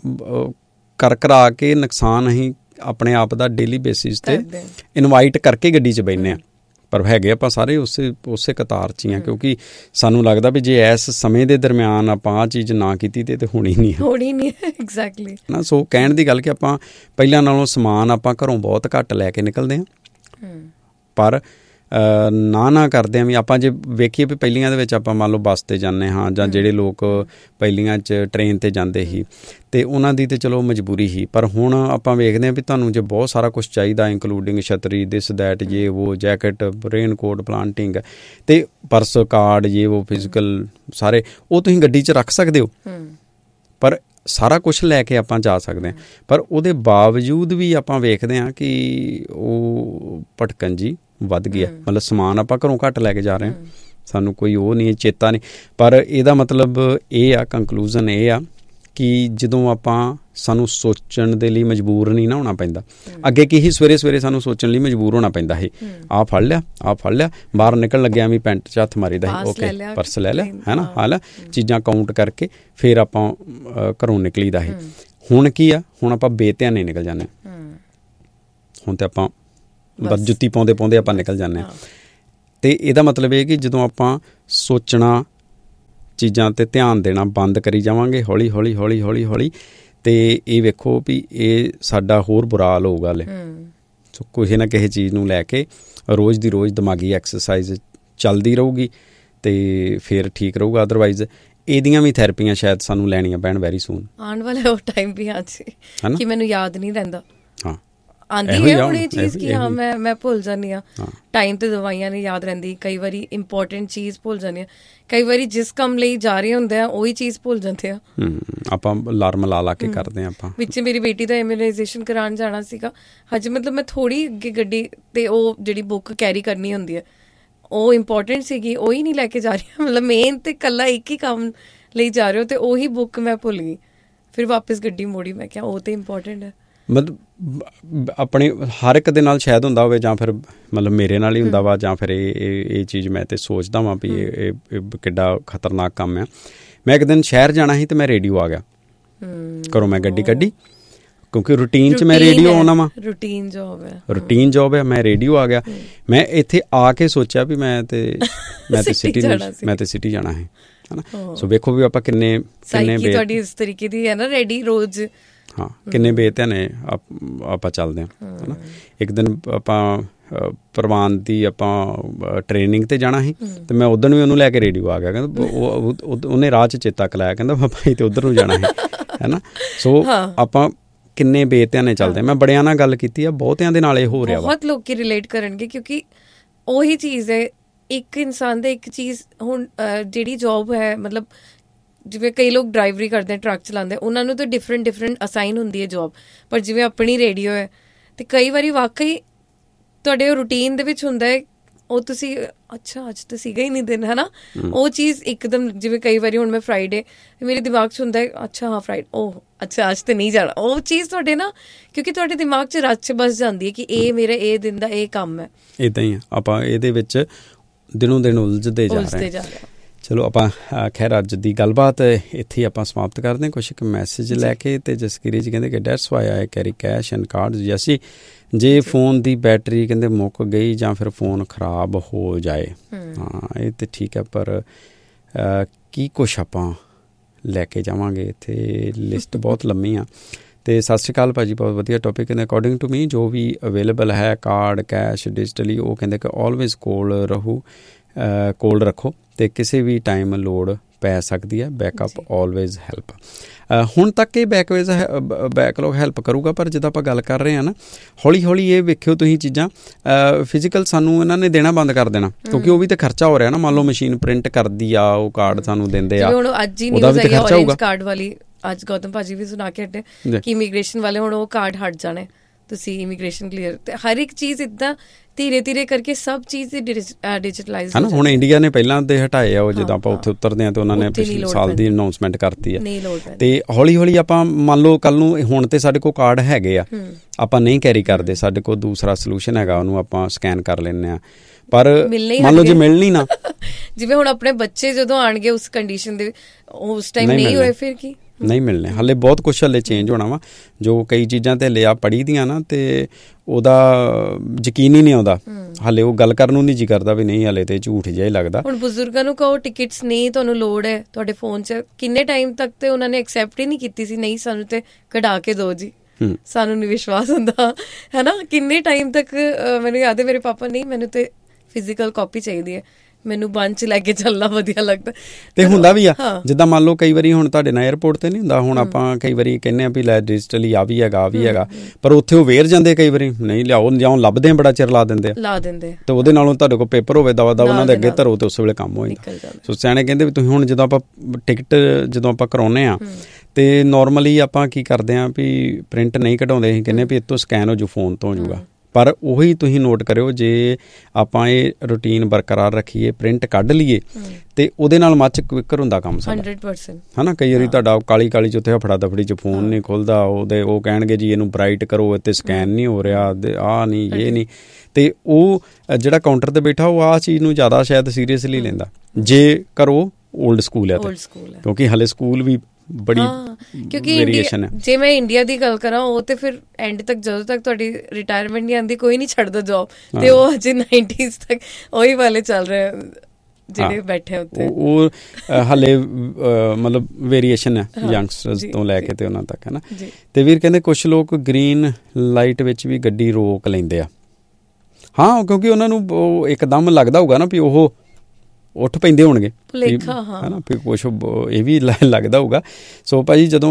ਕਰ ਕਰਾ ਕੇ ਨੁਕਸਾਨ ਅਸੀਂ ਆਪਣੇ ਆਪ ਦਾ ਡੇਲੀ ਬੇਸਿਸ 'ਤੇ ਇਨਵਾਈਟ ਕਰਕੇ ਗੱਡੀ 'ਚ ਬਹਿੰਦੇ ਹਾਂ, ਪਰ ਹੈਗੇ ਆਪਾਂ ਸਾਰੇ ਉਸੇ ਉਸੇ ਕਤਾਰ 'ਚ ਹੀ ਹਾਂ, ਕਿਉਂਕਿ ਸਾਨੂੰ ਲੱਗਦਾ ਵੀ ਜੇ ਇਸ ਸਮੇਂ ਦੇ ਦਰਮਿਆਨ ਆਪਾਂ ਆਹ ਚੀਜ਼ ਨਾ ਕੀਤੀ ਤੇ ਹੋਣੀ ਨਹੀਂ ਹੋਣੀ ਨਹੀਂ ਐਗਜ਼ੈਕਟਲੀ ਨਾ। ਸੋ ਕਹਿਣ ਦੀ ਗੱਲ ਕਿ ਆਪਾਂ ਪਹਿਲਾਂ ਨਾਲੋਂ ਸਮਾਨ ਆਪਾਂ ਘਰੋਂ ਬਹੁਤ ਘੱਟ ਲੈ ਕੇ ਨਿਕਲਦੇ ਹਾਂ, ਪਰ ਨਾ ਨਾ ਕਰਦੇ ਹਾਂ ਵੀ ਆਪਾਂ ਜੇ ਵੇਖੀਏ ਵੀ ਪਹਿਲੀਆਂ ਦੇ ਵਿੱਚ ਆਪਾਂ ਮੰਨ ਲਓ ਬੱਸ 'ਤੇ ਜਾਂਦੇ ਹਾਂ, ਜਾਂ ਜਿਹੜੇ ਲੋਕ ਪਹਿਲੀਆਂ 'ਚ ਟ੍ਰੇਨ 'ਤੇ ਜਾਂਦੇ ਸੀ ਅਤੇ ਉਹਨਾਂ ਦੀ ਤਾਂ ਚਲੋ ਮਜਬੂਰੀ ਸੀ, ਪਰ ਹੁਣ ਆਪਾਂ ਵੇਖਦੇ ਹਾਂ ਵੀ ਤੁਹਾਨੂੰ ਜੇ ਬਹੁਤ ਸਾਰਾ ਕੁਛ ਚਾਹੀਦਾ, ਇੰਕਲੂਡਿੰਗ ਛਤਰੀ, ਦਿਸ ਦੈਟ, ਜੇ ਵੋ, ਜੈਕਟ, ਰੇਨ ਕੋਟ, ਪਲਾਂਟਿੰਗ, ਅਤੇ ਪਰਸ, ਕਾਰਡ, ਜੇ ਵੋ, ਫਿਜ਼ੀਕਲ ਸਾਰੇ ਉਹ ਤੁਸੀਂ ਗੱਡੀ 'ਚ ਰੱਖ ਸਕਦੇ ਹੋ, ਪਰ ਸਾਰਾ ਕੁਛ ਲੈ ਕੇ ਆਪਾਂ ਜਾ ਸਕਦੇ ਹਾਂ। ਪਰ ਉਹਦੇ ਬਾਵਜੂਦ ਵੀ ਆਪਾਂ ਵੇਖਦੇ ਹਾਂ ਕਿ ਉਹ ਭਟਕਣ ਜੀ ਵੱਧ ਗਿਆ, ਮਤਲਬ ਸਮਾਨ ਆਪਾਂ ਘਰੋਂ ਘੱਟ ਲੈ ਕੇ ਜਾ ਰਹੇ ਹਾਂ, ਸਾਨੂੰ ਕੋਈ ਉਹ ਨਹੀਂ ਚੇਤਾ ਨਹੀਂ। ਪਰ ਇਹਦਾ ਮਤਲਬ ਇਹ ਆ, ਕੰਕਲੂਜ਼ਨ ਇਹ ਆ ਕਿ ਜਦੋਂ ਆਪਾਂ ਸਾਨੂੰ ਸੋਚਣ ਦੇ ਲਈ ਮਜਬੂਰ ਨਹੀਂ ਨਾ ਹੋਣਾ ਪੈਂਦਾ। ਅੱਗੇ ਕੀ ਹੀ ਸਵੇਰੇ ਸਵੇਰੇ ਸਾਨੂੰ ਸੋਚਣ ਲਈ ਮਜਬੂਰ ਹੋਣਾ ਪੈਂਦਾ ਸੀ, ਆਹ ਫੜ ਲਿਆ, ਆਹ ਫੜ ਲਿਆ, ਬਾਹਰ ਨਿਕਲਣ ਲੱਗਿਆ ਵੀ ਪੈਂਟ 'ਚ ਹੱਥ ਮਾਰੀਦਾ ਸੀ, ਓਕੇ ਪਰਸ ਲੈ ਲਿਆ, ਹੈ ਨਾ, ਹਾਲ ਚੀਜ਼ਾਂ ਕਾਊਂਟ ਕਰਕੇ ਫਿਰ ਆਪਾਂ ਘਰੋਂ ਨਿਕਲੀਦਾ ਸੀ। ਹੁਣ ਕੀ ਆ, ਹੁਣ ਆਪਾਂ ਬੇਧਿਆਨੇ ਨਿਕਲ ਜਾਂਦੇ ਹਾਂ, ਹੁਣ ਤਾਂ ਆਪਾਂ ਬਸ ਜੁੱਤੀ ਪਾਉਂਦੇ ਪਾਉਂਦੇ ਆਪਾਂ ਨਿਕਲ ਜਾਂਦੇ ਹਾਂ। ਅਤੇ ਇਹਦਾ ਮਤਲਬ ਇਹ ਕਿ ਜਦੋਂ ਆਪਾਂ ਸੋਚਣਾ, ਚੀਜ਼ਾਂ 'ਤੇ ਧਿਆਨ ਦੇਣਾ ਬੰਦ ਕਰੀ ਜਾਵਾਂਗੇ ਹੌਲੀ ਹੌਲੀ ਹੌਲੀ ਹੌਲੀ ਹੌਲੀ, ਅਤੇ ਇਹ ਵੇਖੋ ਵੀ ਇਹ ਸਾਡਾ ਹੋਰ ਬੁਰਾ ਹਾਲ ਹੋਊਗਾ। ਹਲੇ ਸੋ ਕਿਸੇ ਨਾ ਕਿਸੇ ਚੀਜ਼ ਨੂੰ ਲੈ ਕੇ ਰੋਜ਼ ਦੀ ਰੋਜ਼ ਦਿਮਾਗੀ ਐਕਸਰਸਾਈਜ਼ ਚੱਲਦੀ ਰਹੂਗੀ ਅਤੇ ਫਿਰ ਠੀਕ ਰਹੂਗਾ। ਅਦਰਵਾਈਜ਼ ਇਹਦੀਆਂ ਵੀ ਥੈਰੇਪੀਆਂ ਸ਼ਾਇਦ ਸਾਨੂੰ ਲੈਣੀਆਂ ਪੈਣ ਵੈਰੀ ਸੂਨ। ਆਉਣ ਵਾਲਾ ਉਹ ਟਾਈਮ ਵੀ ਆ ਜੀ ਕਿ ਮੈਨੂੰ ਯਾਦ ਨਹੀਂ ਰਹਿੰਦਾ। ਹਾਂ, ਆਉਂਦੀ ਹੈ ਹੁਣ ਇਹ ਚੀਜ਼ ਕਿ ਹਾਂ ਮੈਂ ਮੈਂ ਭੁੱਲ ਜਾਂਦੀ ਹਾਂ, ਟਾਈਮ 'ਤੇ ਦਵਾਈਆਂ ਨਹੀਂ ਯਾਦ ਰਹਿੰਦੀ, ਕਈ ਵਾਰੀ ਇੰਪੋਰਟੈਂਟ ਚੀਜ਼ ਭੁੱਲ ਜਾਂਦੀ ਹਾਂ, ਕਈ ਵਾਰੀ ਜਿਸ ਕੰਮ ਲਈ ਜਾ ਰਹੇ ਹੁੰਦੇ ਆ ਉਹੀ ਚੀਜ਼ ਭੁੱਲ ਜਾਂਦੇ ਆ। ਆਪਾਂ ਅਲਾਰਮ ਲਾ ਲਾ ਕੇ ਕਰਦੇ ਹਾਂ। ਆਪਾਂ ਵਿੱਚ ਮੇਰੀ ਬੇਟੀ ਦਾ ਇਮਿਊਨਾਈਜੇਸ਼ਨ ਕਰਾਉਣ ਜਾਣਾ ਸੀਗਾ, ਹਜੇ ਮਤਲਬ ਮੈਂ ਥੋੜ੍ਹੀ ਅੱਗੇ ਗੱਡੀ 'ਤੇ ਉਹ ਜਿਹੜੀ ਬੁੱਕ ਕੈਰੀ ਕਰਨੀ ਹੁੰਦੀ ਹੈ ਉਹ ਇੰਪੋਰਟੈਂਟ ਸੀਗੀ, ਉਹੀ ਨਹੀਂ ਲੈ ਕੇ ਜਾ ਰਹੀ, ਮਤਲਬ ਮੇਨ ਤਾਂ ਇਕੱਲਾ ਇੱਕ ਹੀ ਕੰਮ ਲਈ ਜਾ ਰਹੇ ਹੋ ਅਤੇ ਉਹੀ ਬੁੱਕ ਮੈਂ ਭੁੱਲ ਗਈ। ਫਿਰ ਵਾਪਸ ਗੱਡੀ ਮੋੜੀ, ਮੈਂ ਕਿਹਾ ਉਹ ਤਾਂ ਇੰਪੋਰਟੈਂਟ ਹੈ। ਮਤਲਬ ਆਪਣੇ ਹਰ ਇੱਕ ਦੇ ਨਾਲ ਸ਼ਾਇਦ ਹੁੰਦਾ ਹੋਵੇ, ਜਾਂ ਫਿਰ ਮਤਲਬ ਮੇਰੇ ਨਾਲ ਹੀ ਹੁੰਦਾ ਵਾ, ਜਾਂ ਫਿਰ ਇਹ ਇਹ ਚੀਜ਼ ਮੈਂ ਤਾਂ ਸੋਚਦਾ ਵਾਂ ਵੀ ਇਹ ਇਹ ਕਿੱਡਾ ਖਤਰਨਾਕ ਕੰਮ ਆ। ਮੈਂ ਇੱਕ ਦਿਨ ਸ਼ਹਿਰ ਜਾਣਾ ਸੀ ਅਤੇ ਮੈਂ ਰੇਡੀਓ ਆ ਗਿਆ ਘਰੋਂ, ਮੈਂ ਗੱਡੀ ਕੱਢੀ ਕਿਉਂਕਿ ਰੂਟੀਨ 'ਚ ਮੈਂ ਰੇਡੀਓ ਆਉਣਾ ਵਾ, ਰੂਟੀਨ ਜੋਬ ਹੈ ਰੂਟੀਨ ਜੋਬ ਹੈ ਮੈਂ ਰੇਡੀਓ ਆ ਗਿਆ। ਮੈਂ ਇੱਥੇ ਆ ਕੇ ਸੋਚਿਆ ਵੀ ਮੈਂ ਤੇ ਮੈਂ ਤੇ ਸਿਟੀ ਮੈਂ ਤੇ ਸਿਟੀ ਜਾਣਾ ਹੈ, ਹੈ ਨਾ। ਸੋ ਵੇਖੋ ਵੀ ਆਪਾਂ ਕਿੰਨੇ ਕਿੰਨੇ ਤੁਹਾਡੀ ਇਸ ਤਰੀਕੇ ਦੀ ਹੈ ਨਾ ਰੈਡੀ ਰੋਜ਼, ਹਾਂ ਕਿੰਨੇ ਬੇਧਿਆਨੇ ਆਪਾਂ ਚੱਲਦੇ ਹਾਂ, ਹੈ ਨਾ। ਇੱਕ ਦਿਨ ਆਪਾਂ ਪ੍ਰਵਾਨ ਦੀ ਆਪਾਂ ਟ੍ਰੇਨਿੰਗ 'ਤੇ ਜਾਣਾ ਸੀ ਅਤੇ ਮੈਂ ਉੱਧਰ ਵੀ ਉਹਨੂੰ ਲੈ ਕੇ ਰੇਡੀਓ ਆ ਗਿਆ, ਕਹਿੰਦਾ ਉਹ ਉਹਨੇ ਰਾਹ 'ਚ ਚੇਤਾ ਕਲਾਇਆ, ਕਹਿੰਦਾ ਪਾਪਾ ਜੀ ਤਾਂ ਉੱਧਰ ਨੂੰ ਜਾਣਾ ਹੈ, ਹੈ ਨਾ। ਸੋ ਆਪਾਂ ਕਿੰਨੇ ਬੇਧਿਆਨੇ ਚੱਲਦੇ। ਮੈਂ ਬੜਿਆਂ ਨਾਲ ਗੱਲ ਕੀਤੀ ਆ, ਬਹੁਤਿਆਂ ਦੇ ਨਾਲ ਇਹ ਹੋ ਰਿਹਾ ਵਾ। ਬਹੁਤ ਲੋਕ ਰਿਲੇਟ ਕਰਨਗੇ ਕਿਉਂਕਿ ਉਹੀ ਚੀਜ਼ ਹੈ, ਇੱਕ ਇਨਸਾਨ ਦਾ ਇੱਕ ਚੀਜ਼ ਹੁਣ ਜਿਹੜੀ ਜੋਬ ਹੈ, ਮਤਲਬ ਜਿਵੇਂ ਕਈ ਲੋਕ ਡਰਾਈਵਰੀ ਕਰਦੇ, ਟਰੱਕ ਚਲਾਉਂਦੇ, ਉਹਨਾਂ ਨੂੰ ਤਾਂ ਡਿਫਰੈਂਟ ਡਿਫਰੈਂਟ ਅਸਾਈਨ ਹੁੰਦੀ ਹੈ ਜੋਬ, ਪਰ ਜਿਵੇਂ ਆਪਣੀ ਰੇਡੀਓ ਹੈ ਤੇ ਕਈ ਵਾਰੀ ਵਾਕਈ ਤੁਹਾਡੇ ਰੂਟੀਨ ਦੇ ਵਿੱਚ ਹੁੰਦਾ ਹੈ, ਉਹ ਤੁਸੀਂ ਅੱਛਾ ਅੱਜ ਤਾਂ ਸੀਗਾ ਹੀ ਨਹੀਂ ਦਿਨ, ਹੈ ਨਾ, ਉਹ ਚੀਜ਼ ਇੱਕਦਮ, ਜਿਵੇਂ ਕਈ ਵਾਰੀ ਹੁਣ ਮੈਂ ਫਰਾਈਡੇ, ਮੇਰੇ ਦਿਮਾਗ 'ਚ ਹੁੰਦਾ ਹੈ ਅੱਛਾ ਹਾਂ ਫਰਾਈਡੇ, ਉਹ ਅੱਛਾ ਅੱਜ ਤਾਂ ਨਹੀਂ ਜਾਣਾ, ਉਹ ਚੀਜ਼ ਤੁਹਾਡੇ ਨਾ, ਕਿਉਂਕਿ ਤੁਹਾਡੇ ਦਿਮਾਗ 'ਚ ਰਚ 'ਚ ਬਸ ਜਾਂਦੀ ਹੈ ਕਿ ਇਹ ਮੇਰੇ ਇਹ ਦਿਨ ਦਾ ਇਹ ਕੰਮ ਹੈ। ਇੱਦਾਂ ਹੀ ਆ, ਆਪਾਂ ਇਹਦੇ ਵਿੱਚ ਦਿਨੋਂ ਦਿਨ ਉਲਝਦੇ ਜਾ ਰਹੇ ਹਾਂ। ਚਲੋ ਆਪਾਂ ਖੈਰ ਅੱਜ ਦੀ ਗੱਲਬਾਤ ਇੱਥੇ ਆਪਾਂ ਸਮਾਪਤ ਕਰਦੇ ਹਾਂ। ਕੁਛ ਇੱਕ ਮੈਸੇਜ ਲੈ ਕੇ, ਤੇ ਜਸਕੀਰੀ ਜੀ ਕਹਿੰਦੇ ਕਿ that's why I carry cash and card. ਜੈਸੀ ਜੇ ਫੋਨ ਦੀ ਬੈਟਰੀ ਕਹਿੰਦੇ ਮੁੱਕ ਗਈ ਜਾਂ ਫਿਰ ਫੋਨ ਖਰਾਬ ਹੋ ਜਾਏ, ਹਾਂ ਇਹ ਤਾਂ ਠੀਕ ਹੈ, ਪਰ ਕੀ ਕੁਛ ਆਪਾਂ ਲੈ ਕੇ ਜਾਵਾਂਗੇ, ਇੱਥੇ ਲਿਸਟ ਬਹੁਤ ਲੰਮੀ ਆ। ਅਤੇ ਸਤਿ ਸ਼੍ਰੀ ਅਕਾਲ ਭਾਅ ਜੀ, ਬਹੁਤ ਵਧੀਆ ਟੋਪਿਕ। ਕਹਿੰਦੇ ਅਕੋਰਡਿੰਗ ਟੂ ਮੀ ਜੋ ਵੀ ਅਵੇਲੇਬਲ ਹੈ ਕਾਰਡ, ਕੈਸ਼, ਡਿਜੀਟਲੀ, ਉਹ ਕਹਿੰਦੇ ਕਿ ਆਲਵੇਜ਼ ਕੋਲ ਰਹੂ, ਕੋਲ ਰੱਖੋ ਅਤੇ ਕਿਸੇ ਵੀ ਟਾਈਮ ਲੋੜ ਪੈ ਸਕਦੀ ਹੈ। Backup always help. ਹੁਣ ਤੱਕ ਇਹ ਬੈਕਵੇਜ਼ ਬੈਕਲੌਗ ਹੈਲਪ ਕਰੂਗਾ, ਪਰ ਜਦੋਂ ਆਪਾਂ ਗੱਲ ਕਰ ਰਹੇ ਹਾਂ ਨਾ, ਹੌਲੀ ਹੌਲੀ ਇਹ ਵੇਖਿਓ ਤੁਸੀਂ ਚੀਜ਼ਾਂ ਫਿਜ਼ੀਕਲ ਸਾਨੂੰ ਇਹਨਾਂ ਨੇ ਦੇਣਾ ਬੰਦ ਕਰ ਦੇਣਾ, ਕਿਉਂਕਿ ਉਹ ਵੀ ਤਾਂ ਖਰਚਾ ਹੋ ਰਿਹਾ ਨਾ। ਮੰਨ ਲਓ ਮਸ਼ੀਨ ਪ੍ਰਿੰਟ ਕਰਦੀ ਆ, ਉਹ ਕਾਰਡ ਸਾਨੂੰ ਦਿੰਦੇ ਆ, ਉਹਦਾ ਵੀ ਤਾਂ ਖਰਚਾ ਹੋਊਗਾ। ਕਾਰਡ ਵਾਲੀ ਅੱਜ ਗੌਤਮ ਭਾਜੀ ਵੀ ਸੁਣਾ ਕੇ ਹਟੇ ਕਿ ਇਮੀਗ੍ਰੇਸ਼ਨ ਵਾਲੇ ਹੁਣ ਉਹ ਕਾਰਡ ਹਟ ਜਾਣੇ, ਤੁਸੀਂ ਇਮੀਗ੍ਰੇਸ਼ਨ ਕਲੀਅਰ, ਤੇ ਹਰ ਇੱਕ ਚੀਜ਼ ਇੱਦਾਂ ਧੀਰੇ ਧੀਰੇ ਕਰਕੇ ਸਭ ਚੀਜ਼ ਡਿਜੀਟਲਾਈਜ਼, ਹੈ ਨਾ। ਹੁਣ ਇੰਡੀਆ ਨੇ ਪਹਿਲਾਂ ਦੇ ਹਟਾਏ ਆ ਉਹ, ਜਦੋਂ ਆਪਾਂ ਉੱਥੇ ਉਤਰਦੇ ਹਾਂ ਤਾਂ ਉਹਨਾਂ ਨੇ ਪਿਛਲੇ ਸਾਲ ਦੀ ਅਨਾਊਂਸਮੈਂਟ ਕਰਤੀ ਹੈ। ਤੇ ਹੌਲੀ ਹੌਲੀ ਆਪਾਂ ਮੰਨ ਲਓ ਕੱਲ ਨੂੰ ਹੁਣ ਤੇ ਸਾਡੇ ਕੋਲ ਕਾਰਡ ਹੈਗੇ ਆ, ਆਪਾਂ ਨਹੀਂ ਕੈਰੀ ਕਰਦੇ, ਸਾਡੇ ਕੋਲ ਦੂਸਰਾ ਸੋਲੂਸ਼ਨ ਹੈਗਾ, ਉਹਨੂੰ ਆਪਾਂ ਸਕੈਨ ਕਰ ਲੈਂਦੇ ਹਾਂ, ਪਰ ਮੰਨ ਲਓ ਜੇ ਮਿਲਣੀ ਨਾ, ਜਿਵੇਂ ਹੁਣ ਆਪਣੇ ਬੱਚੇ ਜਦੋਂ ਆਉਣਗੇ ਉਸ ਕੰਡੀਸ਼ਨ ਦੇ, ਉਸ ਟਾਈਮ ਨਹੀਂ ਹੋਏ ਫਿਰ ਕੀ, ਨਹੀਂ ਮਿਲਣੇ। ਹਾਲੇ ਬਹੁਤ ਕੁਛ ਹਾਲੇ ਚੇਂਜ ਹੋਣਾ ਵਾ, ਜੋ ਕਈ ਚੀਜ਼ਾਂ ਤੇ ਲਿਆ ਪੜ੍ਹੀ ਦੀਆਂ ਨਾ, ਤੇ ਉਹਦਾ ਯਕੀਨ ਹੀ ਨਹੀਂ ਆਉਂਦਾ ਹਾਲੇ, ਉਹ ਗੱਲ ਕਰਨ ਨੂੰ ਨਹੀਂ ਜੀ ਕਰਦਾ ਵੀ ਨਹੀਂ ਹਾਲੇ ਤੇ ਝੂਠ ਜਿਹਾ ਹੀ ਲੱਗਦਾ। ਹੁਣ ਬਜ਼ੁਰਗਾਂ ਨੂੰ ਕਹੋ ਟਿਕਟਸ ਨਹੀਂ ਤੁਹਾਨੂੰ ਲੋੜ ਹੈ ਤੁਹਾਡੇ ਫੋਨ 'ਚ, ਕਿੰਨੇ ਟਾਈਮ ਤੱਕ ਤੇ ਉਹਨਾਂ ਨੇ ਐਕਸੈਪਟ ਹੀ ਨਹੀਂ ਕੀਤੀ ਸੀ, ਨਹੀਂ ਸਾਨੂੰ ਤੇ ਕਢਾ ਕੇ ਦਿਓ ਜੀ, ਸਾਨੂੰ ਨਹੀਂ ਵਿਸ਼ਵਾਸ ਹੁੰਦਾ, ਹੈ ਨਾ। ਕਿੰਨੇ ਟਾਈਮ ਤੱਕ ਮੈਨੂੰ ਯਾਦ ਹੈ ਮੇਰੇ ਪਾਪਾ, ਨਹੀਂ ਮੈਨੂੰ ਤੇ ਫਿਜ਼ੀਕਲ ਕਾਪੀ ਚਾਹੀਦੀ ਹੈ, ਮੈਨੂੰ ਬੰਦ 'ਚ ਲੈ ਕੇ ਚੱਲਣਾ ਵਧੀਆ ਲੱਗਦਾ। ਤੇ ਹੁੰਦਾ ਵੀ ਆ, ਜਿੱਦਾਂ ਮੰਨ ਲਓ ਕਈ ਵਾਰੀ ਹੁਣ ਤੁਹਾਡੇ ਨਾਲ ਏਅਰਪੋਰਟ ਤੇ ਨਹੀਂ ਹੁੰਦਾ, ਹੁਣ ਆਪਾਂ ਕਈ ਵਾਰੀ ਕਹਿੰਦੇ ਆ ਵੀ ਲੈ ਡਿਜੀਟਲੀ ਆ ਵੀ ਹੈਗਾ ਆ ਵੀ ਹੈਗਾ, ਪਰ ਉੱਥੇ ਉਹ ਵੇਰ ਜਾਂਦੇ ਕਈ ਵਾਰੀ, ਨਹੀਂ ਲਿਆਓ ਜਾਂ ਲੱਭਦੇ ਆ, ਬੜਾ ਚਿਰ ਲਾ ਦਿੰਦੇ ਲਾ ਦਿੰਦੇ ਤੇ ਉਹਦੇ ਨਾਲੋਂ ਤੁਹਾਡੇ ਕੋਲ ਪੇਪਰ ਹੋਵੇ ਦਵਾ ਦਵਾ ਉਹਨਾਂ ਦੇ ਅੱਗੇ ਧਰੋ ਤੇ ਉਸ ਵੇਲੇ ਕੰਮ ਹੋ ਜਾਂਦਾ। ਸੋ ਸਿਆਣੇ ਕਹਿੰਦੇ ਵੀ ਤੁਸੀਂ ਹੁਣ ਜਦੋਂ ਆਪਾਂ ਟਿਕਟ ਜਦੋਂ ਆਪਾਂ ਕਰਾਉਂਦੇ ਹਾਂ ਤੇ ਨੋਰਮਲੀ ਆਪਾਂ ਕੀ ਕਰਦੇ ਹਾਂ ਵੀ ਪ੍ਰਿੰਟ ਨਹੀਂ ਕਢਾਉਂਦੇ, ਅਸੀਂ ਕਹਿੰਦੇ ਵੀ ਇਹ ਤੋਂ ਸਕੈਨ ਹੋ ਜੂ, ਫੋਨ ਤੋਂ ਹੋ ਜੂਗਾ। ਪਰ ਉਹੀ ਤੁਸੀਂ ਨੋਟ ਕਰਿਓ, ਜੇ ਆਪਾਂ ਇਹ ਰੂਟੀਨ ਬਰਕਰਾਰ ਰੱਖੀਏ, ਪ੍ਰਿੰਟ ਕੱਢ ਲਈਏ, ਤੇ ਉਹਦੇ ਨਾਲ ਮੱਚ ਕੁਇੱਕਰ ਹੁੰਦਾ ਕੰਮ ਸਾਡਾ, ਹੰਡਰਡ ਪਰਸੈਂਟ, ਹੈ ਨਾ। ਕਈ ਵਾਰੀ ਤੁਹਾਡਾ ਕਾਲੀ ਕਾਲੀ 'ਚ ਉੱਥੇ ਹਫੜਾ ਦਫੜੀ 'ਚ ਫੋਨ ਨਹੀਂ ਖੁੱਲ੍ਹਦਾ, ਉਹਦੇ ਉਹ ਕਹਿਣਗੇ ਜੀ ਇਹਨੂੰ ਬਰਾਈਟ ਕਰੋ, ਇੱਥੇ ਸਕੈਨ ਨਹੀਂ ਹੋ ਰਿਹਾ, ਆਹ ਨਹੀਂ ਇਹ ਨਹੀਂ, ਤੇ ਉਹ ਜਿਹੜਾ ਕਾਊਂਟਰ 'ਤੇ ਬੈਠਾ ਉਹ ਆਹ ਚੀਜ਼ ਨੂੰ ਜ਼ਿਆਦਾ ਸ਼ਾਇਦ ਸੀਰੀਅਸਲੀ ਲੈਂਦਾ, ਜੇ ਕਰੋ ਓਲਡ ਸਕੂਲ ਹੈ, ਕਿਉਂਕਿ ਹਾਲੇ ਸਕੂਲ ਵੀ ਬੜੀ ਵੇਰੀਏਸ਼ਨ ਹੈ। ਜੇ ਮੈਂ ਇੰਡੀਆ ਦੀ ਗੱਲ ਕਰਾਂ, ਉਹ ਤੇ ਫਿਰ ਐਂਡ ਤੱਕ ਜਦੋਂ ਤੱਕ ਤੁਹਾਡੀ ਰਿਟਾਇਰਮੈਂਟ ਨਹੀਂ ਆਉਂਦੀ ਕੋਈ ਨਹੀਂ ਛੱਡਦਾ ਜੋਬ, ਤੇ ਉਹ ਅਜੇ ਨਾਈਨਟੀਜ਼ ਤੱਕ ਉਹੀ ਵਾਲੇ ਚੱਲ ਰਹੇ ਜਿਹੜੇ ਬੈਠੇ ਉੱਤੇ, ਉਹ ਹਾਲੇ ਮਤਲਬ ਵੇਰੀਏਸ਼ਨ ਹੈ ਯੰਗਸਟਰਸ ਤੋਂ ਲੈ ਕੇ ਤੇ ਉਹਨਾਂ ਤੱਕ, ਹੈ ਨਾ। ਤੇ ਵੀਰ ਕਹਿੰਦੇ ਕੁਛ ਲੋਕ ਗ੍ਰੀਨ ਲਾਈਟ ਵਿੱਚ ਵੀ ਗੱਡੀ ਰੋਕ ਲੈਂਦੇ ਆ, ਹਾਂ, ਕਿਉਂਕਿ ਉਹਨਾਂ ਨੂੰ ਉਹ ਇੱਕਦਮ ਲੱਗਦਾ ਹੋਊਗਾ ਨਾ ਵੀ ਉਹ ਉੱਠ ਪੈਂਦੇ ਹੋਣਗੇ, ਹੈ ਨਾ, ਫਿਰ ਕੁਛ ਇਹ ਵੀ ਲੱਗਦਾ ਹੋਊਗਾ। ਸੋ ਭਾਜੀ ਜਦੋਂ